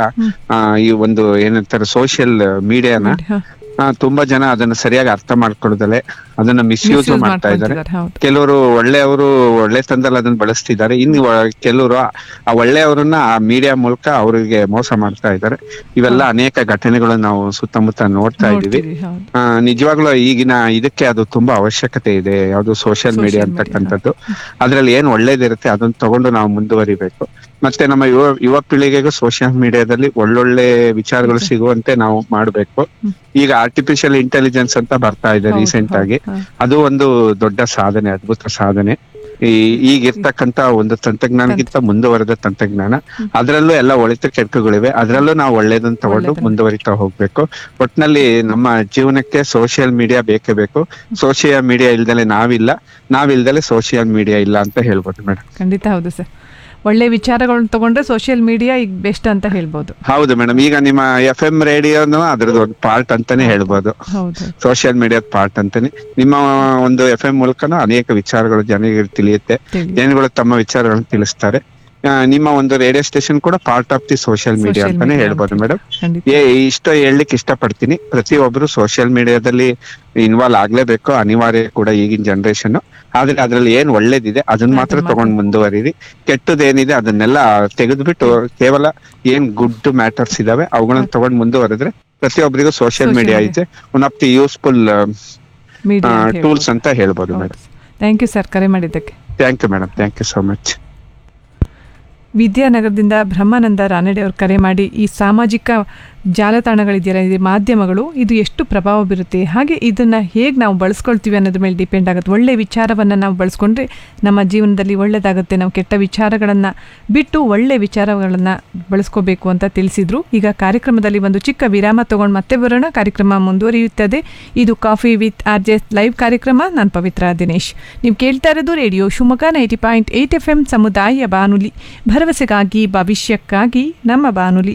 ಈ ಒಂದು ಏನಂತಾರೆ ಸೋಷಿಯಲ್ ಮೀಡಿಯಾನ ತುಂಬಾ ಜನ ಅದನ್ನ ಸರಿಯಾಗಿ ಅರ್ಥ ಮಾಡ್ಕೊಳ್ಳೋದಲ್ಲೇ ಅದನ್ನ ಮಿಸ್ಯೂಸ್ ಮಾಡ್ತಾ ಇದ್ದಾರೆ. ಕೆಲವರು ಒಳ್ಳೆಯವರು ಒಳ್ಳೆತನದಲ್ಲಿ ಅದನ್ನ ಬಳಸ್ತಿದ್ದಾರೆ, ಇನ್ನು ಕೆಲವರು ಆ ಒಳ್ಳೆಯವರನ್ನ ಆ ಮೀಡಿಯಾ ಮೂಲಕ ಅವರಿಗೆ ಮೋಸ ಮಾಡ್ತಾ ಇದ್ದಾರೆ. ಇವೆಲ್ಲ ಅನೇಕ ಘಟನೆಗಳು ನಾವು ಸುತ್ತಮುತ್ತ ನೋಡ್ತಾ ಇದೀವಿ. ನಿಜವಾಗ್ಲೂ ಈಗಿನ ಇದಕ್ಕೆ ಅದು ತುಂಬಾ ಅವಶ್ಯಕತೆ ಇದೆ, ಯಾವ್ದು ಸೋಷಿಯಲ್ ಮೀಡಿಯಾ ಅಂತಕ್ಕಂಥದ್ದು. ಅದ್ರಲ್ಲಿ ಏನ್ ಒಳ್ಳೇದಿರುತ್ತೆ ಅದನ್ನ ತಗೊಂಡು ನಾವು ಮುಂದುವರಿಬೇಕು. ಮತ್ತೆ ನಮ್ಮ ಯುವ ಪೀಳಿಗೆಗೂ ಸೋಷಿಯಲ್ ಮೀಡಿಯಾದಲ್ಲಿ ಒಳ್ಳೊಳ್ಳೆ ವಿಚಾರಗಳು ಸಿಗುವಂತೆ ನಾವು ಮಾಡ್ಬೇಕು. ಈಗ ಆರ್ಟಿಫಿಷಿಯಲ್ ಇಂಟೆಲಿಜೆನ್ಸ್ ಅಂತ ಬರ್ತಾ ಇದೆ ರೀಸೆಂಟ್ ಆಗಿ, ಅದು ಒಂದು ದೊಡ್ಡ ಸಾಧನೆ, ಅದ್ಭುತ ಸಾಧನೆ. ಈಗಿರ್ತಕ್ಕಂತ ಒಂದು ತಂತ್ರಜ್ಞಾನಕ್ಕಿಂತ ಮುಂದುವರೆದ ತಂತ್ರಜ್ಞಾನ, ಅದರಲ್ಲೂ ಎಲ್ಲ ಒಳಿತು ಕೆಟ್ಟಗಳಿವೆ. ಅದರಲ್ಲೂ ನಾವು ಒಳ್ಳೇದನ್ನ ತಗೊಂಡು ಮುಂದುವರಿತಾ ಹೋಗ್ಬೇಕು. ಒಟ್ನಲ್ಲಿ ನಮ್ಮ ಜೀವನಕ್ಕೆ ಸೋಷಿಯಲ್ ಮೀಡಿಯಾ ಬೇಕೇ ಬೇಕು. ಸೋಷಿಯಲ್ ಮೀಡಿಯಾ ಇಲ್ದಲೆ ನಾವಿಲ್ದಲೆ ಸೋಷಿಯಲ್ ಮೀಡಿಯಾ ಇಲ್ಲ ಅಂತ ಹೇಳ್ಬೋದು ಮೇಡಮ್. ಖಂಡಿತ ಹೌದು ಸರ್. ಒಳ್ಳೆ ವಿಚಾರಗಳನ್ನ ತಗೊಂಡ್ರೆ ಸೋಷಿಯಲ್ ಮೀಡಿಯಾ ಈಗ ಬೆಸ್ಟ್ ಅಂತ ಹೇಳ್ಬೋದು. ಹೌದು ಮೇಡಮ್. ಈಗ ನಿಮ್ಮ FM ರೇಡಿಯೋನು ಅದ್ರದ್ದು ಒಂದು ಪಾರ್ಟ್ ಅಂತಾನೆ ಹೇಳ್ಬೋದು, ಸೋಷಿಯಲ್ ಮೀಡಿಯಾದ ಪಾರ್ಟ್ ಅಂತಾನೆ. ನಿಮ್ಮ ಒಂದು FM ಮೂಲಕನೂ ಅನೇಕ ವಿಚಾರಗಳು ಜನರಿಗೆ ತಿಳಿಯುತ್ತೆ, ಜನಗಳು ತಮ್ಮ ವಿಚಾರಗಳನ್ನು ತಿಳಿಸ್ತಾರೆ. ನಿಮ್ಮ ಒಂದು ರೇಡಿಯೋ ಸ್ಟೇಷನ್ ಕೂಡ part of the social media ಅಂತಾನೆ ಹೇಳ್ಬೋದು ಮೇಡಮ್. ಇಷ್ಟು ಹೇಳಲಿಕ್ಕೆ ಇಷ್ಟಪಡ್ತೀನಿ. ಪ್ರತಿಯೊಬ್ರು ಸೋಷಿಯಲ್ ಮೀಡಿಯಾದಲ್ಲಿ ಇನ್ವಾಲ್ವ್ ಆಗ್ಲೇಬೇಕು, ಅನಿವಾರ್ಯ ಕೂಡ ಈಗಿನ ಜನರೇಷನ್. ಆದ್ರೆ ಅದ್ರಲ್ಲಿ ಏನ್ ಒಳ್ಳೇದಿದೆ ಅದನ್ನ ಮಾತ್ರ ತಗೊಂಡ್ ಮುಂದುವರಿರಿ. ಕೆಟ್ಟದೇನಿದೆ ಅದನ್ನೆಲ್ಲ ತೆಗೆದ್ಬಿಟ್ಟು ಕೇವಲ ಏನ್ ಗುಡ್ ಮ್ಯಾಟರ್ಸ್ ಇದಾವೆ ಅವುಗಳನ್ನ ತಗೊಂಡ್ ಮುಂದುವರೆದ್ರೆ ಪ್ರತಿಯೊಬ್ಬರಿಗೂ ಸೋಷಿಯಲ್ ಮೀಡಿಯಾ ಇದೆ one of the useful tools ಅಂತ ಹೇಳ್ಬೋದು ಮೇಡಮ್. ಥ್ಯಾಂಕ್ ಯು ಸರ್, ಕರೆ ಮಾಡಿದ್ದಕ್ಕೆ. Thank you madam, thank you so much. ವಿದ್ಯಾನಗರದಿಂದ ಬ್ರಹ್ಮಾನಂದ ರಾನಡೆ ಅವರು ಕರೆ ಮಾಡಿ ಈ ಸಾಮಾಜಿಕ ಜಾಲತಾಣಗಳಿದೆಯಲ್ಲ, ಇದು ಮಾಧ್ಯಮಗಳು, ಇದು ಎಷ್ಟು ಪ್ರಭಾವ ಬೀರುತ್ತೆ, ಹಾಗೆ ಇದನ್ನು ಹೇಗೆ ನಾವು ಬಳಸ್ಕೊಳ್ತೀವಿ ಅನ್ನೋದ್ರ ಮೇಲೆ ಡಿಪೆಂಡ್ ಆಗುತ್ತೆ. ಒಳ್ಳೆಯ ವಿಚಾರವನ್ನು ನಾವು ಬಳಸ್ಕೊಂಡ್ರೆ ನಮ್ಮ ಜೀವನದಲ್ಲಿ ಒಳ್ಳೆಯದಾಗುತ್ತೆ. ನಾವು ಕೆಟ್ಟ ವಿಚಾರಗಳನ್ನು ಬಿಟ್ಟು ಒಳ್ಳೆಯ ವಿಚಾರಗಳನ್ನು ಬಳಸ್ಕೋಬೇಕು ಅಂತ ತಿಳಿಸಿದರು. ಈಗ ಕಾರ್ಯಕ್ರಮದಲ್ಲಿ ಒಂದು ಚಿಕ್ಕ ವಿರಾಮ ತಗೊಂಡು ಮತ್ತೆ ಬರೋಣ. ಕಾರ್ಯಕ್ರಮ ಮುಂದುವರಿಯುತ್ತದೆ. ಇದು ಕಾಫಿ ವಿತ್ RJ ಲೈವ್ ಕಾರ್ಯಕ್ರಮ. ನಾನು ಪವಿತ್ರ ದಿನೇಶ್. ನೀವು ಕೇಳ್ತಾ ಇರೋದು ರೇಡಿಯೋ ಶಿವಮೊಗ್ಗ 90.8 FM ಸಮುದಾಯ ಬಾನುಲಿ, ಭರವಸೆಗಾಗಿ ಭವಿಷ್ಯಕ್ಕಾಗಿ ನಮ್ಮ ಬಾನುಲಿ.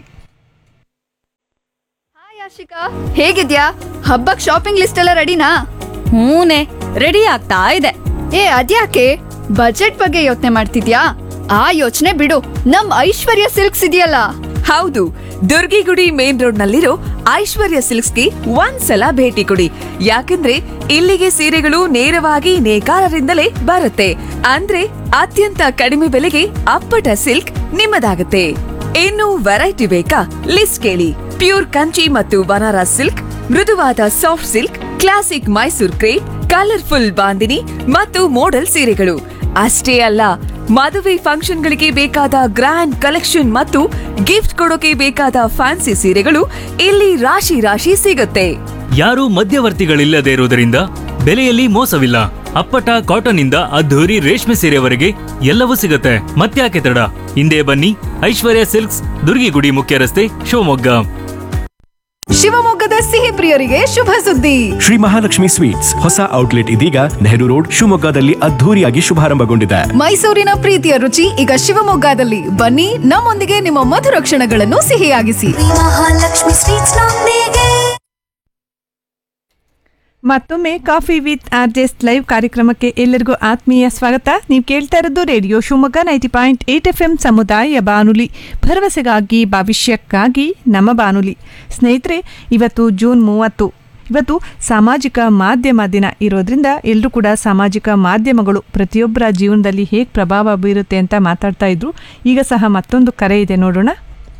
ಹೇಗಿದ್ಯಾ? ಹಬ್ಬಕ್ ಶಾಪಿಂಗ್ ಲಿಸ್ಟ್ ಎಲ್ಲ ರೆಡಿನಾ? ಹೂನೆ, ರೆಡಿ ಆಗ್ತಾ ಇದೆ. ಅದ್ಯಾಕೆ ಬಜೆಟ್ ಬಗ್ಗೆ ಯೋಚನೆ ಮಾಡ್ತಿದ್ಯಾ? ಆ ಯೋಚನೆ ಬಿಡು, ನಮ್ ಐಶ್ವರ್ಯ ಸಿಲ್ಕ್ಸ್ ಇದೆಯಲ್ಲ. ಹೌದು, ದುರ್ಗಿಗುಡಿ ಮೇನ್ ರೋಡ್ ನಲ್ಲಿರೋ ಐಶ್ವರ್ಯ ಸಿಲ್ಕ್ಸ್ಗೆ ಒಂದ್ಸಲ ಭೇಟಿ ಕೊಡಿ. ಯಾಕಂದ್ರೆ ಇಲ್ಲಿಗೆ ಸೀರೆಗಳು ನೇರವಾಗಿ ನೇಕಾರರಿಂದಲೇ ಬರುತ್ತೆ. ಅಂದ್ರೆ ಅತ್ಯಂತ ಕಡಿಮೆ ಬೆಲೆಗೆ ಅಪ್ಪಟ ಸಿಲ್ಕ್ ನಿಮ್ಮದಾಗುತ್ತೆ. ಇನ್ನು ವೆರೈಟಿ ಬೇಕಾ? ಲಿಸ್ಟ್ ಕೇಳಿ. ಪ್ಯೂರ್ ಕಂಚಿ ಮತ್ತು ಬನಾರಸ್ ಸಿಲ್ಕ್, ಮೃದುವಾದ soft silk, classic Mysore crepe, colourful bandhani ಮತ್ತು ಮೋಡಲ್ ಸೀರೆಗಳು ಅಷ್ಟೇ ಅಲ್ಲ, ಮದುವೆ ಫಂಕ್ಷನ್ಗಳಿಗೆ ಬೇಕಾದ ಗ್ರ್ಯಾಂಡ್ ಕಲೆಕ್ಷನ್ ಮತ್ತು ಗಿಫ್ಟ್ ಕೊಡೋಕೆ ಬೇಕಾದ ಫ್ಯಾನ್ಸಿ ಸೀರೆಗಳು ಇಲ್ಲಿ ರಾಶಿ ರಾಶಿ ಸಿಗುತ್ತೆ. ಯಾರೂ ಮಧ್ಯವರ್ತಿಗಳಿಲ್ಲದೆ ಇರುವುದರಿಂದ ಬೆಲೆಯಲ್ಲಿ ಮೋಸವಿಲ್ಲ. ಅಪ್ಪಟ ಕಾಟನ್ ಇಂದ ಅದ್ಧೂರಿ ರೇಷ್ಮೆ ಸೀರೆವರೆಗೆ ಎಲ್ಲವೂ ಸಿಗುತ್ತೆ. ಮತ್ತ್ಯಾಕೆ ತಡ, ಹಿಂದೆ ಬನ್ನಿ. ಐಶ್ವರ್ಯ ಸಿಲ್ಕ್ಸ್, ದುರ್ಗಿಗುಡಿ ಮುಖ್ಯ ರಸ್ತೆ, ಶಿವಮೊಗ್ಗ. ಶಿವಮೊಗ್ಗದ ಸಿಹಿ ಪ್ರಿಯರಿಗೆ ಶುಭ ಸುದ್ದಿ. ಶ್ರೀ ಮಹಾಲಕ್ಷ್ಮಿ ಸ್ವೀಟ್ಸ್ ಹೊಸ ಔಟ್ಲೆಟ್ ಇದೀಗ ನೆಹರು ರೋಡ್ ಶಿವಮೊಗ್ಗದಲ್ಲಿ ಅದ್ಧೂರಿಯಾಗಿ ಶುಭಾರಂಭಗೊಂಡಿದೆ. ಮೈಸೂರಿನ ಪ್ರೀತಿಯ ರುಚಿ ಈಗ ಶಿವಮೊಗ್ಗದಲ್ಲಿ. ಬನ್ನಿ, ನಮ್ಮೊಂದಿಗೆ ನಿಮ್ಮ ಮಧುರ ಕ್ಷಣಗಳನ್ನು ಸಿಹಿಯಾಗಿಸಿ. ಮಹಾಲಕ್ಷ್ಮಿ ಸ್ವೀಟ್ಸ್ ನೊಂದಿಗೆ. ಮತ್ತೊಮ್ಮೆ ಕಾಫಿ ವಿತ್ RJ ಲೈವ್ ಕಾರ್ಯಕ್ರಮಕ್ಕೆ ಎಲ್ಲರಿಗೂ ಆತ್ಮೀಯ ಸ್ವಾಗತ. ನೀವು ಕೇಳ್ತಾ ಇರೋದು ರೇಡಿಯೋ ಶಿವಮೊಗ್ಗ 90.8 FM ಸಮುದಾಯ ಬಾನುಲಿ, ಭರವಸೆಗಾಗಿ ಭವಿಷ್ಯಕ್ಕಾಗಿ ನಮ್ಮ ಬಾನುಲಿ. ಸ್ನೇಹಿತರೆ, ಇವತ್ತು ಜೂನ್ 30. ಇವತ್ತು ಸಾಮಾಜಿಕ ಮಾಧ್ಯಮ ದಿನ ಇರೋದ್ರಿಂದ ಎಲ್ಲರೂ ಕೂಡ ಸಾಮಾಜಿಕ ಮಾಧ್ಯಮಗಳು ಪ್ರತಿಯೊಬ್ಬರ ಜೀವನದಲ್ಲಿ ಹೇಗೆ ಪ್ರಭಾವ ಬೀರುತ್ತೆ ಅಂತ ಮಾತಾಡ್ತಾ ಇದ್ರು. ಈಗ ಸಹ ಮತ್ತೊಂದು ಕರೆ ಇದೆ, ನೋಡೋಣ.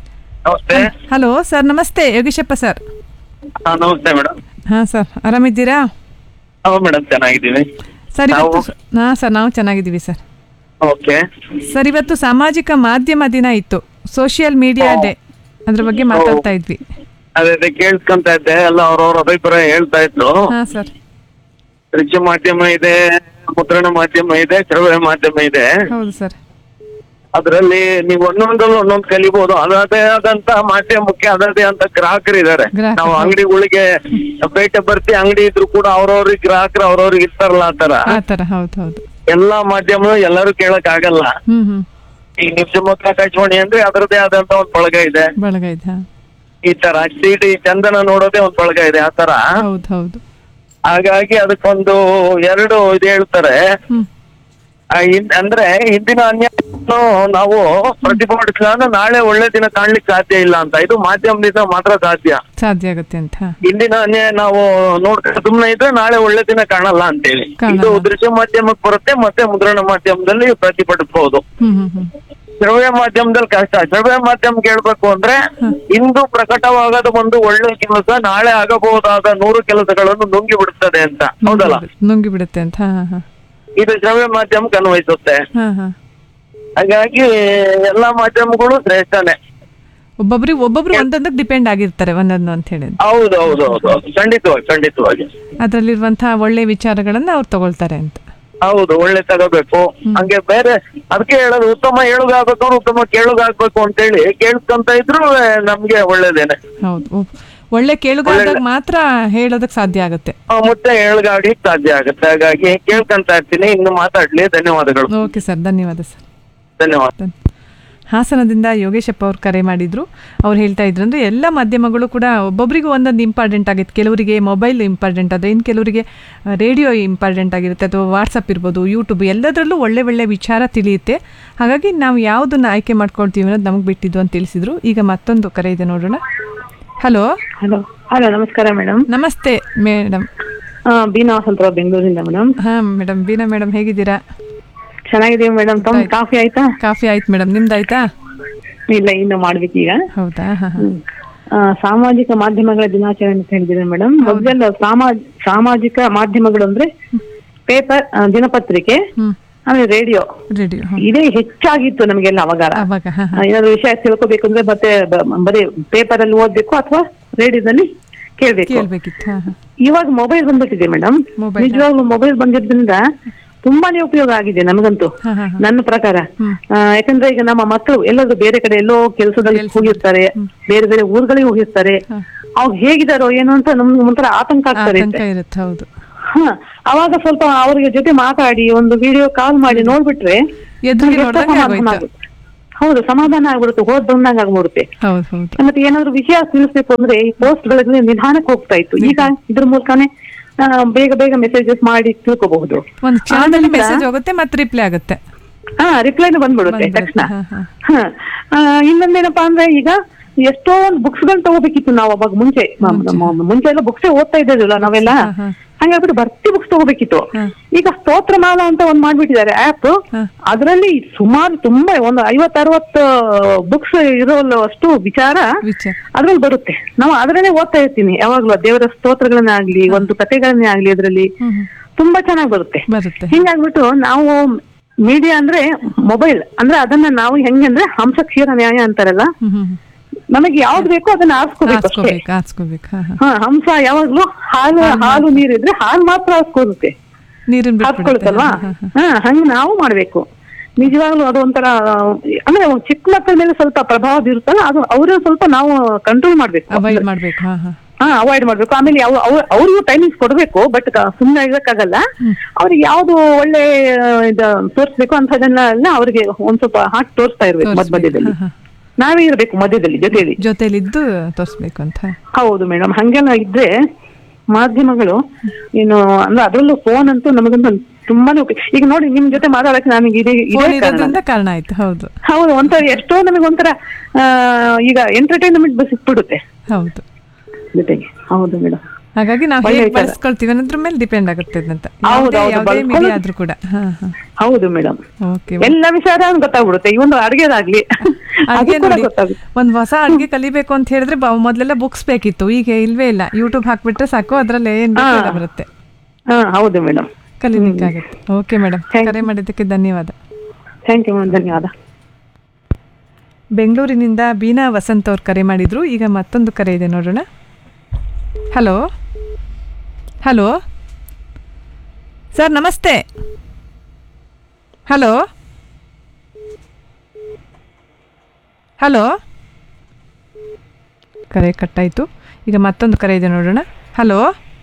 ಹಲೋ ಸರ್, ನಮಸ್ತೆ. ಯೋಗೇಶಪ್ಪ ಸರ್. ನಮಸ್ತೆ ಮೇಡಮ್. ಹಾ ಸರ್, ಆರಾಮಿದ್ದೀರಾ? ಮೇಡಮ್, ಚೆನ್ನಾಗಿದ್ದೀವಿ ಸರ್. ಸರ್, ನಾವು ಚೆನ್ನಾಗಿದ್ದೀವಿ ಸರ್. ಓಕೆ ಸರ್, ಇವತ್ತು ಸಾಮಾಜಿಕ ಮಾಧ್ಯಮ ದಿನ ಇತ್ತು, ಸೋಷಿಯಲ್ ಮೀಡಿಯಾ ಡೇ. ಅದ್ರ ಬಗ್ಗೆ ಮಾತಾಡ್ತಾ ಇದ್ವಿ. ಅದೇ ಕೇಳ್ಕೊಂತ ಇದ್ದೆ, ಎಲ್ಲ ಅವ್ರವ್ರ ಅಭಿಪ್ರಾಯ ಹೇಳ್ತಾ ಇದ್ರು. ಹಾ ಸರ್. ದೃಶ್ಯ ಮಾಧ್ಯಮ ಇದೆ, ಮುದ್ರಣ ಮಾಧ್ಯಮ ಇದೆ, ಶ್ರವ್ಯ ಮಾಧ್ಯಮ ಇದೆ. ಹೌದು ಸರ್. ಅದ್ರಲ್ಲಿ ನೀವು ಒಂದೊಂದು ಕಲಿಬಹುದು. ಅದರದೇ ಆದಂತ ಮಾಧ್ಯಮಕ್ಕೆ ಅದರದೇ ಅಂತ ಗ್ರಾಹಕರಿದ್ದಾರೆ. ನಾವು ಅಂಗಡಿಗಳಿಗೆ ಬೇಟೆ ಬರ್ತಿ, ಅಂಗಡಿ ಇದ್ರು ಕೂಡ ಅವ್ರವ್ರಿಗೆ ಗ್ರಾಹಕರು ಅವ್ರವ್ರಿಗೆ ಇರ್ತಾರಲ್ಲ ಆ ತರ. ಎಲ್ಲಾ ಮಾಧ್ಯಮ ಎಲ್ಲರೂ ಕೇಳಕ್ ಆಗಲ್ಲ. ಈಗ ನಿಮ್ ಶಿವಮೊಗ್ಗ ಆಕಾಶವಾಣಿ ಅಂದ್ರೆ ಅದರದೇ ಆದಂತ ಒಂದ್ ಬಳಗ ಇದೆ. ಈ ತರ ಸಿಟಿ ಚಂದನ ನೋಡೋದೇ ಒಂದ್ ಬಳಗ ಇದೆ, ಆ ತರ. ಹಾಗಾಗಿ ಅದಕ್ಕೊಂದು ಎರಡು ಇದು ಹೇಳ್ತಾರೆ. ಅಂದ್ರೆ ಹಿಂದಿನ ಅನ್ಯಾಯವನ್ನು ನಾವು ಪ್ರತಿಭಟಿಸಿದಾಗ ನಾಳೆ ಒಳ್ಳೆ ದಿನ ಕಾಣ್ಲಿಕ್ಕೆ ಸಾಧ್ಯ ಇಲ್ಲ ಅಂತ. ಇದು ಮಾಧ್ಯಮದಿಂದ ಮಾತ್ರ ಸಾಧ್ಯ ಆಗುತ್ತೆ ಅಂತ. ಹಿಂದಿನ ಅನ್ಯಾಯ ನಾವು ನೋಡ್ಕೊಂಡು ಸುಮ್ನೆ ಇದ್ರೆ ನಾಳೆ ಒಳ್ಳೆ ದಿನ ಕಾಣಲ್ಲ ಅಂತೇಳಿ. ಇದು ದೃಶ್ಯ ಮಾಧ್ಯಮಕ್ಕೆ ಬರುತ್ತೆ, ಮತ್ತೆ ಮುದ್ರಣ ಮಾಧ್ಯಮದಲ್ಲಿ ಪ್ರತಿಭಟಿಸಬಹುದು. ಶ್ರವ್ಯ ಮಾಧ್ಯಮದಲ್ಲಿ ಕಷ್ಟ. ಶ್ರವ್ಯ ಮಾಧ್ಯಮ ಕೇಳ್ಬೇಕು ಅಂದ್ರೆ ಇಂದು ಪ್ರಕಟವಾಗದ ಒಂದು ಒಳ್ಳೆ ಕೆಲಸ ನಾಳೆ ಆಗಬಹುದಾದ 100 ಕೆಲಸಗಳನ್ನು ನುಂಗಿ ಬಿಡುತ್ತದೆ ಅಂತ. ಹೌದಲ್ಲ? ನುಂಗಿ ಬಿಡುತ್ತೆ ಅಂತ. ಇದು ಶ್ರವ್ಯ ಮಾಧ್ಯಮಕ್ಕೆ ಅನ್ವಯಿಸುತ್ತೆ. ಹಾಗಾಗಿ ಎಲ್ಲಾ ಮಾಧ್ಯಮಗಳು ಶ್ರೇಷ್ಠನೇ. ಒಬ್ಬೊಬ್ರು ಒಂದೊಂದಕ್ಕೆ ಡಿಪೆಂಡ್ ಆಗಿರ್ತಾರೆ, ಒಂದೊಂದು ಅಂತ ಹೇಳಿ. ಹೌದು, ಖಂಡಿತವಾಗಿ ಅದ್ರಲ್ಲಿರುವಂತಹ ಒಳ್ಳೆ ವಿಚಾರಗಳನ್ನ ಅವ್ರು ತಗೊಳ್ತಾರೆ ಅಂತ. ಹೌದು, ಒಳ್ಳೆ ತಗೋಬೇಕು. ಹಂಗೆ ಬೇರೆ ಅದಕ್ಕೆ ಹೇಳೋದು, ಉತ್ತಮ ಏಳುಗಾಗ್ಬೇಕು ಅವ್ರು ಉತ್ತಮ ಕೇಳುಗಾಗ್ಬೇಕು ಅಂತೇಳಿ ಕೇಳ್ಕೊಂತ ಇದ್ರು ನಮ್ಗೆ ಒಳ್ಳೇದೇನೆ. ಹೌದು, ಒಳ್ಳೆ ಕೇಳುಗಾದಾಗ ಮಾತ್ರ ಹೇಳೋದಕ್ ಸಾಧ್ಯ ಆಗುತ್ತೆ, ಮತ್ತೆ ಏಳುಗಾಡ್ಲಿಕ್ಕೆ ಸಾಧ್ಯ ಆಗುತ್ತೆ. ಹಾಗಾಗಿ ಕೇಳ್ಕೊಂತ ಇರ್ತೀನಿ. ಇನ್ನು ಮಾತಾಡ್ಲಿ. ಧನ್ಯವಾದಗಳು. ಓಕೆ ಸರ್, ಧನ್ಯವಾದ ಸರ್. ಧನ್ಯವಾದ. ಹಾಸನದಿಂದ ಯೋಗೇಶಪ್ಪ ಅವ್ರು ಕರೆ ಮಾಡಿದ್ರು. ಅವ್ರು ಹೇಳ್ತಾ ಇದ್ರು ಅಂದರೆ ಎಲ್ಲ ಮಾಧ್ಯಮಗಳು ಕೂಡ ಒಬ್ಬೊಬ್ಬರಿಗೂ ಒಂದೊಂದು ಇಂಪಾರ್ಟೆಂಟ್ ಆಗಿತ್ತು. ಕೆಲವರಿಗೆ ಮೊಬೈಲ್ ಇಂಪಾರ್ಟೆಂಟ್ ಆದರೆ ಇನ್ನು ಕೆಲವರಿಗೆ ರೇಡಿಯೋ ಇಂಪಾರ್ಟೆಂಟ್ ಆಗಿರುತ್ತೆ, ಅಥವಾ ವಾಟ್ಸಪ್ ಇರ್ಬೋದು, ಯೂಟ್ಯೂಬ್, ಎಲ್ಲದರಲ್ಲೂ ಒಳ್ಳೆ ಒಳ್ಳೆ ವಿಚಾರ ತಿಳಿಯುತ್ತೆ. ಹಾಗಾಗಿ ನಾವು ಯಾವುದನ್ನು ಆಯ್ಕೆ ಮಾಡ್ಕೊಳ್ತೀವಿ ಅನ್ನೋದು ನಮಗೆ ಬಿಟ್ಟಿದ್ದು ಅಂತ ತಿಳಿಸಿದ್ರು. ಈಗ ಮತ್ತೊಂದು ಕರೆ ಇದೆ, ನೋಡೋಣ. ಹಲೋ ಹಲೋ ಹಲೋ ನಮಸ್ಕಾರ ಮೇಡಮ್. ನಮಸ್ತೆ ಮೇಡಮ್. ಬೀನಾ ವಸಂತರಾವ್ ಬೆಂಗಳೂರಿಂದ ಮೇಡಮ್. ಮೇಡಮ್ ಬೀನಾ ಮೇಡಮ್ ಹೇಗಿದ್ದೀರಾ? ಚೆನ್ನಾಗಿದೀವಿ ಮೇಡಮ್. ತಮ್ಮ ಕಾಫಿ ಆಯ್ತಾ? ಕಾಫಿ ಆಯ್ತು ಮೇಡಮ್, ನಿಮ್ದಾಯ್ತಾ? ಇಲ್ಲ, ಇನ್ನು ಮಾಡ್ಬೇಕೀಗ. ಹೌದಾ? ಸಾಮಾಜಿಕ ಮಾಧ್ಯಮಗಳ ದಿನಾಚರಣೆ ಅಂತ ಹೇಳಿದ್ರೆ ಮೇಡಮ್, ಮೊದಲೆಲ್ಲ ಸಾಮಾಜಿಕ ಮಾಧ್ಯಮಗಳು ಅಂದ್ರೆ ಪೇಪರ್, ದಿನಪತ್ರಿಕೆ, ಆಮೇಲೆ ರೇಡಿಯೋ ಇದೇ ಹೆಚ್ಚಾಗಿತ್ತು ನಮಗೆಲ್ಲ ಅವಾಗ. ಏನಾದ್ರು ವಿಷಯ ತಿಳ್ಕೊಬೇಕಂದ್ರೆ ಮತ್ತೆ ಬರೀ ಪೇಪರ್ ಅಲ್ಲಿ ಓದ್ಬೇಕು ಅಥವಾ ರೇಡಿಯೋದಲ್ಲಿ ಕೇಳ್ಬೇಕಿತ್ತು. ಇವಾಗ ಮೊಬೈಲ್ ಬಂದ್ಬಿಟ್ಟಿದೆ ಮೇಡಮ್. ನಿಜವಾಗ್ಲೂ ಮೊಬೈಲ್ ಬಂದಿದ್ರಿಂದ ತುಂಬಾನೇ ಉಪಯೋಗ ಆಗಿದೆ ನಮಗಂತೂ, ನನ್ನ ಪ್ರಕಾರ. ಯಾಕಂದ್ರೆ ಈಗ ನಮ್ಮ ಮಕ್ಕಳು ಎಲ್ಲರೂ ಬೇರೆ ಕಡೆ ಎಲ್ಲೋ ಕೆಲಸದಲ್ಲಿ ಹೋಗಿರ್ತಾರೆ, ಬೇರೆ ಬೇರೆ ಊರುಗಳಿಗೆ ಹೋಗಿರ್ತಾರೆ. ಅವ್ರು ಹೇಗಿದಾರೋ ಏನೋ ಅಂತ ನಮ್ಗೆ ಒಂಥರ ಆತಂಕ ಆಗ್ತಾರೆ. ಅವಾಗ ಸ್ವಲ್ಪ ಅವ್ರಿಗೆ ಜೊತೆ ಮಾತಾಡಿ ಒಂದು ವಿಡಿಯೋ ಕಾಲ್ ಮಾಡಿ ನೋಡ್ಬಿಟ್ರೆ ಹೌದು, ಸಮಾಧಾನ ಆಗ್ಬಿಡುತ್ತೆ, ಹೋದ್ ಬಂದಂಗ ಆಗ್ಬಿಡುತ್ತೆ. ಮತ್ತೆ ಏನಾದ್ರು ವಿಷಯ ತಿಳಿಸ್ಬೇಕು ಅಂದ್ರೆ ಈ ಪೋಸ್ಟ್ ಗಳಿಗೆ ನಿಧಾನಕ್ಕೆ ಹೋಗ್ತಾ ಇತ್ತು. ಈಗ ಇದ್ರ ಮೂಲಕನೇ ಬೇಗ ಬೇಗ ಮೆಸೇಜಸ್ ಮಾಡಿ ತಿಳ್ಕೋಬಹುದು. ಮೆಸೇಜ್ ಹೋಗುತ್ತೆ ಮತ್ತೆ ರಿಪ್ಲೈ ಆಗುತ್ತೆ. ರಿಪ್ಲೈನು ಬಂದ್ಬಿಡುತ್ತೆ ತಕ್ಷಣ. ಇನ್ನೊಂದೇನಪ್ಪಾ ಅಂದ್ರೆ ಈಗ ಎಷ್ಟೊಂದು ಬುಕ್ಸ್ ಗಳು ತಗೋಬೇಕಿತ್ತು ನಾವು ಅವಾಗ. ಮುಂಚೆ ಎಲ್ಲ ಬುಕ್ಸೇ ಓದ್ತಾ ಇದ್ದಿಲ್ಲ ನಾವೆಲ್ಲ. ಹಂಗಾಗ್ಬಿಟ್ಟು ಭರ್ತಿ ಬುಕ್ಸ್ ತಗೋಬೇಕಿತ್ತು. ಈಗ ಸ್ತೋತ್ರಮಾಲ ಅಂತ ಒಂದ್ ಮಾಡ್ಬಿಟ್ಟಿದ್ದಾರೆ ಆಪ್. ಅದರಲ್ಲಿ ಸುಮಾರು ತುಂಬಾ ಒಂದು 50-60 ಬುಕ್ಸ್ ಇರೋಷ್ಟು ವಿಚಾರ ಅದ್ರಲ್ಲಿ ಬರುತ್ತೆ. ನಾವು ಅದರಲ್ಲೇ ಓದ್ತಾ ಇರ್ತೀನಿ ಯಾವಾಗ್ಲೂ. ದೇವರ ಸ್ತೋತ್ರಗಳನ್ನೇ ಆಗ್ಲಿ, ಒಂದು ಕಥೆಗಳನ್ನೇ ಆಗ್ಲಿ, ಅದ್ರಲ್ಲಿ ತುಂಬಾ ಚೆನ್ನಾಗಿ ಬರುತ್ತೆ. ಹಿಂಗಾಗ್ಬಿಟ್ಟು ನಾವು ಮೀಡಿಯಾ ಅಂದ್ರೆ ಮೊಬೈಲ್ ಅಂದ್ರೆ ಅದನ್ನ ನಾವು ಹೆಂಗಂದ್ರೆ ಹಂಸ ಕ್ಷೀರ ನ್ಯಾಯ ಅಂತಾರಲ್ಲ, ನಮಗೆ ಯಾವ್ದು ಬೇಕೋ ಅದನ್ನ ಆರಿಸ್ಕೋಬೇಕು. ಹಂಸ ಯಾವಾಗ್ಲೂ ಹಾಲು ನೀರಿದ್ರೆ ಹಾಲು ಮಾತ್ರ ಹಾಸ್ಕೊಳುತ್ತಲ್ವಾ, ಹಂಗ ನಾವು ಮಾಡ್ಬೇಕು. ನಿಜವಾಗ್ಲೂ ಅದು ಒಂಥರ ಅಂದ್ರೆ ಚಿಕ್ಕ ಮಕ್ಕಳ ಮೇಲೆ ಸ್ವಲ್ಪ ಪ್ರಭಾವ ಬೀರುತ್ತಲ್ಲ, ಅದು ಅವ್ರ ಸ್ವಲ್ಪ ನಾವು ಕಂಟ್ರೋಲ್ ಮಾಡ್ಬೇಕು, ಅವಾಯ್ಡ್ ಮಾಡ್ಬೇಕು. ಆಮೇಲೆ ಅವ್ರಿಗೂ ಟೈಮಿಂಗ್ಸ್ ಕೊಡ್ಬೇಕು. ಬಟ್ ಸುಮ್ಮನೆ ಇರಕ್ಕಾಗಲ್ಲ. ಅವ್ರಿಗೆ ಯಾವ್ದು ಒಳ್ಳೆ ತೋರಿಸ್ಬೇಕು ಅಂತದನ್ನೆಲ್ಲ ಅವ್ರಿಗೆ ಒಂದ್ ಸ್ವಲ್ಪ ಹಾಕಿ ತೋರಿಸ್ತಾ ಇರ್ಬೇಕು. ಮಧ್ಯದಲ್ಲಿ ನಾವೇ ಇರ್ಬೇಕು, ಮಧ್ಯದಲ್ಲಿ ಜೊತೆಲಿ ಇದ್ದು ತೋರಿಸ್ಬೇಕು ಅಂತ. ಹೌದು ಮೇಡಮ್, ಹಂಗೆಲ್ಲ ಇದ್ರೆ ಮಾಧ್ಯಮಗಳು ಏನು ಅಂದ್ರೆ ಅದ್ರಲ್ಲೂ ಫೋನ್ ಅಂತೂ ನಮಗಂತೂ ತುಂಬಾನೇ ಈಗ ನೋಡಿ ನಿಮ್ ಜೊತೆ ಮಾತಾಡಕ್ಕೆ ನನಗೆ ಇದೇ ಕಾರಣ ಆಯ್ತು. ಹೌದು, ಒಂಥರ ಎಷ್ಟೋ ನಮಗೊಂಥರ ಈಗ ಎಂಟರ್ಟೈನ್ಮೆಂಟ್ ಸಿಕ್ಬಿಡುತ್ತೆ. ಹೌದು ಜೊತೆಗೆ. ಹೌದು ಮೇಡಮ್, ಹಾಗಾಗಿ ನಾವು ಹೇಗೆ ಬಳಸ್ಕೊಳ್ತೀವಿ ಅನ್ನೋದ್ರ ಮೇಲೆ ಡಿಪೆಂಡ್ ಆಗುತ್ತೆ ಅಂತ. ಆದ್ರೂ ಕೂಡ ಹೌದು ಮೇಡಮ್, ಎಲ್ಲ ವಿಷಯ ಗೊತ್ತಾಗ್ಬಿಡುತ್ತೆ. ಈ ಒಂದು ಅಡ್ಗೆದಾಗ್ಲಿ ಒಂದ್ ಹೊಸ ಅಡ್ಗೆ ಕಲಿಬೇಕು ಅಂತ ಹೇಳಿದ್ರೆ ಮೊದ್ಲೆಲ್ಲ ಬುಕ್ಸ್ ಬೇಕಿತ್ತು, ಈಗ ಇಲ್ವೇ ಇಲ್ಲ. ಯೂಟ್ಯೂಬ್ ಹಾಕ್ಬಿಟ್ರೆ ಸಾಕು, ಅದ್ರಲ್ಲಿ ಏನ್ ಬರುತ್ತೆ. ಹೌದು ಮೇಡಮ್, ಕಲಿಬೇಕಾಗುತ್ತೆ. ಓಕೆ ಮೇಡಮ್, ಕರೆ ಮಾಡಿದ್ದಕ್ಕೆ ಧನ್ಯವಾದ. ಥ್ಯಾಂಕ್ ಯು ಮೇಡಮ್, ಧನ್ಯವಾದ. ಬೆಂಗಳೂರಿನಿಂದ ಬೀನಾ ವಸಂತ್ ಅವ್ರು ಕರೆ ಮಾಡಿದ್ರು. ಈಗ ಮತ್ತೊಂದು ಕರೆ ಇದೆ, ನೋಡೋಣ. ಹಲೋ ಹಲೋ ಸರ್, ನಮಸ್ತೆ. ಹಲೋ ಹಲೋ ಕರೆ ಕಟ್ಟಾಯಿತು. ಈಗ ಮತ್ತೊಂದು ಕರೆ ಇದೆ, ನೋಡೋಣ. ಹಲೋ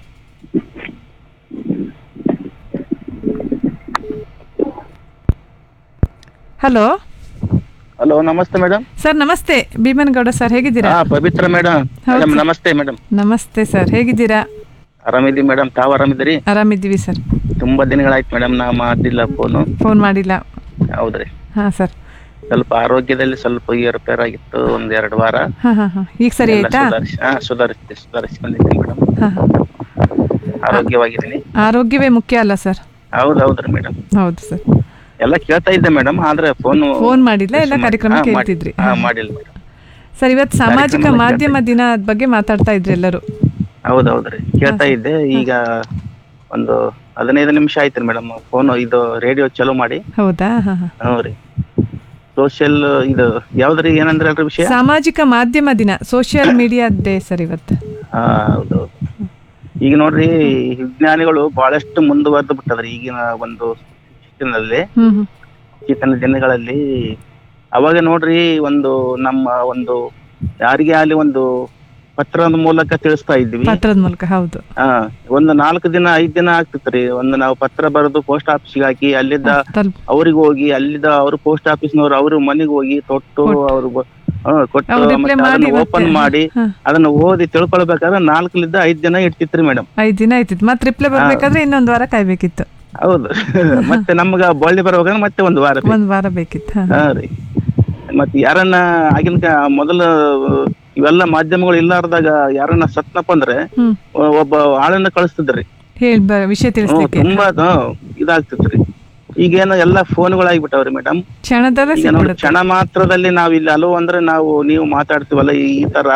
ಹಲೋ ಹಲೋ, ನಮಸ್ತೆ ಮೇಡಮ್. ಸರ್ ನಮಸ್ತೆ, ಭೀಮನಗೌಡ ಸರ್, ಹೇಗಿದ್ದೀರಾ? ಪವಿತ್ರ ಮೇಡಮ್. ನಮಸ್ತೆ ಮೇಡಮ್. ನಮಸ್ತೆ ಸರ್, ಹೇಗಿದ್ದೀರಾ? ಆರಾಮಿದ್ದೀವಿ ಮೇಡಮ್, ತಾವು ಆರಾಮಿದ್ದೀರಿ? ಆರಾಮಿದ್ದೀವಿ ಸರ್. ತುಂಬಾ ದಿನಗಳಾಯ್ತು ಮೇಡಮ್, ನಾ ಮಾಡಿಲ್ಲ ಫೋನ್ ಮಾಡಿಲ್ಲ. ಹೌದ್ರಿ. ಹಾ ಸರ್, ಸ್ವಲ್ಪ ಆರೋಗ್ಯದಲ್ಲಿ ಸ್ವಲ್ಪ ಏರುಪೇರ್ ಆಗಿತ್ತು, 1-2 ವಾರ. ಈಗ ಸರಿ ಆಯ್ತಾ? ಸುಧಾರಿಸ್ಕೊಂಡಿದ್ದೀನಿ ಮೇಡಮ್, ಆರೋಗ್ಯವಾಗಿದ್ದೀನಿ. ಆರೋಗ್ಯವೇ ಮುಖ್ಯ ಅಲ್ಲ ಸರ್? ಹೌದೌದ್ರಿ ಮೇಡಮ್. ಹೌದು ಸರ್, ಎಲ್ಲ ಕೇಳ್ತಾ ಇದ್ದೆ ಮೇಡಮ್, ಆದ್ರೆ ಫೋನ್ ಮಾಡಿಲ್ಲ, ಎಲ್ಲ ಕಾರ್ಯಕ್ರಮ ಕೇಳ್ತಿದ್ರಿ. ಮಾಡಿಲ್ಲ ಸರ್. ಇವತ್ತು ಸಾಮಾಜಿಕ ಮಾಧ್ಯಮ ದಿನ ಬಗ್ಗೆ ಮಾತಾಡ್ತಾ ಇದ್ರಿ ಎಲ್ಲರೂ. ಹೌದೌದ್ರಿ, ಕೇಳ್ತಾ ಇದ್ದೆ. ಈಗ ಒಂದು 15 ನಿಮಿಷ ಆಯ್ತು ಮೇಡಮ್ ಫೋನ್ ಇದು ರೇಡಿಯೋ ಚಾಲೂ ಮಾಡಿ. ಹೌದಾ? ಹೌದ್ರಿ. ಸೋಷಿಯಲ್ ಇದು ಯಾವ್ದ್ರಿ, ಏನಂದ್ರೆ ಅದ್ರ ವಿಷಯ? ಸಾಮಾಜಿಕ ಮಾಧ್ಯಮ ದಿನ, ಸೋಷಿಯಲ್ ಮೀಡಿಯಾ ಡೇ ಸರ್ ಇವತ್ತು. ಹೌದೌದು. ಈಗ ನೋಡ್ರಿ, ವಿಜ್ಞಾನಿಗಳು ಬಹಳಷ್ಟು ಮುಂದುವರೆದು ಬಿಟ್ಟದ್ರಿ ಈಗಿನ ಒಂದು ಇತ್ತೀಚಿನ ದಿನಗಳಲ್ಲಿ. ಅವಾಗ ನೋಡ್ರಿ, ಒಂದು ನಮ್ಮ ಒಂದು ಯಾರಿಗೆ ಅಲ್ಲಿ ಒಂದು ಪತ್ರದ ಮೂಲಕ ತಿಳಿಸ್ತಾ ಇದ್ವಿ. ಪತ್ರದ ಮೂಲಕ, ಹೌದು. ಒಂದು 4 ದಿನ 5 ದಿನ ಆಗ್ತಿತ್ರಿ. ಒಂದು ನಾವು ಪತ್ರ ಬರೆದು ಪೋಸ್ಟ್ ಆಫೀಸ್ಗೆ ಹಾಕಿ ಅಲ್ಲಿದ್ದ ಅವ್ರಿಗೆ ಹೋಗಿ, ಅಲ್ಲಿದ್ದ ಅವ್ರು ಪೋಸ್ಟ್ ಆಫೀಸ್ನವ್ರು ಅವ್ರ ಮನೆಗೆ ಹೋಗಿ ಕೊಟ್ಟು ಅವ್ರು ಕೊಟ್ಟು ಅದನ್ನ ಓಪನ್ ಮಾಡಿ ಅದನ್ನ ಓದಿ ತಿಳ್ಕೊಳ್ಬೇಕಾದ್ರೆ 4 ದಿನ ಇಡ್ತಿತ್ರಿ ಮೇಡಮ್. 5 ದಿನ ಆಯ್ತಿತ್ತು. ಮತ್ತೆ ರಿಪ್ಲೈ ಬರ್ಬೇಕಾದ್ರೆ ಇನ್ನೊಂದು ವಾರ ಕಾಯ್ಬೇಕಿತ್ತು. ಹೌದು. ಮತ್ತೆ ನಮ್ಗ ಬಳ್ಳಿ ಬರ್ಬೇಕಾದ್ರೆ ಮತ್ತೆ ಒಂದು ವಾರ ಬೇಕಿತ್ತು. ರೀ. ಮತ್ತೆ ಯಾರನ್ನ ಆಗಿನ ಮೊದಲು ಇವೆಲ್ಲ ಮಾಧ್ಯಮಗಳು ಇಲ್ಲಾರ್ದಾಗ ಯಾರನ್ನ ಸತ್ನಪ್ಪ ಅಂದ್ರೆ ಒಬ್ಬ ಆಳನ್ನ ಕಳಿಸ್ತಿದ್ರಿ, ವಿಷಯ ತಿಳಿಸ್ಲಿಕ್ಕೆ. ತುಂಬಾ ಇದಾಗ್ತಿತ್ರಿ. ಈಗೇನು ಎಲ್ಲಾ ಫೋನ್ಗಳಾಗ್ಬಿಟ್ಟವ್ರಿ ಮೇಡಮ್. ಕ್ಷಣ ಮಾತ್ರದಲ್ಲಿ ನಾವ್ ಇಲ್ಲಿ ಅಲೋ ಅಂದ್ರೆ ನೀವು ಮಾತಾಡ್ತೀವಲ್ಲ, ಈ ತರ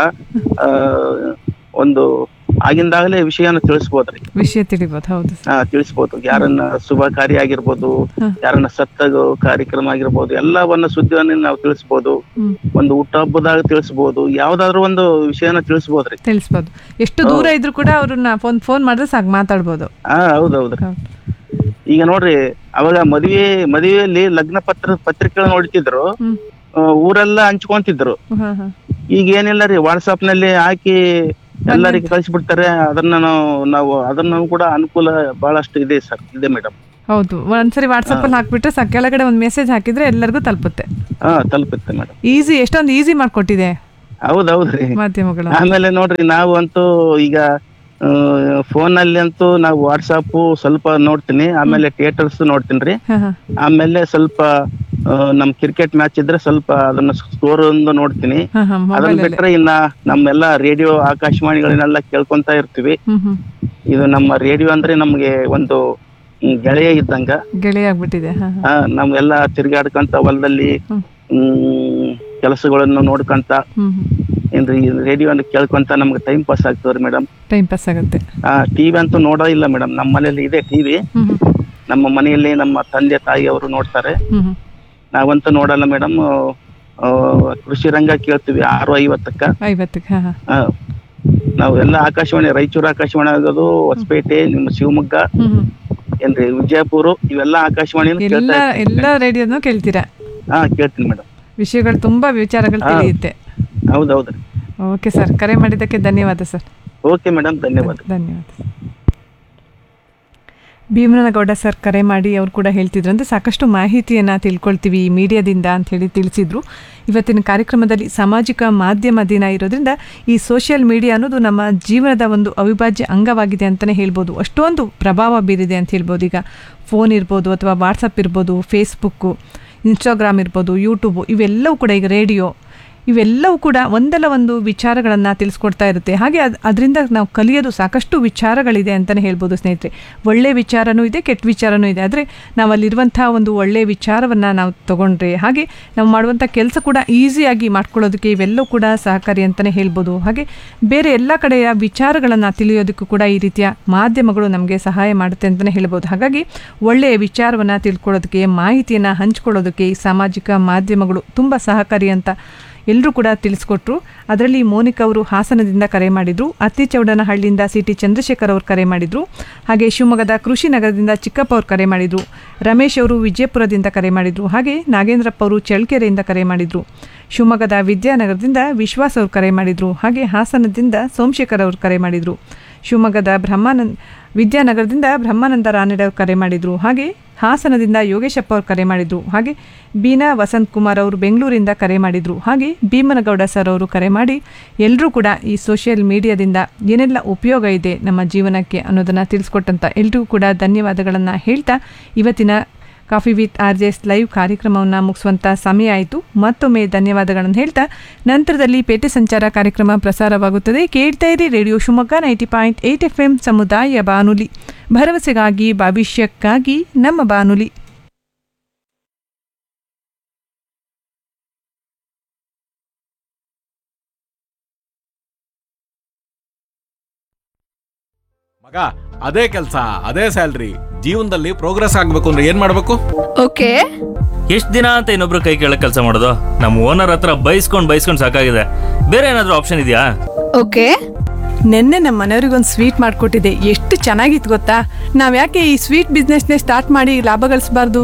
ಒಂದು ಆಗಿಂದಾಗಲೇ ವಿಷಯನ ತಿಳಿಸ್ಬೋದ್ರಿ. ವಿಷಯ ತಿಳಿಬಹುದು. ಹೌದು, ತಿಳಿಸ್ಬೋದು. ಯಾರನ್ನ ಶುಭ ಕಾರ್ಯ ಆಗಿರ್ಬೋದು, ಯಾರನ್ನ ಸತ್ತ ಕಾರ್ಯಕ್ರಮ ಆಗಿರ್ಬೋದು, ಎಲ್ಲವನ್ನ ಸುದ್ದಿಯನ್ನ ನಾವು ತಿಳಿಸ್ಬೋದು. ಒಂದು ಹುಟ್ಟಹಬ್ಬದಾಗ ತಿಳಿಸ್ಬೋದು, ಯಾವ್ದಾದ್ರು ಒಂದು ವಿಷಯನ ತಿಳಿಸ್ಬೋದ್ರಿ. ತಿಳಿಸ್ಬೋದು. ಎಷ್ಟು ದೂರ ಇದ್ರು ಕೂಡ ಅವ್ರನ್ನ ಫೋನ್ ಮಾಡಿದ್ರೆ ಸಾಕು, ಮಾತಾಡ್ಬೋದು. ಹೌದೌದ್ರಿ. ಈಗ ನೋಡ್ರಿ, ಅವಾಗ ಮದುವೆಯಲ್ಲಿ ಲಗ್ನ ಪತ್ರಿಕೆಗಳನ್ನ ಹೊಡಿತಿದ್ರು, ಊರೆಲ್ಲ ಹಂಚ್ಕೊಂತಿದ್ರು. ಈಗ ಏನಿಲ್ಲ ರೀ, ವಾಟ್ಸಾಪ್ ನಲ್ಲಿ ಹಾಕಿ ಎಲ್ಲರಿಗೆ ಕಳಿಸ್ಬಿಡ್ತಾರೆ. ಅದನ್ನ ಕೂಡ ಅನುಕೂಲ ಬಹಳಷ್ಟು ಇದೆ ಸರ್, ಇದೆ ಮೇಡಮ್. ಹೌದು, ಒಂದ್ಸರಿ ವಾಟ್ಸಾಪ್ ಅಲ್ಲಿ ಹಾಕ್ಬಿಟ್ರೆ ಸಾಕು, ಕೆಳಗಡೆ ಒಂದು ಮೆಸೇಜ್ ಹಾಕಿದ್ರೆ ಎಲ್ಲರಿಗೂ ತಲುಪುತ್ತೆ. ತಲುಪುತ್ತೆ ಮೇಡಮ್. ಈಸಿ, ಎಷ್ಟೊಂದು ಈಸಿ ಮಾಡ್ಕೊಟ್ಟಿದೆ ಹೌದೌದ್ರಿ ಮಾಧ್ಯಮಗಳು. ಆಮೇಲೆ ನೋಡ್ರಿ, ನಾವು ಅಂತೂ ಈಗ ಫೋನ್ ಅಲ್ಲಿ ಅಂತೂ ನಾವು ವಾಟ್ಸಾಪ್ ಸ್ವಲ್ಪ ನೋಡ್ತೀನಿ, ಆಮೇಲೆ ಥಿಯೇಟರ್ಸ್ ನೋಡ್ತೀನಿ. ಆಮೇಲೆ ಸ್ವಲ್ಪ ನಮ್ ಕ್ರಿಕೆಟ್ ಮ್ಯಾಚ್ ಇದ್ರೆ ಸ್ವಲ್ಪ ಅದನ್ನ ಸ್ಕೋರ್ ಒಂದು ನೋಡ್ತೀನಿ. ಅದನ್ನ ಬಿಟ್ರೆ ಇನ್ನ ನಮ್ಮೆಲ್ಲ ರೇಡಿಯೋ ಆಕಾಶವಾಣಿಗಳನ್ನೆಲ್ಲ ಕೇಳ್ಕೊಂತ ಇರ್ತೀವಿ. ಇದು ನಮ್ಮ ರೇಡಿಯೋ ಅಂದ್ರೆ ನಮ್ಗೆ ಒಂದು ಗೆಳೆಯ ಇದ್ದಂಗ, ಗೆಳೆಯ ಆಗ್ಬಿಟ್ಟಿದೆ. ನಮ್ಗೆಲ್ಲ ತಿರ್ಗಾಡ್ಕಂತ ಹೊಲದಲ್ಲಿ ಕೆಲಸಗಳನ್ನು ನೋಡ್ಕಂತ ಏನ್ರಿ ರೇಡಿಯೋ ಕೇಳ್ಕೊಂತ ನಮ್ಗೆ ಟೈಮ್ ಪಾಸ್ ಆಗ್ತದ್ರಿ ಮೇಡಮ್. ಟೈಮ್ ಪಾಸ್ ಆಗುತ್ತೆ. ಟಿವಿ ಅಂತೂ ನೋಡೋ ಇಲ್ಲ ಮೇಡಮ್. ನಮ್ಮ ಮನೆಯಲ್ಲಿ ಇದೆ ಟಿವಿ. ನಮ್ಮ ಮನೆಯಲ್ಲಿ ನಮ್ಮ ತಂದೆ ತಾಯಿ ಅವರು ನೋಡ್ತಾರೆ, ನಾವಂತೂ ನೋಡಲ್ಲ ಮೇಡಮ್. ಕೃಷಿ ರಂಗ ಕೇಳ್ತೀವಿ 6:50ಕ್ಕೆ. ನಾವು ಎಲ್ಲ ಆಕಾಶವಾಣಿ, ರಾಯಚೂರು ಆಕಾಶವಾಣಿ ಆಗೋದು, ಹೊಸಪೇಟೆ, ನಿಮ್ಮ ಶಿವಮೊಗ್ಗ ಏನ್ರಿ ವಿಜಯಪುರ, ಇವೆಲ್ಲ ಆಕಾಶವಾಣಿ ಎಲ್ಲ ರೇಡಿಯೋನು ಕೇಳ್ತೀರಾ? ಕೇಳ್ತೀನಿ ಮೇಡಮ್. ವಿಷಯಗಳು ತುಂಬಾ ವಿಚಾರಗಳು ತಿಳಿಯುತ್ತೆ. ಹೌದೌದ್ರಿ. ಓಕೆ ಸರ್, ಕರೆ ಮಾಡಿದ್ದಕ್ಕೆ ಧನ್ಯವಾದ ಸರ್. ಓಕೆ ಮೇಡಮ್, ಧನ್ಯವಾದ. ಭೀಮನಗೌಡ ಸರ್ ಕರೆ ಮಾಡಿ ಅವ್ರು ಕೂಡ ಹೇಳ್ತಿದ್ರು, ಅಂದರೆ ಸಾಕಷ್ಟು ಮಾಹಿತಿಯನ್ನು ತಿಳ್ಕೊಳ್ತೀವಿ ಈ ಮೀಡಿಯಾದಿಂದ ಅಂಥೇಳಿ ತಿಳಿಸಿದ್ರು. ಇವತ್ತಿನ ಕಾರ್ಯಕ್ರಮದಲ್ಲಿ ಸಾಮಾಜಿಕ ಮಾಧ್ಯಮ ದಿನ ಇರೋದ್ರಿಂದ ಈ ಸೋಷಿಯಲ್ ಮೀಡಿಯಾ ಅನ್ನೋದು ನಮ್ಮ ಜೀವನದ ಒಂದು ಅವಿಭಾಜ್ಯ ಅಂಗವಾಗಿದೆ ಅಂತಲೇ ಹೇಳ್ಬೋದು. ಅಷ್ಟೊಂದು ಪ್ರಭಾವ ಬೀರಿದೆ ಅಂತ ಹೇಳ್ಬೋದು. ಈಗ ಫೋನ್ ಇರ್ಬೋದು, ಅಥವಾ ವಾಟ್ಸಪ್ ಇರ್ಬೋದು, ಫೇಸ್ಬುಕ್ಕು, ಇನ್ಸ್ಟಾಗ್ರಾಮ್ ಇರ್ಬೋದು, ಯೂಟ್ಯೂಬು, ಇವೆಲ್ಲವೂ ಕೂಡ, ಈಗ ರೇಡಿಯೋ, ಇವೆಲ್ಲವೂ ಕೂಡ ಒಂದಲ್ಲ ಒಂದು ವಿಚಾರಗಳನ್ನು ತಿಳಿಸ್ಕೊಡ್ತಾ ಇರುತ್ತೆ. ಹಾಗೆ ಅದರಿಂದ ನಾವು ಕಲಿಯೋದು ಸಾಕಷ್ಟು ವಿಚಾರಗಳಿದೆ ಅಂತಲೇ ಹೇಳ್ಬೋದು ಸ್ನೇಹಿತರೆ. ಒಳ್ಳೆಯ ವಿಚಾರನೂ ಇದೆ, ಕೆಟ್ಟ ವಿಚಾರನೂ ಇದೆ. ಆದರೆ ನಾವು ಅಲ್ಲಿರುವಂಥ ಒಂದು ಒಳ್ಳೆಯ ವಿಚಾರವನ್ನು ನಾವು ತೊಗೊಂಡ್ರೆ, ಹಾಗೆ ನಾವು ಮಾಡುವಂಥ ಕೆಲಸ ಕೂಡ ಈಸಿಯಾಗಿ ಮಾಡ್ಕೊಳ್ಳೋದಕ್ಕೆ ಇವೆಲ್ಲವೂ ಕೂಡ ಸಹಕಾರಿ ಅಂತಲೇ ಹೇಳ್ಬೋದು. ಹಾಗೆ ಬೇರೆ ಎಲ್ಲ ಕಡೆಯ ವಿಚಾರಗಳನ್ನು ತಿಳಿಯೋದಕ್ಕೂ ಕೂಡ ಈ ರೀತಿಯ ಮಾಧ್ಯಮಗಳು ನಮಗೆ ಸಹಾಯ ಮಾಡುತ್ತೆ ಅಂತಲೇ ಹೇಳ್ಬೋದು. ಹಾಗಾಗಿ ಒಳ್ಳೆಯ ವಿಚಾರವನ್ನು ತಿಳ್ಕೊಳ್ಳೋದಕ್ಕೆ, ಮಾಹಿತಿಯನ್ನು ಹಂಚ್ಕೊಳ್ಳೋದಕ್ಕೆ ಈ ಸಾಮಾಜಿಕ ಮಾಧ್ಯಮಗಳು ತುಂಬ ಸಹಕಾರಿ ಅಂತ ಎಲ್ಲರೂ ಕೂಡ ತಿಳಿಸ್ಕೊಟ್ರು. ಅದರಲ್ಲಿ ಮೋನಿಕಾ ಅವರು ಹಾಸನದಿಂದ ಕರೆ ಮಾಡಿದರು, ಅತ್ತಿಚೌಡನಹಳ್ಳಿಯಿಂದ ಸಿಟಿ ಚಂದ್ರಶೇಖರ್ ಅವರು ಕರೆ ಮಾಡಿದರು, ಹಾಗೆ ಶಿವಮೊಗ್ಗದ ಕೃಷಿ ನಗರದಿಂದ ಚಿಕ್ಕಪ್ಪ ಅವರು ಕರೆ ಮಾಡಿದರು, ರಮೇಶ್ ಅವರು ವಿಜಯಪುರದಿಂದ ಕರೆ ಮಾಡಿದರು, ಹಾಗೆ ನಾಗೇಂದ್ರಪ್ಪ ಅವರು ಚಳ್ಳಕೆರೆಯಿಂದ ಕರೆ ಮಾಡಿದರು, ಶಿವಮೊಗ್ಗದ ವಿದ್ಯಾನಗರದಿಂದ ವಿಶ್ವಾಸ್ ಅವರು ಕರೆ ಮಾಡಿದರು, ಹಾಗೆ ಹಾಸನದಿಂದ ಸೋಮಶೇಖರ್ ಅವರು ಕರೆ ಮಾಡಿದರು, ಶಿವಮೊಗ್ಗದ ವಿದ್ಯಾನಗರದಿಂದ ಬ್ರಹ್ಮಾನಂದ ರಾನಡೆ ಅವರು ಕರೆ ಮಾಡಿದರು, ಹಾಗೆ ಹಾಸನದಿಂದ ಯೋಗೇಶಪ್ಪ ಅವರು ಕರೆ ಮಾಡಿದರು, ಹಾಗೆ ಬೀನಾ ವಸಂತ್ ಕುಮಾರ್ ಅವರು ಬೆಂಗಳೂರಿಂದ ಕರೆ ಮಾಡಿದರು, ಹಾಗೆ ಭೀಮನಗೌಡ ಸರ್ ಅವರು ಕರೆ ಮಾಡಿ ಎಲ್ಲರೂ ಕೂಡ ಈ ಸೋಷಿಯಲ್ ಮೀಡಿಯಾದಿಂದ ಏನೆಲ್ಲ ಉಪಯೋಗ ಇದೆ ನಮ್ಮ ಜೀವನಕ್ಕೆ ಅನ್ನೋದನ್ನು ತಿಳಿಸ್ಕೊಟ್ಟಂಥ ಎಲ್ರಿಗೂ ಕೂಡ ಧನ್ಯವಾದಗಳನ್ನು ಹೇಳ್ತಾ ಇವತ್ತಿನ ಕಾಫಿ ವಿತ್ RJS ಲೈವ್ ಕಾರ್ಯಕ್ರಮವನ್ನು ಮುಗಿಸುವಂಥ ಸಮಯ ಆಯಿತು. ಮತ್ತೊಮ್ಮೆ ಧನ್ಯವಾದಗಳನ್ನು ಹೇಳ್ತಾ ನಂತರದಲ್ಲಿ ಪೇಟೆ ಸಂಚಾರ ಕಾರ್ಯಕ್ರಮ ಪ್ರಸಾರವಾಗುತ್ತದೆ. ಕೇಳ್ತಾ ಇರಿ ರೇಡಿಯೋ ಶಿವಮೊಗ್ಗ 90.8 FM ಸಮುದಾಯ ಬಾನುಲಿ, ಭರವಸೆಗಾಗಿ ಭವಿಷ್ಯಕ್ಕಾಗಿ ನಮ್ಮ ಬಾನುಲಿ. ಮಗ, ಅದೇ ಕೆಲಸ, ಅದೇ ಸ್ಯಾಲ್ರಿ, ಜೀವನದಲ್ಲಿ ಪ್ರೋಗ್ರೆಸ್ ಆಗ್ಬೇಕು ಅಂದ್ರೆ ಏನ್ ಮಾಡ್ಬೇಕು? ಓಕೆ, ಎಷ್ಟ್ ದಿನ ಅಂತ ಇನ್ನೊಬ್ರು ಕೈ ಕೆಳಗೆ ಕೆಲಸ ಮಾಡೋದು? ನಮ್ಮ ಓನರ್ ಹತ್ರ ಬೈಸ್ಕೊಂಡ್ ಸಾಕಾಗಿದೆ. ಬೇರೆ ಏನಾದ್ರೂ ಆಪ್ಷನ್ ಇದೆಯಾ? ಓಕೆ, ನೆನ್ನೆ ನಮ್ಮ ಮನೆಯವ್ರಿಗೊಂದು ಸ್ವೀಟ್ ಮಾಡಿಕೊಟ್ಟಿದ್ದೆ, ಎಷ್ಟು ಚೆನ್ನಾಗಿತ್ತು ಗೊತ್ತಾ? ನಾವ್ ಯಾಕೆ ಈ ಸ್ವೀಟ್ ಬಿಸ್ನೆಸ್ನೇ ಸ್ಟಾರ್ಟ್ ಮಾಡಿ ಲಾಭ ಗಳಿಸಬಾರ್ದು?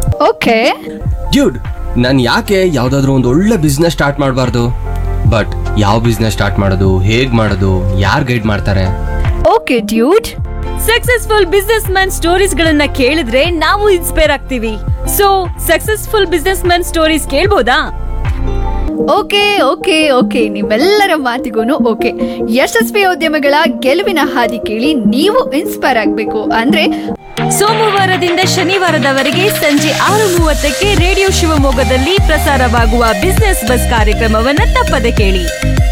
ಓಕೆ ಡ್ಯೂಡ್, ನಾನು ಯಾಕೆ ಯಾವ್ದಾದ್ರು ಒಂದು ಒಳ್ಳೆ ಬಿಸ್ನೆಸ್ ಸ್ಟಾರ್ಟ್ ಮಾಡಬಾರ್ದು? ಬಟ್ ಯಾವ ಬಿಸ್ನೆಸ್ ಸ್ಟಾರ್ಟ್ ಮಾಡೋದು, ಹೇಗ್ ಮಾಡೋದು, ಯಾರು ಗೈಡ್ ಮಾಡ್ತಾರೆ? Okay dude, successful business man stories ಗಳನ್ನ ಕೇಳಿದ್ರೆ ನಾವು ಇನ್ಸ್ಪೈರ್ ಆಗ್ತೀವಿ. So successful business man stories ಕೇಳ್ಬೋದಾ? Okay okay okay ನಿಮ್ಮೆಲ್ಲರ ಮಾತಿಗೂ ಓಕೆ. ಯಶಸ್ವಿ ಉದ್ಯಮಗಳ ಗೆಲುವಿನ ಹಾದಿ ಕೇಳಿ ನೀವು ಇನ್ಸ್ಪೈರ್ ಆಗಬೇಕು ಅಂದ್ರೆ ಸೋಮವಾರದಿಂದ ಶನಿವಾರದವರೆಗೆ ಸಂಜೆ 6:30ಕ್ಕೆ ರೇಡಿಯೋ ಶಿವಮೊಗ್ಗದಲ್ಲಿ ಪ್ರಸಾರವಾಗುವ ಬಿಸ್ನೆಸ್ ಬಸ್ ಕಾರ್ಯಕ್ರಮವನ್ನ ತಪ್ಪದೆ ಕೇಳಿ.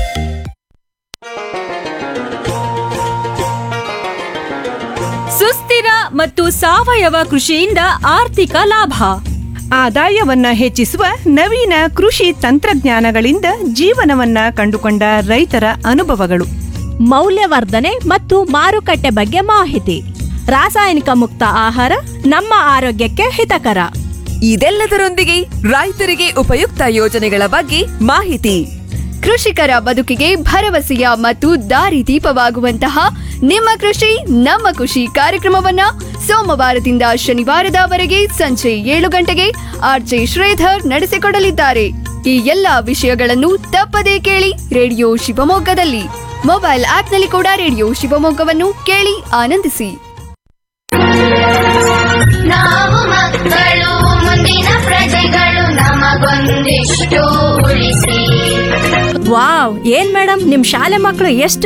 ಸುಸ್ಥಿರ ಮತ್ತು ಸಾವಯವ ಕೃಷಿಯಿಂದ ಆರ್ಥಿಕ ಲಾಭ. ಆದಾಯವನ್ನ ಹೆಚ್ಚಿಸುವ ನವೀನ ಕೃಷಿ ತಂತ್ರಜ್ಞಾನಗಳಿಂದ ಜೀವನವನ್ನ ಕಂಡುಕೊಂಡ ರೈತರ ಅನುಭವಗಳು. ಮೌಲ್ಯವರ್ಧನೆ ಮತ್ತು ಮಾರುಕಟ್ಟೆ ಬಗ್ಗೆ ಮಾಹಿತಿ. ರಾಸಾಯನಿಕ ಮುಕ್ತ ಆಹಾರ ನಮ್ಮ ಆರೋಗ್ಯಕ್ಕೆ ಹಿತಕರ. ಇದೆಲ್ಲದರೊಂದಿಗೆ ರೈತರಿಗೆ ಉಪಯುಕ್ತ ಯೋಜನೆಗಳ ಬಗ್ಗೆ ಮಾಹಿತಿ. ಕೃಷಿಕರ ಬದುಕಿಗೆ ಭರವಸೆಯ ಮತ್ತು ದಾರಿದೀಪವಾಗುವಂತಹ ನಿಮ್ಮ ಕೃಷಿ ನಮ್ಮ ಖುಷಿ ಕಾರ್ಯಕ್ರಮವನ್ನ ಸೋಮವಾರದಿಂದ ಶನಿವಾರದವರೆಗೆ ಸಂಜೆ 7 ಗಂಟೆಗೆ ಆರ್ಜೆ ಶ್ರೀಧರ್ ನಡೆಸಿಕೊಡಲಿದ್ದಾರೆ. ಈ ಎಲ್ಲಾ ವಿಷಯಗಳನ್ನು ತಪ್ಪದೇ ಕೇಳಿ ರೇಡಿಯೋ ಶಿವಮೊಗ್ಗದಲ್ಲಿ. ಮೊಬೈಲ್ ಆಪ್ನಲ್ಲಿ ಕೂಡ ರೇಡಿಯೋ ಶಿವಮೊಗ್ಗವನ್ನು ಕೇಳಿ ಆನಂದಿಸಿ. ನಾವು ಮಕ್ಕಳು ಮುಂದಿನ ಪ್ರಜೆಗಳು, ನಮಗೊಂದಿಷ್ಟು ಉಳಿಸಿ. ವಾವ್, ಏನ್ ಮೇಡಮ್ ನಿಮ್ ಶಾಲೆ ಮಕ್ಕಳು ಎಷ್ಟು